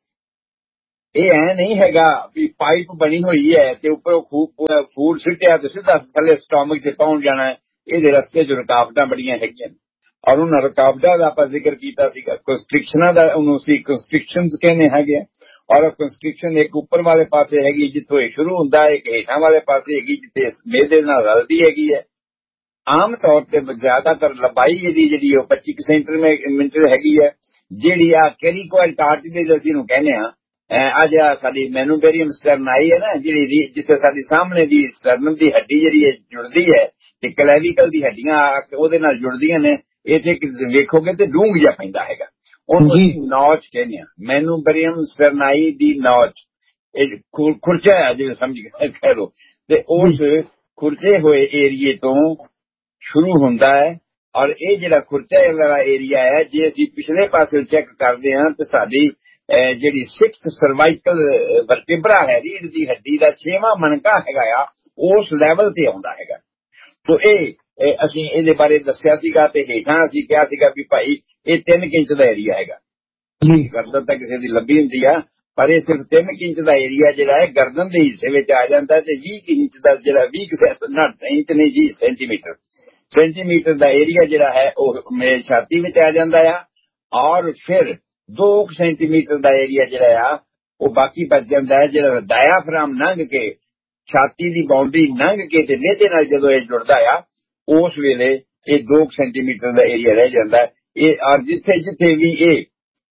Speaker 3: ਇਹ ਐ ਨਹੀਂ ਹੈਗਾ ਵੀ ਪਾਈਪ ਬਣੀ ਹੋਈ ਹੈ ਤੇ ਉੱਪਰੋਂ ਖੂਬ ਫੂਡ ਸਿੱਟਿਆ ਤੇ ਸਿੱਧਾ ਥੱਲੇ ਸਟੋਮਕ 'ਚ ਪਹੁੰਚ ਜਾਣਾ। ਇਹਦੇ ਰਸਤੇ 'ਚ ਰੁਕਾਵਟਾਂ ਬੜੀਆਂ ਹੈਗੀਆਂ ਔਰ ਉਹਨਾਂ ਰੁਕਾਵਟਾਂ ਦਾ ਆਪਾਂ ਜ਼ਿਕਰ ਕੀਤਾ ਸੀਗਾ। ਕੰਸਟ੍ਰਿਕਸ਼ਨਾਂ ਦਾ ਉਹਨੂੰ ਅਸੀਂ ਕੰਸਟ੍ਰਿਕਸ਼ਨਸ ਕਹਿੰਦੇ ਹੈਗੇ ਔਰ ਕੰਸਟ੍ਰਿਕਸ਼ਨ ਇੱਕ ਉੱਪਰ ਵਾਲੇ ਪਾਸੇ ਹੈਗੀ ਜਿੱਥੋਂ ਇਹ ਸ਼ੁਰੂ ਹੁੰਦਾ, ਇੱਕ ਹੇਠਾਂ ਵਾਲੇ ਪਾਸੇ ਹੈਗੀ ਜਿੱਥੇ ਮੇਦੇ ਨਾਲ ਰਲਦੀ ਹੈਗੀ ਹੈ। ਆਮ ਤੌਰ ਤੇ ਜ਼ਿਆਦਾਤਰ ਲੰਬਾਈ ਇਹਦੀ ਜਿਹੜੀ ਉਹ ਪੱਚੀ ਸੈਂਟੀਮੀਟਰ ਹੈਗੀ ਹੈ। ਜਿਹੜੀ ਆ ਕੈਰੀਕੋਇਡ ਕਾਰਟਿਲੇਜ ਅਸੀਂ ਨੂੰ ਕਹਿੰਦੇ ਹਾਂ, ਅੱਜ ਆ ਸਾਡੀ ਮੈਨੂਬੇਰੀਅਮ ਸਟਰਨਾਈ ਹੈ ਨਾ, ਜਿਹੜੀ ਜਿੱਥੇ ਸਾਡੀ ਸਾਹਮਣੇ ਦੀ ਸਟਰਨਮ ਦੀ ਹੱਡੀ ਜਿਹੜੀ ਹੈ ਜੁੜਦੀ ਹੈ ਤੇ ਕਲੈਵੀਕਲ ਦੀ ਹੱਡੀਆਂ ਉਹਦੇ ਨਾਲ ਜੁੜਦੀਆਂ ਨੇ। ਇੱਥੇ ਵੇਖੋਗੇ ਤੇ ਡੂੰਘ ਜਿਹਾ ਪੈਂਦਾ ਹੈਗਾ, ਉਹਨੂੰ ਅਸੀਂ ਨੌਚ ਕਹਿੰਦੇ ਹਾਂ, ਮੈਨੂਬੇਰੀਅਮ ਸਟਰਨਾਈ ਦੀ ਨੌਚ। ਇਹ ਖੁਰਚਾ ਹੈ ਜਿਵੇਂ ਸਮਝ ਕਹਿ ਲੋ, ਤੇ ਉਸ ਖੁਰਚੇ ਹੋਏ ਏਰੀਏ ਤੋਂ ਸ਼ੁਰੂ ਹੁੰਦਾ ਹੈ। ਔਰ ਇਹ ਜਿਹੜਾ ਖੁਰਚਾ ਵਾਲਾ ਏਰੀਆ ਹੈ, ਜੇ ਅਸੀਂ ਪਿਛਲੇ ਪਾਸੇ ਚੈੱਕ ਕਰਦੇ ਹਾਂ ਤੇ ਸਾਡੀ ਜਿਹੜੀ ਸਿਕਸਥ ਸਰਵਾਈਕਲ ਵਰਟੇਬਰਾ ਹੈ, ਰੀੜ ਦੀ ਹੱਡੀ ਦਾ ਛੇਵਾਂ ਮਣਕਾ ਹੈਗਾ ਆ, ਉਸ ਲੈਵਲ ਤੇ ਆਉਂਦਾ ਹੈਗਾ। ਤੋ ਇਹ ਅਸੀਂ ਇਹਦੇ ਬਾਰੇ ਦੱਸਿਆ ਸੀਗਾ ਤੇ ਹੇਠਾਂ ਅਸੀਂ ਕਿਹਾ ਸੀਗਾ ਵੀ ਭਾਈ ਇਹ ਤਿੰਨ ਇੰਚ ਦਾ ਏਰੀਆ ਹੈਗਾ। ਗਰਦਨ ਤਾਂ ਕਿਸੇ ਦੀ ਲੰਬੀ ਹੁੰਦੀ ਆ ਪਰ ਇਹ ਸਿਰਫ ਤਿੰਨ ਇੰਚ ਦਾ ਏਰੀਆ ਜਿਹੜਾ ਹੈ ਗਰਦਨ ਦੇ ਹਿੱਸੇ ਵਿੱਚ ਆ ਜਾਂਦਾ ਤੇ ਵੀਹ ਇੰਚ ਦਾ ਜਿਹੜਾ ਵੀਹ ਇੰਚ ਨਹੀਂ ਜੀ ਸੈਂਟੀਮੀਟਰ ਸੈਂਟੀਮੀਟਰ ਦਾ ਏਰੀਆ ਜਿਹੜਾ ਹੈ ਉਹ ਮੇਰੇ ਛਾਤੀ ਵਿੱਚ ਆ ਜਾਂਦਾ ਆ। ਔਰ ਫਿਰ ਦੋ ਸੈਂਟੀਮੀਟਰ ਦਾ ਏਰੀਆ ਜਿਹੜਾ ਆ ਉਹ ਬਾਕੀ ਬਚ ਜਾਂਦਾ ਹੈ, ਜਿਹੜਾ ਡਾਇਆਫ੍ਰਾਮ ਲੰਘ ਕੇ ਛਾਤੀ ਦੀ ਬਾਉਂਡਰੀ ਲੰਘ ਕੇ ਤੇ ਮੇਦੇ ਨਾਲ ਜਦੋਂ ਇਹ ਜੁੜਦਾ ਆ ਉਸ ਵੇਲੇ ਇਹ ਦੋ ਸੈਂਟੀਮੀਟਰ ਦਾ ਏਰੀਆ ਰਹਿ ਜਾਂਦਾ। ਇਹ ਔਰ ਜਿੱਥੇ ਜਿੱਥੇ ਵੀ ਇਹ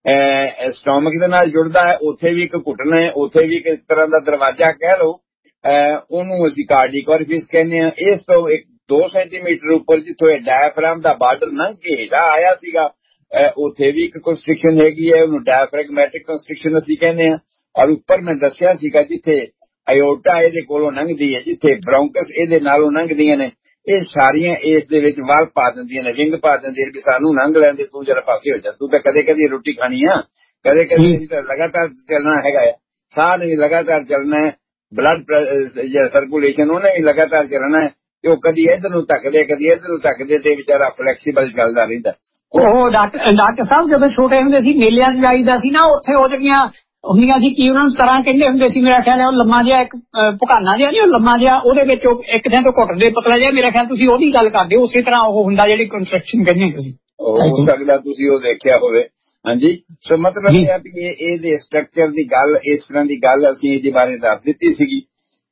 Speaker 3: ਸਟੋਮਕ ਦੇ ਨਾਲ ਜੁੜਦਾ ਹੈ ਉੱਥੇ ਵੀ ਇੱਕ ਘੁੱਟਣ ਹੈ, ਉੱਥੇ ਵੀ ਇੱਕ ਤਰ੍ਹਾਂ ਦਾ ਦਰਵਾਜ਼ਾ ਕਹਿ ਲਓ, ਉਹਨੂੰ ਅਸੀਂ ਕਾਰਡਿਕ ਔਰੀਫਿਸ ਕਹਿੰਦੇ ਹਾਂ। ਇਸ ਤੋਂ ਇੱਕ ਦੋ ਸੈਂਟੀਮੀਟਰ ਉੱਪਰ ਜਿੱਥੋਂ ਇਹ ਡਾਇਆਫ੍ਰਾਮ ਦਾ ਬਾਰਡਰ ਲੰਘ ਕੇ ਹੇਠਾਂ ਆਇਆ ਸੀਗਾ ਉੱਥੇ ਵੀ ਇੱਕ ਕੰਸਟ੍ਰਿਕਸ਼ਨ ਹੈਗੀ ਹੈ, ਉਹਨੂੰ ਡਾਇਫ੍ਰੈਗਮੈਟਿਕ ਕੰਸਟ੍ਰਿਕਸ਼ਨ ਅਸੀਂ ਕਹਿੰਦੇ ਹਾਂ। ਔਰ ਉੱਪਰ ਮੈਂ ਦੱਸਿਆ ਸੀਗਾ ਜਿੱਥੇ ਆਇਓਟਾ ਇਹਦੇ ਕੋਲੋਂ ਲੰਘਦੀ ਹੈ, ਜਿੱਥੇ ਬ੍ਰੌਂਕਸ ਇਹਦੇ ਨਾਲੋਂ ਲੰਘਦੀਆਂ ਨੇ, ਇਹ ਸਾਰੀਆਂ ਇਸ ਦੇ ਵਿੱਚ ਵੱਲ ਪਾ ਦਿੰਦੀਆਂ ਨੇ, ਵਿੰਗ ਪਾ ਦਿੰਦੀਆਂ ਨੇ ਵੀ ਸਾਨੂੰ ਲੰਘ ਲੈਂਦੇ, ਤੂੰ ਜਰਾ ਪਾਸੇ ਹੋ ਜਾ, ਤੂੰ ਤਾਂ ਕਦੇ ਕਦੇ ਰੋਟੀ ਖਾਣੀ ਆ, ਕਦੇ ਕਦੇ ਤਾਂ ਲਗਾਤਾਰ ਚੱਲਣਾ ਹੈਗਾ ਹੈ, ਸਾਹ ਨੇ ਵੀ ਲਗਾਤਾਰ ਚੱਲਣਾ ਹੈ, ਬਲੱਡ ਸਰਕੂਲੇਸ਼ਨ ਉਹਨੇ ਵੀ ਲਗਾਤਾਰ ਚੱਲਣਾ ਹੈ ਤੇ ਉਹ ਕਦੀ ਇੱਧਰ ਨੂੰ ਧੱਕਦੇ ਕਦੀ ਇੱਧਰ ਨੂੰ ਧੱਕਦੇ ਤੇ ਵਿਚਾਰਾ ਫਲੈਕਸੀਬਲ ਚੱਲਦਾ ਰਹਿੰਦਾ।
Speaker 2: ਉਹ ਡਾਕਟਰ ਡਾਕਟਰ ਸਾਹਿਬ ਜਦੋਂ ਛੋਟੇ ਹੁੰਦੇ ਸੀ ਮੇਲਿਆਂ 'ਚ ਜਾਈਦਾ ਸੀ ਨਾ, ਉੱਥੇ ਉਹ ਜਿਹੜੀਆਂ ਹੁੰਦੀਆਂ ਸੀ ਕੀ ਉਹਨਾਂ ਨੂੰ ਤਰ੍ਹਾਂ ਕਹਿੰਦੇ ਹੁੰਦੇ ਸੀ, ਮੇਰਾ ਖਿਆਲ ਹੈ ਉਹ ਲੰਮਾ ਜਿਹਾ ਇੱਕ ਭੁਕਾਨਾ ਜਿਹਾ ਨਹੀਂ, ਉਹ ਲੰਮਾ ਜਿਹਾ ਉਹਦੇ ਵਿੱਚ ਇੱਕ ਥਾਂ ਤੋਂ ਘੁੱਟਦੇ ਪਤਲਾ ਜਿਹਾ, ਮੇਰਾ ਖਿਆਲ ਤੁਸੀਂ ਉਹਦੀ ਗੱਲ ਕਰਦੇ ਹੋ, ਉਸੇ ਤਰ੍ਹਾਂ ਉਹ ਹੁੰਦਾ ਜਿਹੜੀ ਕੰਸਟਰਕਸ਼ਨ ਕਹਿੰਦੇ ਤੁਸੀਂ
Speaker 3: ਹੋ ਸਕਦਾ ਤੁਸੀਂ ਉਹ ਦੇਖਿਆ ਹੋਵੇ। ਹਾਂਜੀ, ਸੋ ਮਤਲਬ ਇਹ ਹੈ ਵੀ ਇਹਦੇ ਸਟਰਕਚਰ ਦੀ ਗੱਲ, ਇਸ ਤਰ੍ਹਾਂ ਦੀ ਗੱਲ ਅਸੀਂ ਇਹਦੇ ਬਾਰੇ ਦੱਸ ਦਿੱਤੀ ਸੀਗੀ।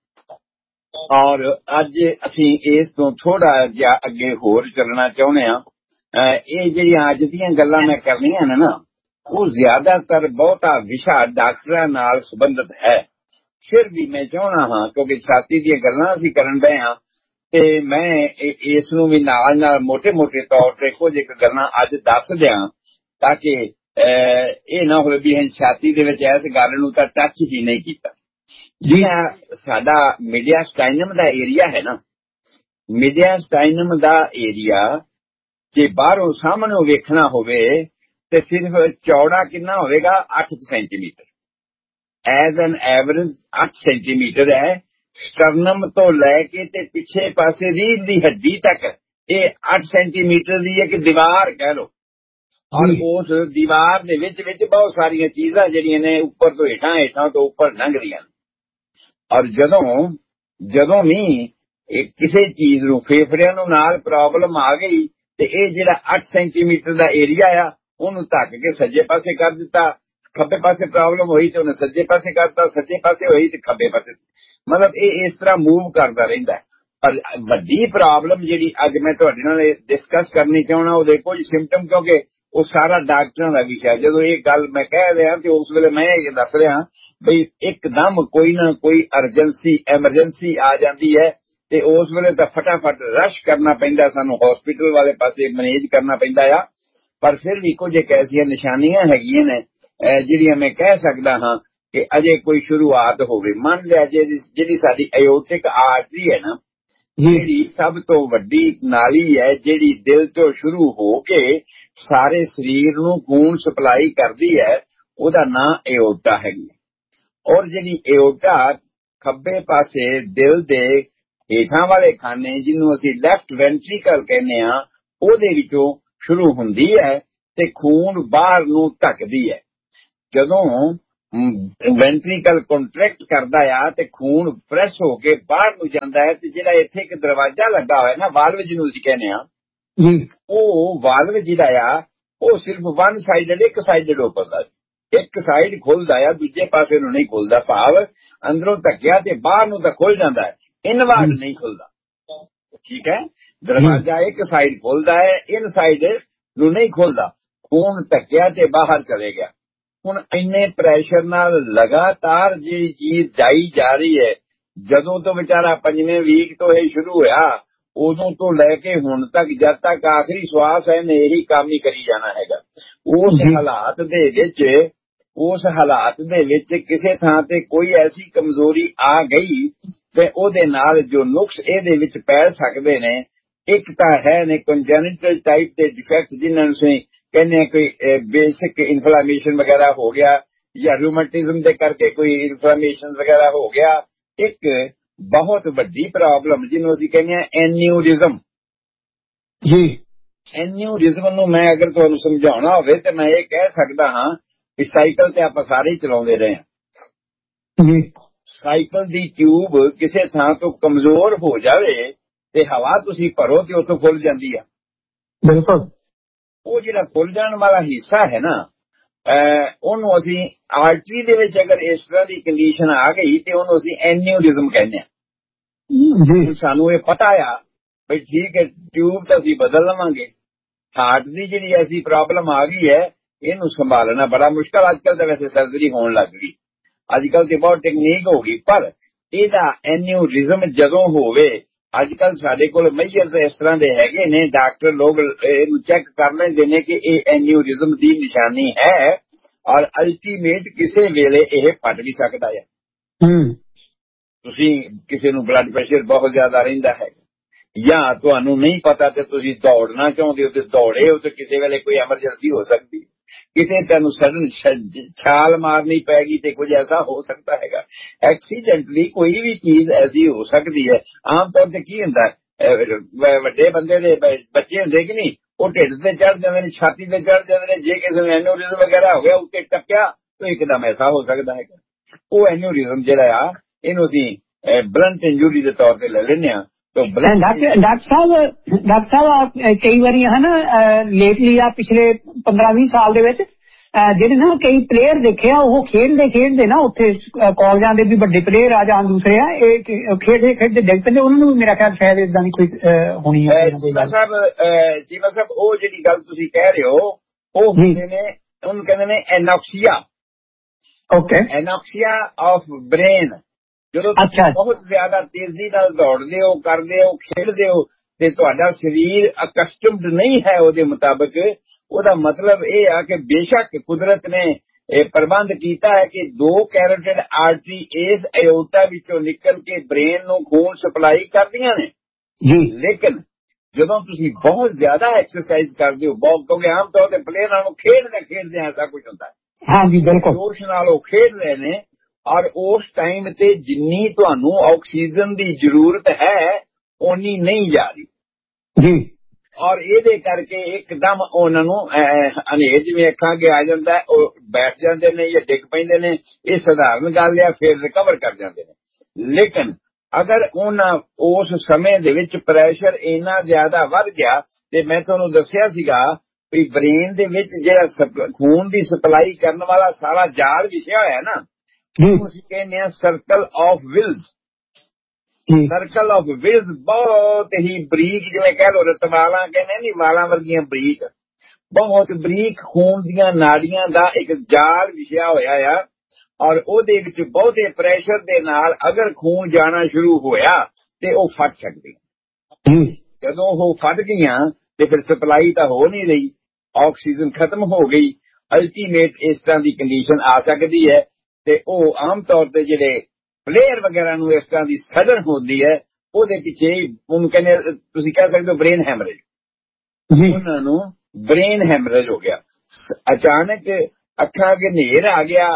Speaker 3: ਔਰ ਅੱਜ ਅਸੀਂ ਇਸ ਤੋਂ ਥੋੜਾ ਜਿਹਾ ਅੱਗੇ ਹੋਰ ਚੱਲਣਾ ਚਾਹੁੰਦੇ ਹਾਂ। ਇਹ ਜਿਹੜੀਆਂ ਅੱਜ ਦੀਆਂ ਗੱਲਾਂ ਮੈਂ ਕਰਨੀਆਂ ਨੇ ਨਾ, ਉਹ ਜ਼ਿਆਦਾਤਰ ਬਹੁਤਾ ਵਿਸ਼ਾ ਡਾਕਟਰਾਂ ਨਾਲ ਸੰਬੰਧਿਤ ਹੈ। ਫਿਰ ਵੀ ਮੈਂ ਚਾਹੁੰਦਾ ਹਾਂ ਕਿਉਂਕਿ ਛਾਤੀ ਦੀਆਂ ਗੱਲਾਂ ਅਸੀਂ ਕਰਨ ਰਹੇ ਹਾਂ ਤੇ ਮੈਂ ਇਸ ਨੂੰ ਵੀ ਨਾਲ ਨਾਲ ਮੋਟੇ ਮੋਟੇ ਤੌਰ ਤੇ ਕੁਝ ਇੱਕ ਗੱਲਾਂ ਅੱਜ ਦੱਸ ਦਿਆਂ ਤਾਂ ਕਿ ਇਹ ਨਾ ਹੋਵੇ ਵੀ ਅਸੀਂ ਛਾਤੀ ਦੇ ਵਿੱਚ ਇਸ ਗੱਲ ਨੂੰ ਤਾਂ ਟੱਚ ਹੀ ਨਹੀਂ ਕੀਤਾ। ਜਿਹੜਾ ਸਾਡਾ ਮੀਡੀਆਸਟਾਈਨਮ ਦਾ ਏਰੀਆ ਹੈ ਨਾ, ਮੀਡੀਆਸਟਾਈਨਮ ਦਾ ਏਰੀਆ ਜੇ ਬਾਹਰੋਂ ਸਾਹਮਣੇ ਵੇਖਣਾ ਹੋਵੇ ਤੇ ਸਿਰਫ ਚੌੜਾ ਕਿੰਨਾ ਹੋਵੇਗਾ, ਅੱਠ ਸੈਂਟੀਮੀਟਰ, ਐਜ਼ ਐਨ ਐਵਰੇਜ ਅੱਠ ਸੈਂਟੀਮੀਟਰ ਹੈ। ਸਟਰਨਮ ਤੋਂ ਲੈ ਕੇ ਤੇ ਪਿੱਛੇ ਪਾਸੇ ਰੀੜ ਦੀ ਹੱਡੀ ਤੱਕ ਇਹ ਅੱਠ ਸੈਂਟੀਮੀਟਰ ਦੀ ਇੱਕ ਦੀਵਾਰ ਕਹਿ ਲਓ। ਔਰ ਉਸ ਦੀਵਾਰ ਦੇ ਵਿੱਚ ਵਿੱਚ ਬਹੁਤ ਸਾਰੀਆਂ ਚੀਜ਼ਾਂ ਜਿਹੜੀਆਂ ਨੇ ਉੱਪਰ ਤੋਂ ਹੇਠਾਂ ਹੇਠਾਂ ਤੋਂ ਉੱਪਰ ਲੰਘਦੀਆਂ ਨੇ। ਔਰ ਜਦੋਂ ਜਦੋਂ ਵੀ ਕਿਸੇ ਚੀਜ਼ ਨੂੰ ਫੇਫੜਿਆਂ ਨੂੰ ਨਾਲ ਪ੍ਰੋਬਲਮ ਆ ਗਈ ਤੇ ਇਹ ਜਿਹੜਾ ਅੱਠ ਸੈਂਟੀਮੀਟਰ ਦਾ ਏਰੀਆ ਆ ਉਹਨੂੰ ਢੱਕ ਕੇ ਸੱਜੇ ਪਾਸੇ ਕਰ ਦਿੱਤਾ, ਖੱਬੇ ਪਾਸੇ ਪ੍ਰੋਬਲਮ ਹੋਈ ਤੇ ਉਹਨੇ ਸੱਜੇ ਪਾਸੇ ਕਰਤਾ, ਸੱਜੇ ਪਾਸੇ ਹੋਈ ਤੇ ਖੱਬੇ ਪਾਸੇ, ਮਤਲਬ ਇਹ ਇਸ ਤਰ੍ਹਾਂ ਮੂਵ ਕਰਦਾ ਰਹਿੰਦਾ। ਪਰ ਵੱਡੀ ਪ੍ਰੋਬਲਮ ਜਿਹੜੀ ਅੱਜ ਮੈਂ ਤੁਹਾਡੇ ਨਾਲ ਡਿਸਕਸ ਕਰਨੀ ਚਾਹੁੰਦਾ ਉਹਦੇ ਕੁਝ ਸਿੰਪਟਮ, ਕਿਉਂਕਿ ਉਹ ਸਾਰਾ ਡਾਕਟਰਾਂ ਦਾ ਵਿਸ਼ਾ। ਜਦੋਂ ਇਹ ਗੱਲ ਮੈਂ ਕਹਿ ਰਿਹਾ ਤੇ ਉਸ ਵੇਲੇ ਮੈਂ ਇਹ ਦੱਸ ਰਿਹਾ ਬਈ ਇੱਕਦਮ ਕੋਈ ਨਾ ਕੋਈ ਅਰਜੈਂਸੀ ਐਮਰਜੈਂਸੀ ਆ ਜਾਂਦੀ ਹੈ ਤੇ ਉਸ ਵੇਲੇ ਤਾਂ ਫਟਾਫਟ ਰਸ਼ ਕਰਨਾ ਪੈਂਦਾ, ਸਾਨੂੰ ਹਸਪੀਟਲ ਵਾਲੇ ਪਾਸੇ ਮੈਨੇਜ ਕਰਨਾ ਪੈਂਦਾ ਆ। ਪਰ ਫਿਰ ਵੀ ਕੁਝ ਇੱਕ ਐਸੀਆਂ ਨਿਸ਼ਾਨੀਆਂ ਹੈਗੀਆਂ ਨੇ ਜਿਹੜੀਆਂ ਮੈਂ ਕਹਿ ਸਕਦਾ ਹਾਂ ਕਿ ਅਜੇ ਕੋਈ ਸ਼ੁਰੂਆਤ ਹੋਵੇ। ਮੰਨ ਲਿਆ ਜਿਹੜੀ ਸਾਡੀ ਆਇਓਟਿਕ ਆਰਟਰੀ ਹੈ ਨਾ, ਜਿਹੜੀ ਸਭ ਤੋਂ ਵੱਡੀ ਨਾਲੀ ਹੈ ਜਿਹੜੀ ਦਿਲ ਤੋਂ ਸ਼ੁਰੂ ਹੋ ਕੇ ਸਾਰੇ ਸਰੀਰ ਨੂੰ ਖੂਨ ਸਪਲਾਈ ਕਰਦੀ ਹੈ, ਉਹਦਾ ਨਾਂ ਆਇਓਟਾ ਹੈਗੀ। ਔਰ ਜਿਹੜੀ ਏਓਰਟਾ ਖੱਬੇ ਪਾਸੇ ਦਿਲ ਦੇ ਹੇਠਾਂ ਵਾਲੇ ਖਾਨੇ ਜਿਹਨੂੰ ਅਸੀਂ ਲੈਫਟ ਵੈਂਟਰੀਕਲ ਕਹਿੰਦੇ ਆ, ਉਹਦੇ ਵਿੱਚੋਂ ਸ਼ੁਰੂ ਹੁੰਦੀ ਹੈ ਤੇ ਖੂਨ ਬਾਹਰ ਨੂੰ ਧੱਕਦੀ ਹੈ। ਜਦੋਂ ਵੈਂਟਰੀਕਲ ਕੰਟਰੈਕਟ ਕਰਦਾ ਆ ਤੇ ਖੂਨ ਪ੍ਰੈਸ ਹੋ ਕੇ ਬਾਹਰ ਨੂੰ ਜਾਂਦਾ ਹੈ, ਤੇ ਜਿਹੜਾ ਇੱਥੇ ਇੱਕ ਦਰਵਾਜ਼ਾ ਲੱਗਾ ਹੋਇਆ ਨਾ, ਵਾਲਵ ਜਿਹਨੂੰ ਅਸੀਂ ਕਹਿੰਦੇ ਆ, ਉਹ ਵਾਲਵ ਜਿਹੜਾ ਆ ਉਹ ਸਿਰਫ ਵਨ ਸਾਈਡਡ, ਇੱਕ ਸਾਈਡਡ ਓਪਨਦਾ, ਇੱਕ ਸਾਈਡ ਖੁੱਲਦਾ ਆ, ਦੂਜੇ ਪਾਸੇ ਨੂੰ ਨਹੀਂ ਖੁੱਲਦਾ। ਭਾਵ ਅੰਦਰੋਂ ਧੱਕਿਆ ਤੇ ਬਾਹਰ ਨੂੰ ਤਾਂ ਖੁੱਲ ਜਾਂਦਾ ਹੈ, ਇਨਵਾਰਡ ਨਹੀਂ ਖੁੱਲਦਾ। ਠੀਕ ਹੈ, ਦਰਵਾਜ਼ਾ ਇੱਕ ਸਾਈਡ ਖੁੱਲਦਾ ਹੈ, ਇਨ ਸਾਈਡ ਨੂੰ ਨਹੀਂ ਖੁੱਲਦਾ। ਖੂਨ ਧੱਕਿਆ ਤੇ ਬਾਹਰ ਚਲੇ ਗਿਆ। ਹੁਣ ਇੰਨੇ ਪ੍ਰੈਸ਼ਰ ਨਾਲ ਲਗਾਤਾਰ ਜਿਹੜੀ ਚੀਜ਼ ਜਾਈ ਜਾ ਰਹੀ ਹੈ, ਜਦੋਂ ਤੋਂ ਵਿਚਾਰਾ ਪੰਜਵੇਂ ਵੀਕ ਤੋਂ ਇਹ ਸ਼ੁਰੂ ਹੋਇਆ, ਉਦੋਂ ਤੋਂ ਲੈ ਕੇ ਹੁਣ ਤੱਕ, ਜਦ ਤੱਕ ਆਖਰੀ ਸਵਾਸ ਹੈ, ਨੇ ਇਹੀ ਕੰਮ ਹੀ ਕਰੀ ਜਾਣਾ ਹੈਗਾ। ਉਸ ਹਾਲਾਤ ਦੇ ਵਿੱਚ ਉਸ ਹਾਲਾਤ ਦੇ ਵਿੱਚ ਕਿਸੇ ਥਾਂ ਤੇ ਕੋਈ ਐਸੀ ਕਮਜ਼ੋਰੀ ਆ ਗਈ ਤੇ ਉਹਦੇ ਨਾਲ ਜੋ ਨੁਕਸ ਇਹਦੇ ਵਿੱਚ ਪੈ ਸਕਦੇ ਨੇ, ਇੱਕ ਤਾਂ ਹੈ ਨੇ ਕੰਜੈਨਿਟਲ ਟਾਈਪ ਦੇ ਡਿਫੈਕਟ, ਜਿਨ੍ਹਾਂ ਨੂੰ ਅਸੀਂ ਕਹਿੰਦੇ ਕੋਈ ਬੇਸਿਕ ਇਨਫਲਾਮੇਸ਼ਨ ਵਗੈਰਾ ਹੋ ਗਿਆ, ਜਾਂ ਰੂਮੈਟਿਜ਼ਮ ਦੇ ਕਰਕੇ ਕੋਈ ਇਨਫਲਾਮੇਸ਼ਨ ਵਗੈਰਾ ਹੋ ਗਿਆ। ਇੱਕ ਬਹੁਤ ਵੱਡੀ ਪ੍ਰੋਬਲਮ ਜਿਹਨੂੰ ਅਸੀਂ ਕਹਿੰਦੇ ਆ ਐਨਿਊਰਿਜ਼ਮ। ਜੀ, ਐਨਿਊਰਿਜ਼ਮ ਨੂੰ ਮੈਂ ਅਗਰ ਤੁਹਾਨੂੰ ਸਮਝਾਉਣਾ ਹੋਵੇ ਤੇ ਮੈਂ ਇਹ ਕਹਿ ਸਕਦਾ ਹਾਂ ਕਿ ਸਾਈਕਲ ਤੇ ਆਪਾਂ ਸਾਰੇ ਹੀ ਚਲਾਉਂਦੇ ਰਹੇ ਹਾਂ ਜੀ। ਸਾਈਕਲ ਦੀ ਟਿਊਬ ਕਿਸੇ ਥਾਂ ਤੋਂ ਕਮਜ਼ੋਰ ਹੋ ਜਾਵੇ ਤੇ ਹਵਾ ਤੁਸੀਂ ਭਰੋ ਤੇ ਉੱਥੋਂ ਖੁੱਲ ਜਾਂਦੀ ਆ। ਬਿਲਕੁਲ, ਉਹ ਜਿਹੜਾ ਖੁੱਲ ਜਾਣ ਵਾਲਾ ਹਿੱਸਾ ਹੈ ਨਾ, ਉਹਨੂੰ ਅਸੀਂ ਆਰਟਰੀ ਦੇ ਵਿੱਚ ਅਗਰ ਇਸ ਤਰ੍ਹਾਂ ਦੀ ਕੰਡੀਸ਼ਨ ਆ ਗਈ ਤੇ ਉਹਨੂੰ ਅਸੀਂ ਐਨਿਊਰਿਜ਼ਮ ਕਹਿੰਦੇ ਆ ਜੀ। ਸਾਨੂੰ ਇਹ ਪਤਾ ਆ ਵੀ ਠੀਕ ਹੈ, ਟਿਊਬ ਤਾਂ ਅਸੀਂ ਬਦਲ ਲਵਾਂਗੇ। ਹਾਰਟ ਦੀ ਜਿਹੜੀ ਐਸੀ ਪ੍ਰੋਬਲਮ ਆ ਗਈ ਹੈ, ਇਹਨੂੰ ਸੰਭਾਲਣਾ ਬੜਾ ਮੁਸ਼ਕਲ। ਅੱਜ ਕੱਲ ਤਾਂ ਵੈਸੇ ਸਰਜਰੀ ਹੋਣ ਲੱਗ ਗਈ, ਅੱਜ ਕੱਲ ਤੇ ਬਹੁਤ ਟੈਕਨੀਕ ਹੋ ਗਈ, ਪਰ ਇਹਦਾ ਐਨਿਊਰਿਜ਼ਮ ਜਦੋਂ ਹੋਵੇ, ਅੱਜ ਕੱਲ ਸਾਡੇ ਕੋਲ ਮੇਜਰਸ ਇਸ ਤਰ੍ਹਾਂ ਦੇ ਹੈਗੇ ਨੇ, ਡਾਕਟਰ ਲੋਕ ਇਹਨੂੰ ਚੈੱਕ ਕਰ ਲੈਂਦੇ ਨੇ ਕਿ ਇਹ ਐਨਿਊਰਿਜ਼ਮ ਦੀ ਨਿਸ਼ਾਨੀ ਹੈ, ਔਰ ਅਲਟੀਮੇਟ ਕਿਸੇ ਵੇਲੇ ਇਹ ਫਟ ਵੀ ਸਕਦਾ ਹੈ। ਤੁਸੀਂ ਕਿਸੇ ਨੂੰ ਬਲੱਡ ਪ੍ਰੈਸ਼ਰ ਬਹੁਤ ਜ਼ਿਆਦਾ ਰਹਿੰਦਾ ਹੈ, ਜਾਂ ਤੁਹਾਨੂੰ ਨਹੀਂ ਪਤਾ ਤੇ ਤੁਸੀਂ ਦੌੜਨਾ ਚਾਹੁੰਦੇ ਹੋ ਤੇ ਦੌੜੇ ਹੋ, ਤੇ ਕਿਸੇ ਵੇਲੇ ਕੋਈ ਐਮਰਜੈਂਸੀ ਹੋ ਸਕਦੀ, ਕਿਤੇ ਤੁਹਾਨੂੰ ਸਡਨ ਛਾਲ ਮਾਰਨੀ ਪੈ ਗਈ ਤੇ ਕੁਝ ਐਸਾ ਹੋ ਸਕਦਾ ਹੈਗਾ। ਐਕਸੀਡੈਂਟਲੀ ਕੋਈ ਵੀ ਚੀਜ਼ ਐਸੀ ਹੋ ਸਕਦੀ ਹੈ। ਆਮ ਤੌਰ ਤੇ ਕੀ ਹੁੰਦਾ, ਵੱਡੇ ਬੰਦੇ ਦੇ ਬੱਚੇ ਹੁੰਦੇ ਕਿ ਨਹੀਂ, ਉਹ ਢਿੱਡ ਤੇ ਚੜ ਜਾਂਦੇ ਨੇ, ਛਾਤੀ ਤੇ ਚੜ ਜਾਂਦੇ ਨੇ। ਜੇ ਕਿਸੇ ਨੂੰ ਐਨਿਊਰਿਜ਼ਮ ਵਗੈਰਾ ਹੋ ਗਿਆ, ਉੱਤੇ ਟੱਕਿਆ ਤਾਂ ਇੱਕਦਮ ਐਸਾ ਹੋ ਸਕਦਾ ਹੈਗਾ। ਉਹ ਐਨਿਊਰਿਜ਼ਮ ਜਿਹੜਾ ਆ, ਇਹਨੂੰ ਅਸੀਂ ਬਲੰਟ ਇੰਜੂਰੀ ਦੇ ਤੌਰ ਤੇ ਲੈ ਲੈਂਦੇ ਹਾਂ।
Speaker 2: ਡਾਕਟਰ ਸਾਹਿਬ ਡਾਕਟਰ ਸਾਹਿਬ ਕਈ ਵਾਰੀ ਹੈ ਨਾ, ਲੇਟਲੀ ਆ ਪਿਛਲੇ ਪੰਦਰਾਂ ਵੀਹ ਸਾਲ ਦੇ ਵਿੱਚ ਜਿਹੜੇ ਨਾ ਕਈ ਪਲੇਅਰ ਦੇਖੇ ਆ, ਉਹ ਖੇਡਦੇ ਖੇਡਦੇ ਨਾ ਉੱਥੇ ਕਾਲਜਾਂ ਦੇ ਵੀ ਵੱਡੇ ਪਲੇਅਰ ਆ ਜਾਂ ਦੂਸਰੇ ਆ, ਇਹ ਖੇਡਦੇ ਖੇਡਦੇ ਡਿੱਗ ਪੈਂਦੇ। ਉਹਨਾਂ ਨੂੰ ਮੇਰਾ ਖਿਆਲ ਸ਼ਾਇਦ ਇਦਾਂ ਦੀ ਕੋਈ ਹੋਣੀ ਹੈ।
Speaker 3: ਜੀਵਾ ਸਾਹਿਬ ਜੀਵਾ ਸਾਹਿਬ ਉਹ ਜਿਹੜੀ ਗੱਲ ਤੁਸੀਂ ਕਹਿ ਰਹੇ ਹੋ, ਉਹ ਹੁੰਦੇ ਨੇ, ਉਹਨੂੰ ਕਹਿੰਦੇ ਨੇ ਐਨੋਕਸੀਆ। Okay, ਐਨੋਕਸੀਆ of brain. ਜਦੋਂ ਤੁਸੀਂ ਬਹੁਤ ਜ਼ਿਆਦਾ ਤੇਜ਼ੀ ਨਾਲ ਦੌੜਦੇ ਹੋ, ਕਰਦੇ ਹੋ, ਖੇਡਦੇ ਹੋ ਤੇ ਤੁਹਾਡਾ ਸਰੀਰ ਅਕਸਟਮਡ ਨਹੀਂ ਹੈ ਉਹਦੇ ਮੁਤਾਬਕ, ਉਹਦਾ ਮਤਲਬ ਇਹ ਆ ਕਿ ਬੇਸ਼ੱਕ ਕੁਦਰਤ ਨੇ ਇਹ ਪ੍ਰਬੰਧ ਕੀਤਾ ਹੈ ਕਿ ਦੋ ਕੈਰੋਟਿਡ ਆਰਟਰੀ ਇਸ ਐਓਰਟਾ ਵਿੱਚੋਂ ਨਿਕਲ ਕੇ ਬ੍ਰੇਨ ਨੂੰ ਖੂਨ ਸਪਲਾਈ ਕਰਦੀਆਂ ਨੇ ਜੀ, ਲੇਕਿਨ ਜਦੋਂ ਤੁਸੀਂ ਬਹੁਤ ਜ਼ਿਆਦਾ ਐਕਸਰਸਾਈਜ਼ ਕਰਦੇ ਹੋ, ਬਹੁਤ, ਕਿਉਂਕਿ ਆਮ ਤੌਰ ਤੇ ਪਲੇਅਰਾਂ ਨੂੰ ਖੇਡਦੇ ਖੇਡਦੇ ਐਸਾ ਕੁਝ ਹੁੰਦਾ ਹੈ। ਹਾਂਜੀ, ਬਿਲਕੁਲ, ਜੋਸ਼ ਨਾਲ ਉਹ ਖੇਡ ਰਹੇ ਨੇ, ਔਰ ਉਸ ਟਾਈਮ ਤੇ ਜਿੰਨੀ ਤੁਹਾਨੂੰ ਆਕਸੀਜਨ ਦੀ ਜ਼ਰੂਰਤ ਹੈ ਓਨੀ ਨਹੀਂ ਜਾ ਰਹੀ ਜੀ, ਔਰ ਇਹਦੇ ਕਰਕੇ ਇੱਕਦਮ ਉਹਨਾਂ ਨੂੰ ਹਨੇਰ ਜਿਵੇਂ ਅੱਖਾਂ ਅੱਗੇ ਆ ਜਾਂਦਾ, ਉਹ ਬੈਠ ਜਾਂਦੇ ਨੇ ਜਾਂ ਡਿੱਗ ਪੈਂਦੇ ਨੇ। ਇਹ ਸਧਾਰਨ ਗੱਲ ਆ, ਫਿਰ ਰਿਕਵਰ ਕਰ ਜਾਂਦੇ ਨੇ। ਲੇਕਿਨ ਅਗਰ ਉਹਨਾਂ ਉਸ ਸਮੇਂ ਦੇ ਵਿੱਚ ਪ੍ਰੈਸ਼ਰ ਇੰਨਾ ਜ਼ਿਆਦਾ ਵੱਧ ਗਿਆ, ਤੇ ਮੈਂ ਤੁਹਾਨੂੰ ਦੱਸਿਆ ਸੀਗਾ ਵੀ ਬ੍ਰੇਨ ਦੇ ਵਿੱਚ ਜਿਹੜਾ ਖੂਨ ਦੀ ਸਪਲਾਈ ਕਰਨ ਵਾਲਾ ਸਾਰਾ ਜਾਲ ਵਿਛਿਆ ਹੋਇਆ ਨਾ, ਅਸੀਂ ਕਹਿੰਦੇ ਆ circle of wills. Circle of wills ਬਹੁਤ ਹੀ ਬਰੀਕ, ਜਿਵੇਂ ਕਹਿ ਲੋ ਰਤਵਾਲਾਂ ਕਹਿੰਦੇ ਨਹੀਂ, ਵਾਲਾਂ ਵਰਗੀਆਂ ਬਰੀਕ, ਬਹੁਤ ਬਰੀਕ ਖੂਨ ਦੀਆਂ ਨਾੜੀਆਂ ਦਾ ਇੱਕ ਜਾਲ ਵਿਛਿਆ ਹੋਇਆ ਆ, ਔਰ ਉਹਦੇ ਵਿੱਚ ਬਹੁਤੇ ਪ੍ਰੈਸ਼ਰ ਦੇ ਨਾਲ ਅਗਰ ਖੂਨ ਜਾਣਾ ਸ਼ੁਰੂ ਹੋਇਆ ਤੇ ਉਹ ਫਟ ਸਕਦੀ। ਜਦੋਂ ਉਹ ਫਟ ਗਈਆਂ ਤੇ ਫਿਰ ਸਪਲਾਈ ਤਾਂ ਹੋ ਨਹੀਂ ਰਹੀ, ਆਕਸੀਜਨ ਖਤਮ ਹੋ ਗਈ। ਅਲਟੀਮੇਟ ਇਸ ਤਰ੍ਹਾਂ ਦੀ ਕੰਡੀਸ਼ਨ ਆ ਸਕਦੀ ਹੈ, ਤੇ ਉਹ ਆਮ ਤੌਰ ਤੇ ਜਿਹੜੇ ਪਲੇਅਰ ਵਗੈਰਾ ਨੂੰ ਇਸ ਤਰ੍ਹਾਂ ਦੀ ਸਡਨ ਹੁੰਦੀ ਹੈ, ਉਹਦੇ ਪਿੱਛੇ ਉਹਨੂੰ ਕਹਿੰਦੇ, ਤੁਸੀਂ ਕਹਿ ਸਕਦੇ ਹੋ ਬ੍ਰੇਨ ਹੈਮਰੇਜ। ਉਹਨਾਂ ਨੂੰ ਬ੍ਰੇਨ ਹੈਮਰੇਜ ਹੋ ਗਿਆ, ਅਚਾਨਕ ਅੱਖਾਂ ਅੱਗੇ ਹਨੇਰ ਆ ਗਿਆ,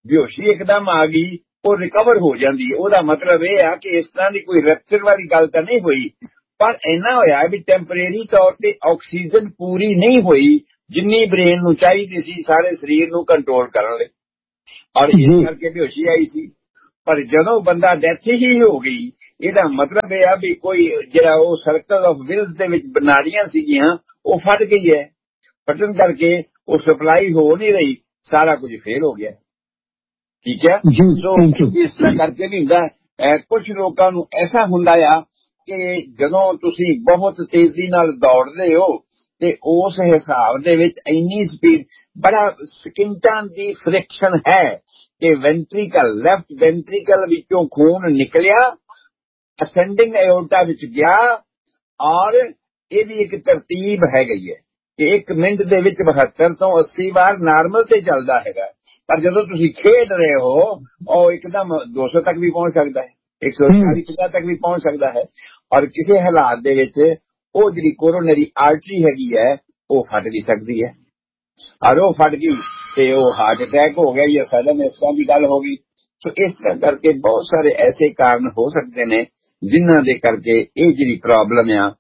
Speaker 3: ਬੇਹੋਸ਼ੀ ਇੱਕਦਮ ਆ ਗਈ, ਉਹ ਰਿਕਵਰ ਹੋ ਜਾਂਦੀ ਹੈ। ਉਹਦਾ ਮਤਲਬ ਇਹ ਆ ਕਿ ਇਸ ਤਰ੍ਹਾਂ ਦੀ ਕੋਈ ਰੈਪਚਰ ਵਾਲੀ ਗੱਲ ਤਾਂ ਨਹੀਂ ਹੋਈ, ਪਰ ਇੰਨਾ ਹੋਇਆ ਵੀ ਟੈਂਪਰੇਰੀ ਤੌਰ ਤੇ ਆਕਸੀਜਨ ਪੂਰੀ ਨਹੀਂ ਹੋਈ ਜਿੰਨੀ ਬ੍ਰੇਨ ਨੂੰ ਚਾਹੀਦੀ ਸੀ ਸਾਰੇ ਸਰੀਰ ਨੂੰ ਕੰਟਰੋਲ ਕਰਨ ਲਈ, ਔਰ ਇਸ ਕਰਕੇ ਬੇਹੋਸ਼ੀ ਆਈ ਸੀ। ਪਰ ਜਦੋਂ ਬੰਦਾ ਡੈਥ ਹੀ ਹੋ ਗਈ, ਇਹਦਾ ਮਤਲਬ ਇਹ ਆ ਵੀ ਕੋਈ ਜਿਹੜਾ ਉਹ ਸਰਕਲ ਆਫ ਵਿਲਸ ਦੇ ਵਿੱਚ ਨਾੜੀਆਂ ਸੀਗੀਆਂ ਉਹ ਫਟ ਗਈ ਹੈ, ਫਟਣ ਕਰਕੇ ਉਹ ਸਪਲਾਈ ਹੋ ਨਹੀਂ ਰਹੀ, ਸਾਰਾ ਕੁਝ ਫੇਲ ਹੋ ਗਿਆ। ਠੀਕ ਹੈ, ਸੋ ਇਸ ਤਰ੍ਹਾਂ ਕਰਕੇ ਵੀ ਹੁੰਦਾ। ਕੁਝ ਲੋਕਾਂ ਨੂੰ ਐਸਾ ਹੁੰਦਾ ਆ ਕਿ ਜਦੋਂ ਤੁਸੀਂ ਬਹੁਤ ਤੇਜ਼ੀ ਨਾਲ ਦੌੜਦੇ ਹੋ ਤੇ ਉਸ ਹਿਸਾਬ ਦੇ ਵਿੱਚ ਇੰਨੀ ਸਪੀਡ, ਬੜਾ ਸਕਿੰਟਾਂ ਦੀ ਫ੍ਰਿਕਸ਼ਨ ਹੈ ਕਿ ਵੈਂਟਰੀਕਲ ਲੈਫਟ ਵੈਂਟਰੀਕਲ ਵਿੱਚੋਂ ਖੂਨ ਨਿਕਲਿਆ, ਅਸੈਂਡਿੰਗ ਐਓਰਟਾ ਵਿੱਚ ਗਿਆ, ਔਰ ਇਹਦੀ ਇੱਕ ਤਰਤੀਬ ਹੈ ਗਈ ਹੈ ਕਿ ਇੱਕ ਮਿੰਟ ਦੇ ਵਿੱਚ ਬਹੱਤਰ ਤੋਂ ਅੱਸੀ ਵਾਰ ਨਾਰਮਲ ਤੇ ਚੱਲਦਾ ਹੈਗਾ, ਪਰ ਜਦੋਂ ਤੁਸੀਂ ਖੇਡ ਰਹੇ ਹੋ ਉਹ ਇੱਕਦਮ ਦੋ ਸੌ ਤੱਕ ਵੀ ਪਹੁੰਚ ਸਕਦਾ ਹੈ, ਇੱਕ ਸੌ ਚਾਲੀ ਪੰਜਾਹ ਤੱਕ ਵੀ ਪਹੁੰਚ ਸਕਦਾ ਹੈ। ਔਰ ਕਿਸੇ ਹਾਲਾਤ ਦੇ ਵਿੱਚ ਉਹ ਜਿਹੜੀ ਕੋਰੋਨਰੀ ਆਰਟਰੀ ਹੈਗੀ ਹੈ ਉਹ ਫਟ ਵੀ ਸਕਦੀ ਹੈ, ਔਰ ਉਹ ਫਟ ਗਈ ਤੇ ਉਹ ਹਾਰਟ ਅਟੈਕ ਹੋ ਗਿਆ ਜਾਂ ਸਡਨ ਇਸ ਤਰ੍ਹਾਂ ਦੀ ਗੱਲ ਹੋ ਗਈ। ਸੋ ਇਸ ਤਰ੍ਹਾਂ ਕਰਕੇ ਬਹੁਤ ਸਾਰੇ ਐਸੇ ਕਾਰਨ ਹੋ ਸਕਦੇ ਨੇ ਜਿਨ੍ਹਾਂ ਦੇ ਕਰਕੇ ਇਹ ਜਿਹੜੀ ਪ੍ਰੋਬਲਮ ਆ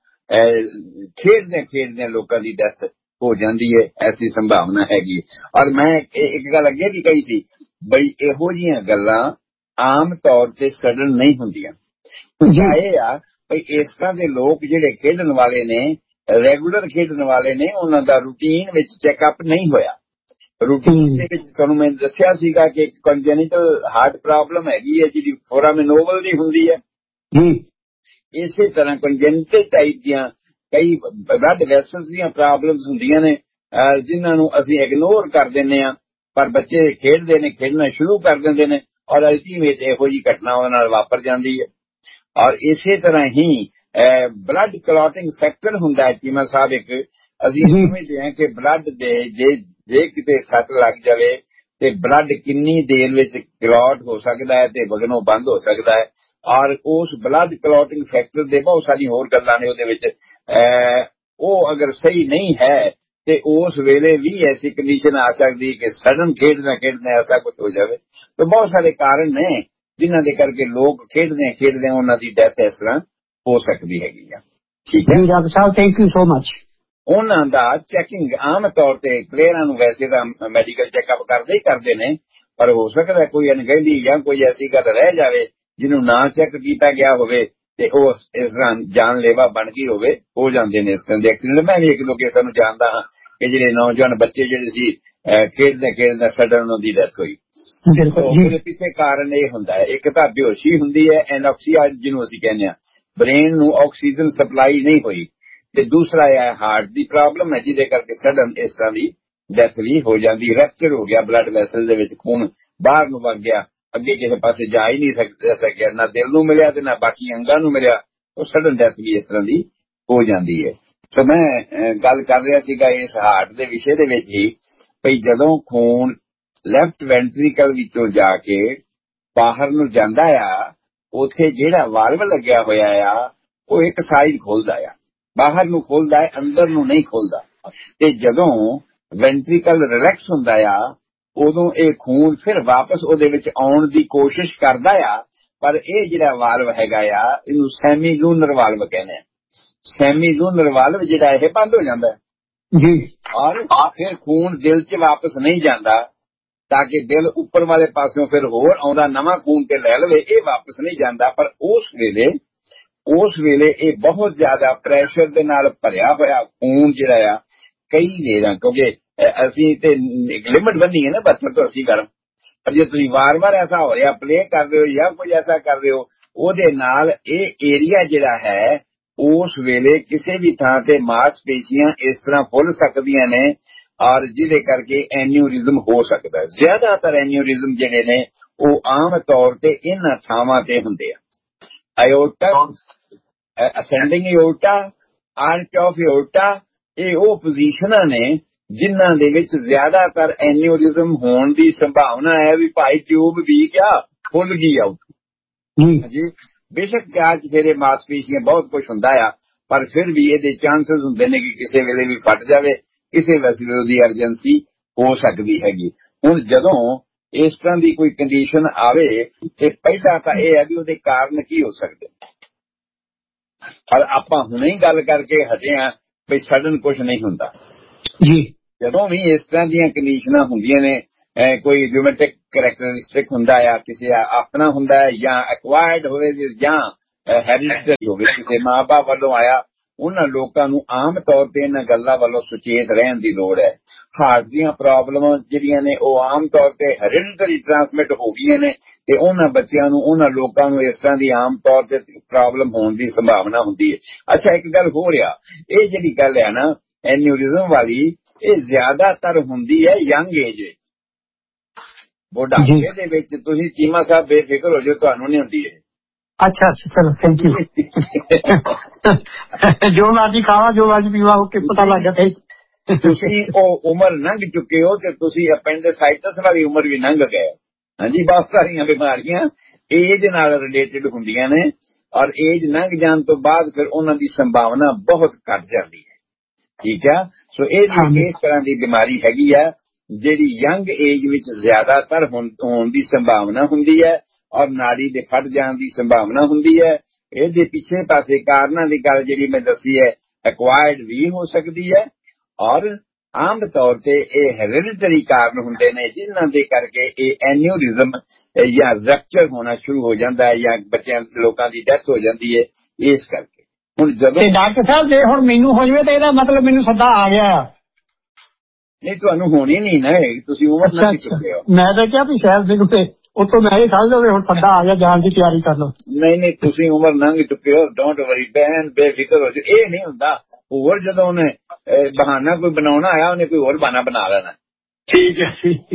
Speaker 3: ਖੇਡਦੇ ਖੇਡਦੇ ਲੋਕਾਂ ਦੀ ਡੈਥ ਹੋ ਜਾਂਦੀ ਹੈ, ਐਸੀ ਸੰਭਾਵਨਾ ਹੈਗੀ। ਔਰ ਮੈਂ ਇੱਕ ਗੱਲ ਅੱਗੇ ਵੀ ਕਹੀ ਸੀ, ਬਈ ਇਹੋ ਜਿਹੀਆਂ ਗੱਲਾਂ ਆਮ ਤੌਰ ਤੇ ਸਡਨ ਨਹੀਂ ਹੁੰਦੀਆਂ। ਹੁੰਦਾ ਇਹ ਆ ਬਈ ਇਸ ਤਰ੍ਹਾਂ ਦੇ ਲੋਕ ਜਿਹੜੇ ਖੇਡਣ ਵਾਲੇ ਨੇ, ਰੈਗੂਲਰ ਖੇਡਣ ਵਾਲੇ ਨੇ, ਉਹਨਾਂ ਦਾ ਰੂਟੀਨ ਵਿੱਚ ਚੈੱਕਅਪ ਨਹੀਂ ਹੋਇਆ। ਰੂਟੀਨ ਦੇ ਵਿੱਚ ਤੁਹਾਨੂੰ ਮੈਂ ਦੱਸਿਆ ਸੀਗਾ ਕਿ ਇੱਕ ਕੰਜੈਨਿਟਲ ਹਾਰਟ ਪ੍ਰੋਬਲਮ ਹੈਗੀ ਹੈ ਜਿਹੜੀ ਫੋਰਾਮਿਨੋਬਲ ਦੀ ਹੁੰਦੀ ਹੈ। ਇਸੇ ਤਰ੍ਹਾਂ ਕੰਜੈਨਿਟਲ ਟਾਈਪ ਦੀਆਂ ਕਈ ਬਲੱਡ ਵੈਸਲਸ ਦੀਆਂ ਪ੍ਰੋਬਲਮਸ ਹੁੰਦੀਆਂ ਨੇ ਜਿਨ੍ਹਾਂ ਨੂੰ ਅਸੀਂ ਇਗਨੋਰ ਕਰ ਦਿੰਦੇ ਹਾਂ, ਪਰ ਬੱਚੇ ਖੇਡਦੇ ਨੇ, ਖੇਡਣਾ ਸ਼ੁਰੂ ਕਰ ਦਿੰਦੇ ਨੇ, ਔਰ ਅਲਟੀਮੇਟ ਇਹੋ ਜਿਹੀ ਘਟਨਾ ਉਹਨਾਂ ਨਾਲ ਵਾਪਰ ਜਾਂਦੀ ਹੈ। ਔਰ ਇਸੇ ਤਰ੍ਹਾਂ ਹੀ ਬਲੱਡ ਕਲੌਟਿੰਗ ਫੈਕਟਰ ਹੁੰਦਾ ਹੈ ਚੀਮਾ ਸਾਹਿਬ, ਇੱਕ ਅਸੀਂ ਸਮਝਦੇ ਹਾਂ ਕਿ ਬਲੱਡ ਦੇ ਜੇ ਜੇ ਕਿਤੇ ਸੱਟ ਲੱਗ ਜਾਵੇ ਤੇ ਬਲੱਡ ਕਿੰਨੀ ਦੇਰ ਵਿੱਚ ਕਲੌਟ ਹੋ ਸਕਦਾ ਹੈ ਤੇ ਵਗਣੋਂ ਬੰਦ ਹੋ ਸਕਦਾ ਹੈ। ਔਰ ਉਸ ਬਲੱਡ ਕਲੌਟਿੰਗ ਫੈਕਟਰ ਦੇ ਬਹੁਤ ਸਾਰੀ ਹੋਰ ਗੱਲਾਂ ਨੇ ਉਹਦੇ ਵਿੱਚ, ਉਹ ਅਗਰ ਸਹੀ ਨਹੀਂ ਹੈ ਤੇ ਉਸ ਵੇਲੇ ਵੀ ਐਸੀ ਕੰਡੀਸ਼ਨ ਆ ਸਕਦੀ ਕਿ ਸਡਨ ਖੇਡਣਾ ਖੇਡਣਾ ਐਸਾ ਕੁਝ ਹੋ ਜਾਵੇ। ਤੇ ਬਹੁਤ ਸਾਰੇ ਕਾਰਨ ਨੇ ਜਿਨ੍ਹਾਂ ਦੇ ਕਰਕੇ ਲੋਕ ਖੇਡਦੇ ਖੇਡਦੇ ਉਹਨਾਂ ਦੀ ਡੈਥ ਇਸ ਤਰ੍ਹਾਂ ਹੋ ਸਕਦੀ ਹੈਗੀ ਆ। ਠੀਕ ਹੈ
Speaker 2: doctor Sahib, thank you so much.
Speaker 3: ਉਹਨਾਂ ਦਾ ਚੈਕਿੰਗ ਆਮ ਤੌਰ ਤੇ ਪਲੇਅਰਾਂ ਨੂੰ ਵੈਸੇ ਤਾਂ ਮੈਡੀਕਲ ਚੈੱਕਅਪ ਕਰਦੇ ਹੀ ਕਰਦੇ ਨੇ, ਪਰ ਹੋ ਸਕਦਾ ਕੋਈ ਅਣਗਹਿਲੀ ਜਾਂ ਕੋਈ ਐਸੀ ਗੱਲ ਰਹਿ ਜਾਵੇ ਜਿਹਨੂੰ ਨਾ ਚੈੱਕ ਕੀਤਾ ਗਿਆ ਹੋਵੇ ਤੇ ਉਹ ਇਸ ਤਰ੍ਹਾਂ ਜਾਨਲੇਵਾ ਬਣ ਗਈ ਹੋਵੇ, ਹੋ ਜਾਂਦੇ ਨੇ ਇਸ ਤਰ੍ਹਾਂ ਦੇ ਐਕਸੀਡੈਂਟ। ਮੈਂ ਵੀ ਇੱਕ ਦੋ ਕੇਸਾਂ ਨੂੰ ਜਾਣਦਾ ਹਾਂ ਕਿ ਜਿਹੜੇ ਨੌਜਵਾਨ ਬੱਚੇ ਜਿਹੜੇ ਸੀ ਖੇਡਦੇ ਖੇਡਦੇ ਸਡਨ ਉਹਨਾਂ ਦੀ ਡੈਥ ਹੋਈ। ਉਹਦੇ ਪਿੱਛੇ ਕਾਰਨ ਇਹ ਹੁੰਦਾ ਹੈ, ਇੱਕ ਤਾਂ ਬੇਹੋਸ਼ੀ ਹੁੰਦੀ ਹੈ, ਐਨੋਕਸੀਆ ਜਿਹਨੂੰ ਅਸੀਂ ਕਹਿੰਦੇ ਹਾਂ, ਬ੍ਰੇਨ ਨੂੰ ਆਕਸੀਜਨ ਸਪਲਾਈ ਨਹੀਂ ਹੋਈ, ਤੇ ਦੂਸਰਾ ਹੈ ਹਾਰਟ ਦੀ ਪ੍ਰੋਬਲਮ ਹੈ ਜਿਹਦੇ ਕਰਕੇ ਸਡਨ ਇਸ ਤਰ੍ਹਾਂ ਦੀ ਡੈਥ ਵੀ ਹੋ ਜਾਂਦੀ। ਰੈਪਚਰ ਹੋ ਗਿਆ ਬਲੱਡ ਵੈਸਲ ਦੇ ਵਿੱਚ, ਖੂਨ ਬਾਹਰ ਨੂੰ ਵਗ ਗਿਆ, ਅੱਗੇ ਕਿਸੇ ਪਾਸੇ ਜਾ ਹੀ ਨਹੀਂ ਸਕਿਆ, ਨਾ ਦਿਲ ਨੂੰ ਮਿਲਿਆ ਤੇ ਨਾ ਬਾਕੀ ਅੰਗਾਂ ਨੂੰ ਮਿਲਿਆ, ਉਹ ਸਡਨ ਡੈਥ ਵੀ ਇਸ ਤਰ੍ਹਾਂ ਦੀ ਹੋ ਜਾਂਦੀ ਹੈ। ਸੋ ਮੈਂ ਗੱਲ ਕਰ ਰਿਹਾ ਸੀਗਾ ਇਸ ਹਾਰਟ ਦੇ ਵਿਸ਼ੇ ਦੇ ਵਿੱਚ ਹੀ, ਭਈ ਜਦੋਂ ਖੂਨ ਲੈਫਟ ਵੈਂਟਰੀਕਲ ਵਿੱਚੋਂ ਜਾ ਕੇ ਬਾਹਰ ਨੂੰ ਜਾਂਦਾ ਆ, ਉੱਥੇ ਜਿਹੜਾ ਵਾਲਵ ਲੱਗਿਆ ਹੋਇਆ ਆ ਉਹ ਇੱਕ ਸਾਈਡ ਖੋਲਦਾ ਆ, ਬਾਹਰ ਨੂੰ ਖੋਲਦਾ ਹੈ, ਅੰਦਰ ਨੂੰ ਨਹੀਂ ਖੋਲਦਾ। ਤੇ ਜਦੋਂ ਵੈਂਟਰੀਕਲ ਰਿਲੈਕਸ ਹੁੰਦਾ ਆ ਉਦੋਂ ਇਹ ਖੂਨ ਫਿਰ ਵਾਪਸ ਉਹਦੇ ਵਿੱਚ ਆਉਣ ਦੀ ਕੋਸ਼ਿਸ਼ ਕਰਦਾ ਆ, ਪਰ ਇਹ ਜਿਹੜਾ ਵਾਲਵ ਹੈਗਾ ਆ ਇਹਨੂੰ ਸੈਮੀ ਲੂਨਰ ਵਾਲਵ ਕਹਿੰਦੇ ਆ। ਸੈਮੀ ਲੂਨਰ ਵਾਲਵ ਜਿਹੜਾ ਇਹ ਬੰਦ ਹੋ ਜਾਂਦਾ ਜੀ, ਔਰ ਫਿਰ ਖੂਨ ਦਿਲ 'ਚ ਵਾਪਸ ਨਹੀਂ ਜਾਂਦਾ ਤਾਂ ਕਿ ਦਿਲ ਉੱਪਰ ਵਾਲੇ ਪਾਸਿਓਂ ਫਿਰ ਹੋਰ ਆਉਂਦਾ ਨਵਾਂ ਖੂਨ ਤੇ ਲੈ ਲਵੇ, ਇਹ ਵਾਪਸ ਨਹੀਂ ਜਾਂਦਾ। ਪਰ ਉਸ ਵੇਲੇ ਉਸ ਵੇਲੇ ਇਹ ਬਹੁਤ ਜ਼ਿਆਦਾ ਪ੍ਰੈਸ਼ਰ ਦੇ ਨਾਲ ਭਰਿਆ ਹੋਇਆ ਖੂਨ ਜਿਹੜਾ ਆ ਕਈ ਵੇਰਾਂ, ਕਿਉਂਕਿ ਅਸੀਂ ਤੇ ਇੱਕ ਲਿਮਟ ਬੰਨੀ ਹੈ ਨਾ ਬਹੱਤਰ ਤੋਂ ਅੱਸੀ ਗਰਮ, ਪਰ ਜੇ ਤੁਸੀਂ ਵਾਰ-ਵਾਰ ਐਸਾ ਹੋ ਰਿਹਾ ਪਲੇ ਕਰ ਰਹੇ ਹੋ ਜਾਂ ਕੁਝ ਐਸਾ ਕਰ ਰਹੇ ਹੋ, ਉਹਦੇ ਨਾਲ ਇਹ ਏਰੀਆ ਜਿਹੜਾ ਹੈ ਉਸ ਵੇਲੇ ਕਿਸੇ ਵੀ ਥਾਂ ਤੇ ਮਾਸਪੇਸ਼ੀਆਂ ਇਸ ਤਰ੍ਹਾਂ ਫੁੱਲ ਸਕਦੀਆਂ ਨੇ, ਔਰ ਜਿਹਦੇ ਕਰਕੇ ਐਨਿਊਰਿਜ਼ਮ ਹੋ ਸਕਦਾ। ਜ਼ਿਆਦਾਤਰ ਐਨਿਊਰਿਜ਼ਮ ਜਿਹੜੇ ਨੇ ਉਹ ਆਮ ਤੌਰ ਤੇ ਇਹਨਾਂ ਥਾਵਾਂ ਤੇ ਹੁੰਦੇ ਆ। ਆਇਓਟਾ, ਅਸੈਂਡਿੰਗ ਆਇਓਟਾ, ਆਰਚ ਆਫ ਆਇਓਟਾ, ਇਹ ਉਹ ਪੋਜੀਸ਼ਨਾਂ ਨੇ ਜਿਨ੍ਹਾਂ ਦੇ ਵਿੱਚ ਜ਼ਿਆਦਾਤਰ ਐਨਿਊਰਿਜ਼ਮ ਹੋਣ ਦੀ ਸੰਭਾਵਨਾ ਹੈ। ਵੀ ਭਾਈ ਟਿਊਬ ਵੀ ਕਿਆ ਫੁੱਲ ਗਈ ਆਊਟ ਜੀ, ਬੇਸ਼ੱਕ ਚਾਰ ਚਿਹਰੇ ਮਾਸਪੇਸ਼ੀਆਂ ਬਹੁਤ ਕੁਝ ਹੁੰਦਾ ਆ, ਪਰ ਫਿਰ ਵੀ ਇਹਦੇ ਚਾਂਸਸ ਹੁੰਦੇ ਨੇ ਕਿ ਕਿਸੇ ਵੇਲੇ ਵੀ ਫਟ ਜਾਵੇ, ਕਿਸੇ ਵੇਲੇ ਉਹਦੀ ਐਮਰਜੈਂਸੀ ਹੋ ਸਕਦੀ ਹੈਗੀ। ਹੁਣ ਜਦੋਂ ਇਸ ਤਰ੍ਹਾਂ ਦੀ ਕੋਈ ਕੰਡੀਸ਼ਨ ਆਵੇ ਤੇ ਪਹਿਲਾਂ ਤਾਂ ਇਹ ਹੈ ਵੀ ਉਹਦੇ ਕਾਰਨ ਕੀ ਹੋ ਸਕਦੇ। ਪਰ ਆਪਾਂ ਹੁਣੇ ਹੀ ਗੱਲ ਕਰਕੇ ਹਟੇ ਆ ਵੀ ਸਡਨ ਕੁਝ ਨਹੀਂ ਹੁੰਦਾ
Speaker 2: ਜੀ।
Speaker 3: ਜਦੋਂ ਵੀ ਇਸ ਤਰ੍ਹਾਂ ਦੀਆਂ ਕੰਡੀਸ਼ਨਾਂ ਹੁੰਦੀਆਂ ਨੇ, ਕੋਈ ਰਿਊਮੈਟਿਕ ਕਰੈਕਟਰਿਸਟਿਕ ਹੁੰਦਾ ਆ, ਕਿਸੇ ਆਪਣਾ ਹੁੰਦਾ ਜਾਂ ਐਕਵਾਇਰਡ ਹੋਵੇ ਜਾਂ ਹੈਰੀਡਿਟਰੀ ਹੋਵੇ, ਕਿਸੇ ਮਾਂ ਬਾਪ ਵੱਲੋਂ ਆਇਆ, ਉਹਨਾਂ ਲੋਕਾਂ ਨੂੰ ਆਮ ਤੌਰ ਤੇ ਇਹਨਾਂ ਗੱਲਾਂ ਵੱਲੋਂ ਸੁਚੇਤ ਰਹਿਣ ਦੀ ਲੋੜ ਹੈ। ਹਾਰਟ ਦੀਆਂ ਪ੍ਰੋਬਲਮਾਂ ਜਿਹੜੀਆਂ ਨੇ ਉਹ ਆਮ ਤੌਰ ਤੇ ਹੈਰੀਡਿਟਰੀ ਟ੍ਰਾਂਸਮਿਟ ਹੋ ਗਈਆਂ ਨੇ ਤੇ ਉਹਨਾਂ ਬੱਚਿਆਂ ਨੂੰ, ਉਹਨਾਂ ਲੋਕਾਂ ਨੂੰ ਇਸ ਤਰ੍ਹਾਂ ਦੀ ਆਮ ਤੌਰ ਤੇ ਪ੍ਰੋਬਲਮ ਹੋਣ ਦੀ ਸੰਭਾਵਨਾ ਹੁੰਦੀ ਹੈ। ਅੱਛਾ, ਇੱਕ ਗੱਲ ਹੋ ਰਿਹਾ, ਇਹ ਜਿਹੜੀ ਗੱਲ ਹੈ ਨਾ ਐਨਿਊਰਿਜ਼ਮ ਵਾਲੀ, ਇਹ ਜ਼ਿਆਦਾਤਰ ਹੁੰਦੀ ਹੈ ਯੰਗ ਏਜ ਵਿੱਚ। ਬੁਢਾਪੇ ਦੇ ਵਿੱਚ ਤੁਸੀਂ ਚੀਮਾ ਸਾਹਿਬ ਬੇਫਿਕਰ ਹੋ ਜਾਓ, ਤੁਹਾਨੂੰ ਨਹੀਂ ਹੁੰਦੀ ਹੈ।
Speaker 2: ਅੱਛਾ ਅੱਛਾ, ਚਲੋ ਥੈਂਕ ਯੂ। ਜੋ ਮਰਜੀ ਖਾਵਾ, ਜੋ ਮਰਜੀ ਪੀਵਾ, ਉਹ ਪਤਾ ਲੱਗ ਗਿਆ।
Speaker 3: ਤੁਸੀਂ ਉਹ ਉਮਰ ਲੰਘ ਚੁੱਕੇ ਹੋ ਤੇ ਤੁਸੀਂ ਐਪੈਂਡਿਸਾਈਟਸ ਵਾਲੀ ਉਮਰ ਵੀ ਲੰਘ ਗਏ। ਹਾਂਜੀ, ਬਹੁਤ ਸਾਰੀਆਂ ਬਿਮਾਰੀਆਂ ਏਜ ਨਾਲ ਰਿਲੇਟਡ ਹੁੰਦੀਆਂ ਨੇ ਔਰ ਏਜ ਲੰਘ ਜਾਣ ਤੋਂ ਬਾਅਦ ਫਿਰ ਉਹਨਾਂ ਦੀ ਸੰਭਾਵਨਾ ਬਹੁਤ ਘੱਟ ਜਾਂਦੀ ਹੈ। ਠੀਕ ਹੈ, ਸੋ ਇਹ ਇਸ ਤਰ੍ਹਾਂ ਦੀ ਬਿਮਾਰੀ ਹੈਗੀ ਆ ਜਿਹੜੀ ਯੰਗ ਏਜ ਵਿੱਚ ਜ਼ਿਆਦਾਤਰ ਹੋਣ ਦੀ ਸੰਭਾਵਨਾ ਹੁੰਦੀ ਹੈ ਔਰ ਨਾੜੀ ਦੇ ਫਟ ਜਾਣ ਦੀ ਸੰਭਾਵਨਾ ਹੁੰਦੀ ਹੈ। ਇਹਦੇ ਪਿੱਛੇ ਪਾਸੇ ਕਾਰਨਾਂ ਦੀ ਗੱਲ ਜਿਹੜੀ ਮੈਂ ਦੱਸੀ ਹੈ, ਐਕਵਾਇਰਡ ਵੀ ਹੋ ਸਕਦੀ ਹੈ ਔਰ ਆਮ ਤੌਰ ਤੇ ਇਹ ਹੈਰੀਡਿਟਰੀ ਕਾਰਨ ਹੁੰਦੇ ਨੇ ਜਿਨ੍ਹਾਂ ਦੇ ਕਰਕੇ ਇਹ ਐਨਿਊਰਿਜ਼ਮ ਜਾਂ ਰਪਚਰ ਹੋਣਾ ਸ਼ੁਰੂ ਹੋ ਜਾਂਦਾ ਹੈ ਜਾਂ ਬੱਚਿਆਂ ਲੋਕਾਂ ਦੀ ਡੈਥ ਹੋ ਜਾਂਦੀ ਹੈ। ਇਸ ਕਰਕੇ ਹੁਣ ਜਦੋਂ
Speaker 2: ਡਾਕਟਰ ਸਾਹਿਬ ਜੇ ਹੁਣ ਮੈਨੂੰ ਹੋ ਜਾਵੇ ਤਾਂ ਇਹਦਾ ਮਤਲਬ ਮੈਨੂੰ ਸੱਦਾ ਆ ਗਿਆ।
Speaker 3: ਨਹੀਂ, ਤੁਹਾਨੂੰ ਹੋਣੀ ਨਹੀਂ ਨਾ, ਤੁਸੀਂ ਉਮਰ ਨਾਲ ਚੁੱਕੇ ਹੋ।
Speaker 2: ਮੈਂ ਤਾਂ ਕਿਹਾ ਵੀ ਸ਼ਾਇਦ ਮੈਨੂੰ ਤੇ ਉੱਥੋਂ ਮੈਂ ਇਹ ਸਮਝਦਾ ਵੀ ਹੁਣ ਸੱਦਾ ਆ ਗਿਆ, ਜਾਣ ਦੀ ਤਿਆਰੀ ਕਰ ਲਓ।
Speaker 3: ਨਹੀਂ ਨਹੀਂ, ਤੁਸੀਂ ਉਮਰ ਲੰਘ ਚੁੱਕੇ ਹੋ, ਡੋਂਟ ਵਰੀ, ਬੈਨ ਬੇਫਿਕਰ ਹੋ ਜਾਓ। ਇਹ ਨਹੀਂ ਹੁੰਦਾ, ਹੋਰ ਜਦੋਂ ਉਹਨੇ ਬਹਾਨਾ ਕੋਈ ਬਣਾਉਣਾ ਆਇਆ ਉਹਨੇ ਕੋਈ ਹੋਰ ਬਹਾਨਾ ਬਣਾ ਲੈਣਾ।
Speaker 2: ਠੀਕ ਹੈ ਠੀਕ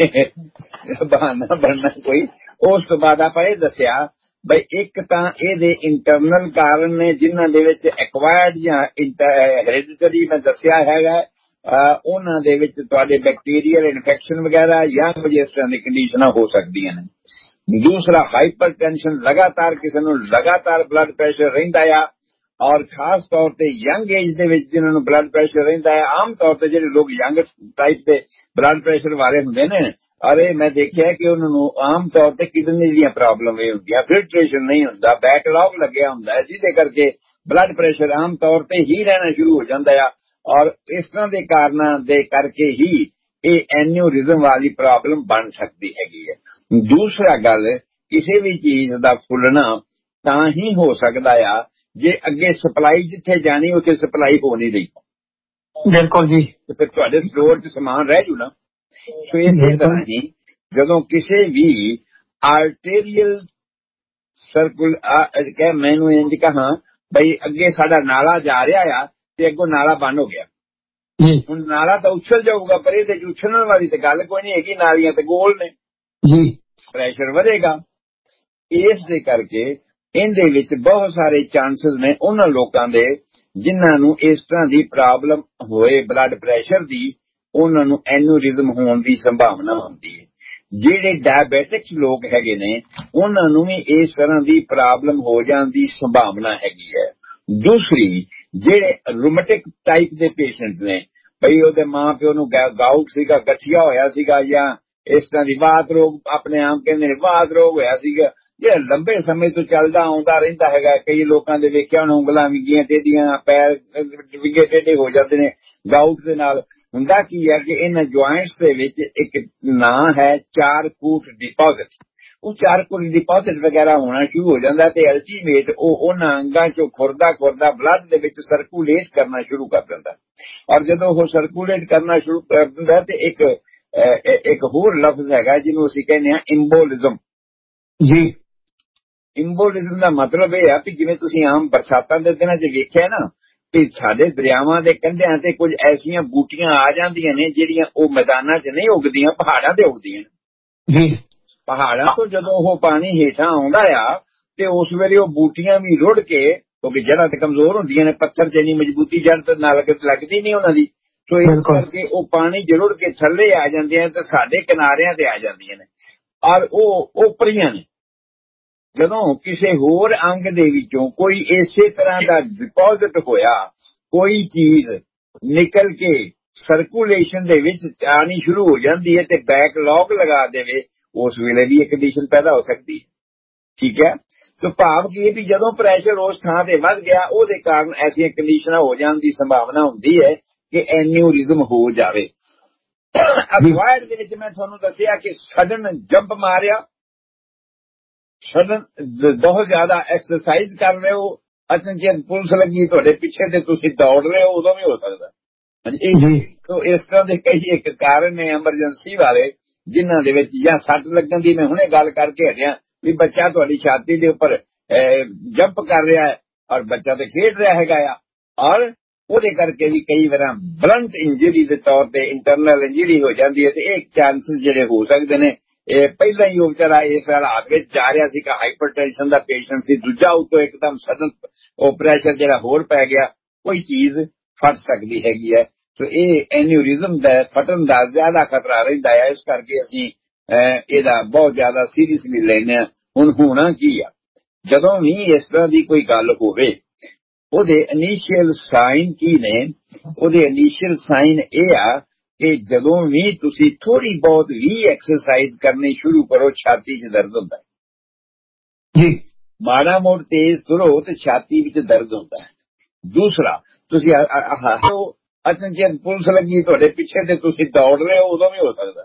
Speaker 2: ਹੈ,
Speaker 3: ਬਹਾਨਾ ਬਣਨਾ ਕੋਈ। ਉਸ ਤੋਂ ਬਾਅਦ ਆਪਾਂ ਇਹ ਦੱਸਿਆ ਬਈ ਇੱਕ ਤਾਂ ਇਹਦੇ ਇੰਟਰਨਲ ਕਾਰਨ ਨੇ ਜਿਨ੍ਹਾਂ ਦੇ ਵਿੱਚ ਐਕਵਾਇਰਡ ਜਾਂ ਹੈਰੀਡਿਟਰੀ ਮੈਂ ਦੱਸਿਆ ਹੈਗਾ, ਉਹਨਾਂ ਦੇ ਵਿੱਚ ਤੁਹਾਡੇ ਬੈਕਟੀਰੀਅਲ ਇਨਫੈਕਸ਼ਨ ਵਗੈਰਾ ਜਾਂ ਕੁਝ ਇਸ ਤਰ੍ਹਾਂ ਦੀ ਕੰਡੀਸ਼ਨਾਂ ਹੋ ਸਕਦੀਆਂ ਨੇ। ਦੂਸਰਾ ਹਾਈਪਰ ਟੈਨਸ਼ਨ, ਲਗਾਤਾਰ ਕਿਸੇ ਨੂੰ ਲਗਾਤਾਰ ਬਲੱਡ ਪ੍ਰੈਸ਼ਰ ਰਹਿੰਦਾ ਆ ਔਰ ਖਾਸ ਤੌਰ ਤੇ ਯੰਗ ਏਜ ਦੇ ਵਿੱਚ ਜਿਹਨਾਂ ਨੂੰ ਬਲੱਡ ਪ੍ਰੈਸ਼ਰ ਰਹਿੰਦਾ ਹੈ। ਆਮ ਤੌਰ ਤੇ ਜਿਹੜੇ ਲੋਕ ਯੰਗ ਟਾਈਪ ਦੇ ਬਲੱਡ ਪ੍ਰੈਸ਼ਰ ਵਾਲੇ ਹੁੰਦੇ ਨੇ, ਅਰੇ ਮੈਂ ਦੇਖਿਆ ਕਿ ਉਹਨਾਂ ਨੂੰ ਆਮ ਤੌਰ ਤੇ ਕਿਡਨੀ ਦੀਆਂ ਪ੍ਰੋਬਲਮ ਇਹ ਹੁੰਦੀਆਂ, ਫਿਲਟਰੇਸ਼ਨ ਨਹੀਂ ਹੁੰਦਾ, ਬੈਕਲੌਗ ਲੱਗਿਆ ਹੁੰਦਾ ਹੈ ਜਿਹਦੇ ਕਰਕੇ ਬਲੱਡ ਪ੍ਰੈਸ਼ਰ ਆਮ ਤੌਰ ਤੇ ਹੀ ਰਹਿਣਾ ਸ਼ੁਰੂ ਹੋ ਜਾਂਦਾ ਆ ਔਰ ਇਸ ਤਰ੍ਹਾਂ ਦੇ ਕਾਰਨਾਂ ਦੇ ਕਰਕੇ ਹੀ ਇਹ ਐਨਿਊਰਿਜ਼ਮ ਵਾਲੀ ਪ੍ਰੋਬਲਮ ਬਣ ਸਕਦੀ ਹੈਗੀ ਹੈ। ਦੂਸਰਾ ਗੱਲ, ਕਿਸੇ ਵੀ ਚੀਜ਼ ਦਾ ਫੁੱਲਣਾ ਤਾਂ ਹੀ ਹੋ ਸਕਦਾ ਆ ਜੇ ਅੱਗੇ ਸਪਲਾਈ ਜਿੱਥੇ ਜਾਣੀ ਉੱਥੇ ਸਪਲਾਈ ਹੋ ਨਹੀਂ ਰਹੀ।
Speaker 2: ਬਿਲਕੁਲ ਜੀ, ਤੇ
Speaker 3: ਫਿਰ ਤੁਹਾਡੇ ਸਟੋਰ 'ਚ ਸਮਾਨ ਰਹਿ ਜੂ ਨਾ। ਸੋ ਇਸੇ ਤਰ੍ਹਾਂ ਹੀ ਜਦੋਂ ਕਿਸੇ ਵੀ ਆਰਟੇਰੀਅਲ ਸਰਕਲ ਕਹਿ ਮੈਨੂੰ ਇੰਜ ਕਹਾਂ ਬਈ ਅੱਗੇ ਸਾਡਾ ਨਾਲਾ ਜਾ ਰਿਹਾ ਆ ਤੇ ਅੱਗੋਂ ਨਾਲਾ ਬੰਦ ਹੋ ਗਿਆ, ਹੁਣ ਨਾਲਾ ਤਾਂ ਉਛਲ ਜਾਊਗਾ ਪਰ ਇਹਦੇ 'ਚ ਉਛਲਣ ਵਾਲੀ ਤੇ ਗੱਲ ਕੋਈ ਨਹੀਂ ਹੈਗੀ, ਨਾਲੀਆਂ ਤੇ ਗੋਲ ਨੇ ਜੀ, ਪ੍ਰੈਸ਼ਰ ਵਧੇਗਾ। ਇਸ ਦੇ ਕਰਕੇ ਇਹਦੇ ਵਿੱਚ ਬਹੁਤ ਸਾਰੇ ਚਾਂਸਸ ਨੇ ਉਹਨਾਂ ਲੋਕਾਂ ਦੇ ਜਿਨ੍ਹਾਂ ਨੂੰ ਇਸ ਤਰ੍ਹਾਂ ਦੀ ਪ੍ਰੋਬਲਮ ਹੋਏ ਬਲੱਡ ਪ੍ਰੈਸ਼ਰ ਦੀ, ਉਹਨਾਂ ਨੂੰ ਐਨਿਊਰਿਜ਼ਮ ਹੋਣ ਦੀ ਸੰਭਾਵਨਾ ਹੁੰਦੀ ਹੈ। ਜਿਹੜੇ ਡਾਇਬੈਟਿਕਸ ਲੋਕ ਹੈਗੇ ਨੇ ਉਹਨਾਂ ਨੂੰ ਵੀ ਇਸ ਤਰ੍ਹਾਂ ਦੀ ਪ੍ਰੋਬਲਮ ਹੋ ਜਾਣ ਦੀ ਸੰਭਾਵਨਾ ਹੈਗੀ ਹੈ। ਦੂਸਰੀ, ਜਿਹੜੇ ਰੂਮੈਟਿਕ ਟਾਈਪ ਦੇ ਪੇਸ਼ੈਂਟਸ ਨੇ, ਬਈ ਉਹਦੇ ਮਾਂ ਪਿਓ ਨੂੰ ਗਾਊਟ ਸੀਗਾ, ਗਠੀਆ ਹੋਇਆ ਸੀਗਾ ਜਾਂ ਇਸ ਤਰ੍ਹਾਂ ਦੀ ਵਾਤ ਰੋਗ, ਆਪਣੇ ਆਮ ਕਹਿੰਦੇ ਨੇ ਵਾਤ ਰੋਗ ਹੋਇਆ ਸੀਗਾ, ਜਿਹੜਾ ਲੰਬੇ ਸਮੇਂ ਤੋਂ ਚੱਲਦਾ ਆਉਂਦਾ ਰਹਿੰਦਾ ਹੈਗਾ। ਕਈ ਲੋਕਾਂ ਦੇ ਵੇਖਿਆ ਹੁਣ ਉਂਗਲਾਂ ਵਿੰਗੀਆਂ ਟੇਢੀਆਂ, ਪੈਰ ਵਿੰਗੇ ਟੇਢੇ ਹੋ ਜਾਂਦੇ ਨੇ ਗਾਊਟ ਦੇ ਨਾਲ। ਹੁੰਦਾ ਕੀ ਹੈ ਕਿ ਇਹਨਾਂ ਜੁਆਇੰਟਸ ਦੇ ਵਿੱਚ ਇੱਕ ਨਾਂ ਹੈ ਚਾਰਕੂਟ ਡਿਪੋਜ਼ਿਟ, ਉਹ ਚਾਰਕੂਟ ਡਿਪੋਜ਼ਿਟ ਵਗੈਰਾ ਹੋਣਾ ਸ਼ੁਰੂ ਹੋ ਜਾਂਦਾ ਤੇ ਅਲਟੀਮੇਟ ਉਹ ਉਹਨਾਂ ਅੰਗਾਂ ਚੋਂ ਖੁਰਦਾ ਖੁਰਦਾ ਬਲੱਡ ਦੇ ਵਿੱਚ ਸਰਕੂਲੇਟ ਕਰਨਾ ਸ਼ੁਰੂ ਕਰ ਦਿੰਦਾ ਔਰ ਜਦੋਂ ਉਹ ਸਰਕੂਲੇਟ ਕਰਨਾ ਸ਼ੁਰੂ ਕਰ ਦਿੰਦਾ ਤੇ ਇੱਕ ਇੱਕ ਹੋਰ ਲਫ਼ਜ਼ ਹੈਗਾ ਜਿਹਨੂੰ ਅਸੀਂ ਕਹਿੰਦੇ ਹਾਂ ਇੰਬੋਲਿਜ਼ਮ ਜੀ। ਇੰਬੋਲਿਜ਼ਮ ਦਾ ਮਤਲਬ ਇਹ ਆ ਕਿ ਜਿਵੇਂ ਤੁਸੀਂ ਆਮ ਬਰਸਾਤਾਂ ਦੇ ਦਿਨਾਂ 'ਚ ਵੇਖਿਆ ਨਾ ਕਿ ਸਾਡੇ ਦਰਿਆਵਾਂ ਦੇ ਕੰਢਿਆਂ ਤੇ ਕੁਝ ਐਸੀਆਂ ਬੂਟੀਆਂ ਆ ਜਾਂਦੀਆਂ ਨੇ ਜਿਹੜੀਆਂ ਉਹ ਮੈਦਾਨਾਂ 'ਚ ਨਹੀਂ ਉੱਗਦੀਆਂ, ਪਹਾੜਾਂ ਤੇ ਉੱਗਦੀਆਂ ਜੀ। ਪਹਾੜਾਂ ਤੋਂ ਜਦੋਂ ਉਹ ਪਾਣੀ ਹੇਠਾਂ ਆਉਂਦਾ ਆ ਤੇ ਉਸ ਵੇਲੇ ਉਹ ਬੂਟੀਆਂ ਵੀ ਰੁੜ ਕੇ, ਕਿਉਂਕਿ ਜੜ੍ਹਾਂ ਤੇ ਕਮਜ਼ੋਰ ਹੁੰਦੀਆਂ ਨੇ, ਪੱਥਰ 'ਚ ਇੰਨੀ ਮਜ਼ਬੂਤੀ ਜੜ੍ਹ ਤੇ ਨਾਲ ਲੱਗਦੀ ਨਹੀਂ ਉਹਨਾਂ ਦੀ, ਸੋ ਇਸ ਕਰਕੇ ਉਹ ਪਾਣੀ ਜਰੁੜ ਕੇ ਥੱਲੇ ਆ ਜਾਂਦੀਆਂ ਨੇ ਤੇ ਸਾਡੇ ਕਿਨਾਰਿਆਂ ਤੇ ਆ ਜਾਂਦੀਆਂ ਨੇ ਔਰ ਉਹ ਓਪਰੀਆਂ ਨੇ। ਜਦੋਂ ਕਿਸੇ ਹੋਰ ਅੰਗ ਦੇ ਵਿੱਚੋਂ ਕੋਈ ਇਸੇ ਤਰ੍ਹਾਂ ਦਾ ਡਿਪੋਜ਼ਿਟ ਹੋਇਆ, ਕੋਈ ਚੀਜ਼ ਨਿਕਲ ਕੇ ਸਰਕੂਲੇਸ਼ਨ ਦੇ ਵਿੱਚ ਆਣੀ ਸ਼ੁਰੂ ਹੋ ਜਾਂਦੀ ਹੈ ਤੇ ਬੈਕਲੌਗ ਲਗਾ ਦੇਵੇ, ਉਸ ਵੇਲੇ ਵੀ ਇਹ ਕੰਡੀਸ਼ਨ ਪੈਦਾ ਹੋ ਸਕਦੀ ਹੈ। ਠੀਕ ਹੈ, ਤੇ ਭਾਵ ਕੀ ਹੈ ਵੀ ਜਦੋਂ ਪ੍ਰੈਸ਼ਰ ਉਸ ਥਾਂ ਤੇ ਵੱਧ ਗਿਆ ਉਹਦੇ ਕਾਰਨ ਐਸੀਆਂ ਕੰਡੀਸ਼ਨਾਂ ਹੋ ਜਾਣ ਦੀ ਸੰਭਾਵਨਾ ਹੁੰਦੀ ਹੈ ਕਿ ਐਨਿਊਰਿਜ਼ਮ ਹੋ ਜਾਵੇ। ਅਕਵਾਇਰਡ ਦੇ ਵਿੱਚ ਮੈਂ ਤੁਹਾਨੂੰ ਦੱਸਿਆ ਕਿ ਸਡਨ ਜੰਪ ਮਾਰਿਆ, ਸਡਨ ਬਹੁਤ ਜ਼ਿਆਦਾ ਐਕਸਰਸਾਈਜ਼ ਕਰ ਰਹੇ ਹੋ, ਅਚਨਚੇਤ ਪੁਲਿਸ ਲੱਗੀ ਤੁਹਾਡੇ ਪਿੱਛੇ ਤੇ ਤੁਸੀਂ ਦੌੜ ਰਹੇ ਹੋ, ਉਦੋਂ ਵੀ ਹੋ ਸਕਦਾ। ਇਸ ਤਰ੍ਹਾਂ ਦੇ ਕਈ ਇੱਕ ਕਾਰਨ ਨੇ ਐਮਰਜੈਂਸੀ ਵਾਲੇ, ਜਿਨ੍ਹਾਂ ਦੇ ਵਿੱਚ ਜਾਂ ਸੱਟ ਲੱਗਣ ਦੀ ਮੈਂ ਹੁਣੇ ਗੱਲ ਕਰਕੇ ਹਟਿਆ ਵੀ ਬੱਚਾ ਤੁਹਾਡੀ ਛਾਤੀ ਦੇ ਉੱਪਰ ਜੰਪ ਕਰ ਰਿਹਾ ਹੈ ਔਰ ਬੱਚਾ ਤੇ ਖੇਡ ਰਿਹਾ ਹੈਗਾ ਆ, ਔਰ ਉਹਦੇ ਕਰਕੇ ਵੀ ਕਈ ਵਾਰ ਬਲੰਟ ਇੰਜਰੀ ਦੇ ਤੌਰ ਤੇ ਇੰਟਰਨਲ ਇੰਜਰੀ ਹੋ ਜਾਂਦੀ ਹੈ। ਤੇ ਇਹ ਚਾਂਸਸ ਜਿਹੜੇ ਹੋ ਸਕਦੇ ਨੇ, ਇਹ ਪਹਿਲਾਂ ਹੀ ਉਹ ਵਿਚਾਰਾ ਇਸ ਹਾਲਾਤ ਵਿੱਚ ਜਾ ਰਿਹਾ ਸੀ ਕਿ ਹਾਈਪਰਟੈਂਸ਼ਨ ਦਾ ਪੇਸ਼ੈਂਟ ਸੀ, ਦੂਜਾ ਉੱਤੋਂ ਇੱਕਦਮ ਸਡਨ ਉਹ ਪ੍ਰੈਸ਼ਰ ਜਿਹੜਾ ਹੋਰ ਪੈ ਗਿਆ, ਕੋਈ ਚੀਜ਼ ਫਟ ਸਕਦੀ ਹੈਗੀ ਹੈ। ਸੋ ਇਹ ਐਨਿਊਰਿਜ਼ਮ ਦਾ ਫਟਣ ਦਾ ਜ਼ਿਆਦਾ ਖਤਰਾ ਰਹਿੰਦਾ ਹੈ, ਇਸ ਕਰਕੇ ਅਸੀਂ ਇਹਦਾ ਬਹੁਤ ਜ਼ਿਆਦਾ ਸੀਰੀਅਸਲੀ ਲੈਂਦੇ ਹਾਂ। ਹੁਣ ਹੋਣਾ ਕੀ ਆ, ਜਦੋਂ ਵੀ ਇਸ ਤਰ੍ਹਾਂ ਦੀ ਕੋਈ ਗੱਲ ਹੋਵੇ ਉਹਦੇ ਇਨੀਸ਼ੀਅਲ ਸਾਈਨ ਕੀ ਨੇ? ਉਹਦੇ ਇਨੀਸ਼ੀਅਲ ਸਾਈਨ ਇਹ ਆ ਕਿ ਜਦੋਂ ਵੀ ਤੁਸੀਂ ਥੋੜੀ ਬਹੁਤ ਵੀ ਐਕਸਰਸਾਈਜ਼ ਕਰਨੀ ਸ਼ੁਰੂ ਕਰੋ, ਛਾਤੀ 'ਚ ਦਰਦ ਹੁੰਦਾ ਹੈ ਜੀ, ਮਾੜਾ ਮੋੜ ਤੇਜ਼ ਤੁਰੋ ਤੇ ਛਾਤੀ ਵਿੱਚ ਦਰਦ ਹੁੰਦਾ ਹੈ। ਦੂਸਰਾ, ਤੁਸੀਂ ਅਚਨਚੇਤ ਪੁਲਿਸ ਲੱਗੀ ਤੁਹਾਡੇ ਪਿੱਛੇ ਤੇ ਤੁਸੀਂ ਦੌੜ ਰਹੇ ਹੋ, ਉਦੋਂ ਵੀ ਹੋ ਸਕਦਾ।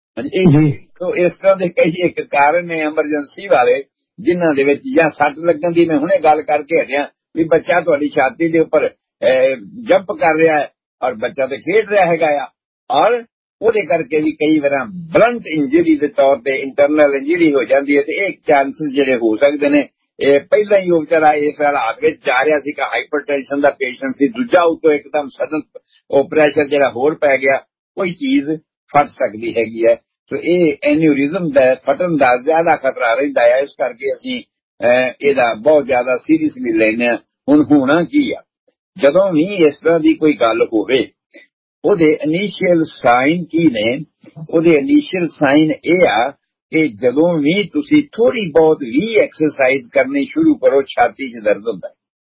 Speaker 3: ਇਸ ਤਰ੍ਹਾਂ ਦੇ ਕਈ ਇੱਕ ਕਾਰਨ ਨੇ ਐਮਰਜੈਂਸੀ ਵਾਲੇ, ਜਿਨ੍ਹਾਂ ਦੇ ਵਿੱਚ ਜਾਂ ਸੱਟ ਲੱਗਣ ਦੀ ਮੈਂ ਹੁਣੇ ਗੱਲ ਕਰਕੇ ਹਟਿਆ ਵੀ ਬੱਚਾ ਤੁਹਾਡੀ ਛਾਤੀ ਦੇ ਉੱਪਰ ਜੰਪ ਕਰ ਰਿਹਾ ਹੈ ਔਰ ਬੱਚਾ ਤੇ ਖੇਡ ਰਿਹਾ ਹੈਗਾ ਆ, ਔਰ ਉਹਦੇ ਕਰਕੇ ਵੀ ਕਈ ਵਾਰ ਬਲੰਟ ਇੰਜਰੀ ਦੇ ਤੌਰ ਤੇ ਇੰਟਰਨਲ ਇੰਜਰੀ ਹੋ ਜਾਂਦੀ ਹੈ। ਤੇ ਇਹ ਚਾਂਸਸ ਜਿਹੜੇ ਹੋ ਸਕਦੇ ਨੇ, ਇਹ ਪਹਿਲਾਂ ਹੀ ਉਹ ਵਿਚਾਰਾ ਇਸ ਹਾਲਾਤ ਵਿੱਚ ਜਾ ਰਿਹਾ ਸੀ ਕਿ ਹਾਈਪਰਟੈਂਸ਼ਨ ਦਾ ਪੇਸ਼ੈਂਟ ਸੀ, ਦੂਜਾ ਉੱਤੋਂ ਇੱਕਦਮ ਸਡਨ ਉਹ ਪ੍ਰੈਸ਼ਰ ਜਿਹੜਾ ਹੋਰ ਪੈ ਗਿਆ, ਕੋਈ ਚੀਜ਼ ਫਟ ਸਕਦੀ ਹੈਗੀ ਹੈ। ਸੋ ਇਹ ਐਨਿਊਰਿਜ਼ਮ ਦਾ ਫਟਣ ਦਾ ਜ਼ਿਆਦਾ ਖਤਰਾ ਰਹਿੰਦਾ ਹੈ, ਇਸ ਕਰਕੇ ਅਸੀਂ ਇਹਦਾ ਬਹੁਤ ਜ਼ਿਆਦਾ ਸੀਰੀਅਸਲੀ ਲੈਂਦੇ ਹਾਂ। ਹੁਣ ਹੋਣਾ ਕੀ ਆ, ਜਦੋਂ ਵੀ ਇਸ ਤਰ੍ਹਾਂ ਦੀ ਕੋਈ ਗੱਲ ਹੋਵੇ ਉਹਦੇ ਇਨੀਸ਼ੀਅਲ ਸਾਈਨ ਕੀ ਨੇ? ਉਹਦੇ ਇਨੀਸ਼ੀਅਲ ਸਾਈਨ ਇਹ ਆ ਕਿ ਜਦੋਂ ਵੀ ਤੁਸੀਂ ਥੋੜੀ ਬਹੁਤ ਵੀ ਐਕਸਰਸਾਈਜ਼ ਕਰਨੀ ਸ਼ੁਰੂ ਕਰੋ, ਛਾਤੀ 'ਚ ਦਰਦ ਹੁੰਦਾ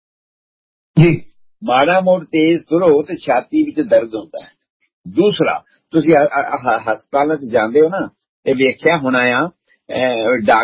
Speaker 3: ਹੈ ਜੀ, ਮਾੜਾ ਮੋੜ ਤੇਜ਼ ਤੁਰੋ ਤੇ ਛਾਤੀ ਵਿੱਚ ਦਰਦ ਹੁੰਦਾ ਹੈ। ਦੂਸਰਾ, ਤੁਸੀਂ ਹਸਪਤਾਲਾਂ 'ਚ ਜਾਂਦੇ ਹੋ ਨਾ ਤੇ ਵੇਖਿਆ ਹੋਣਾ ਆ, ਡਾਕਟਰ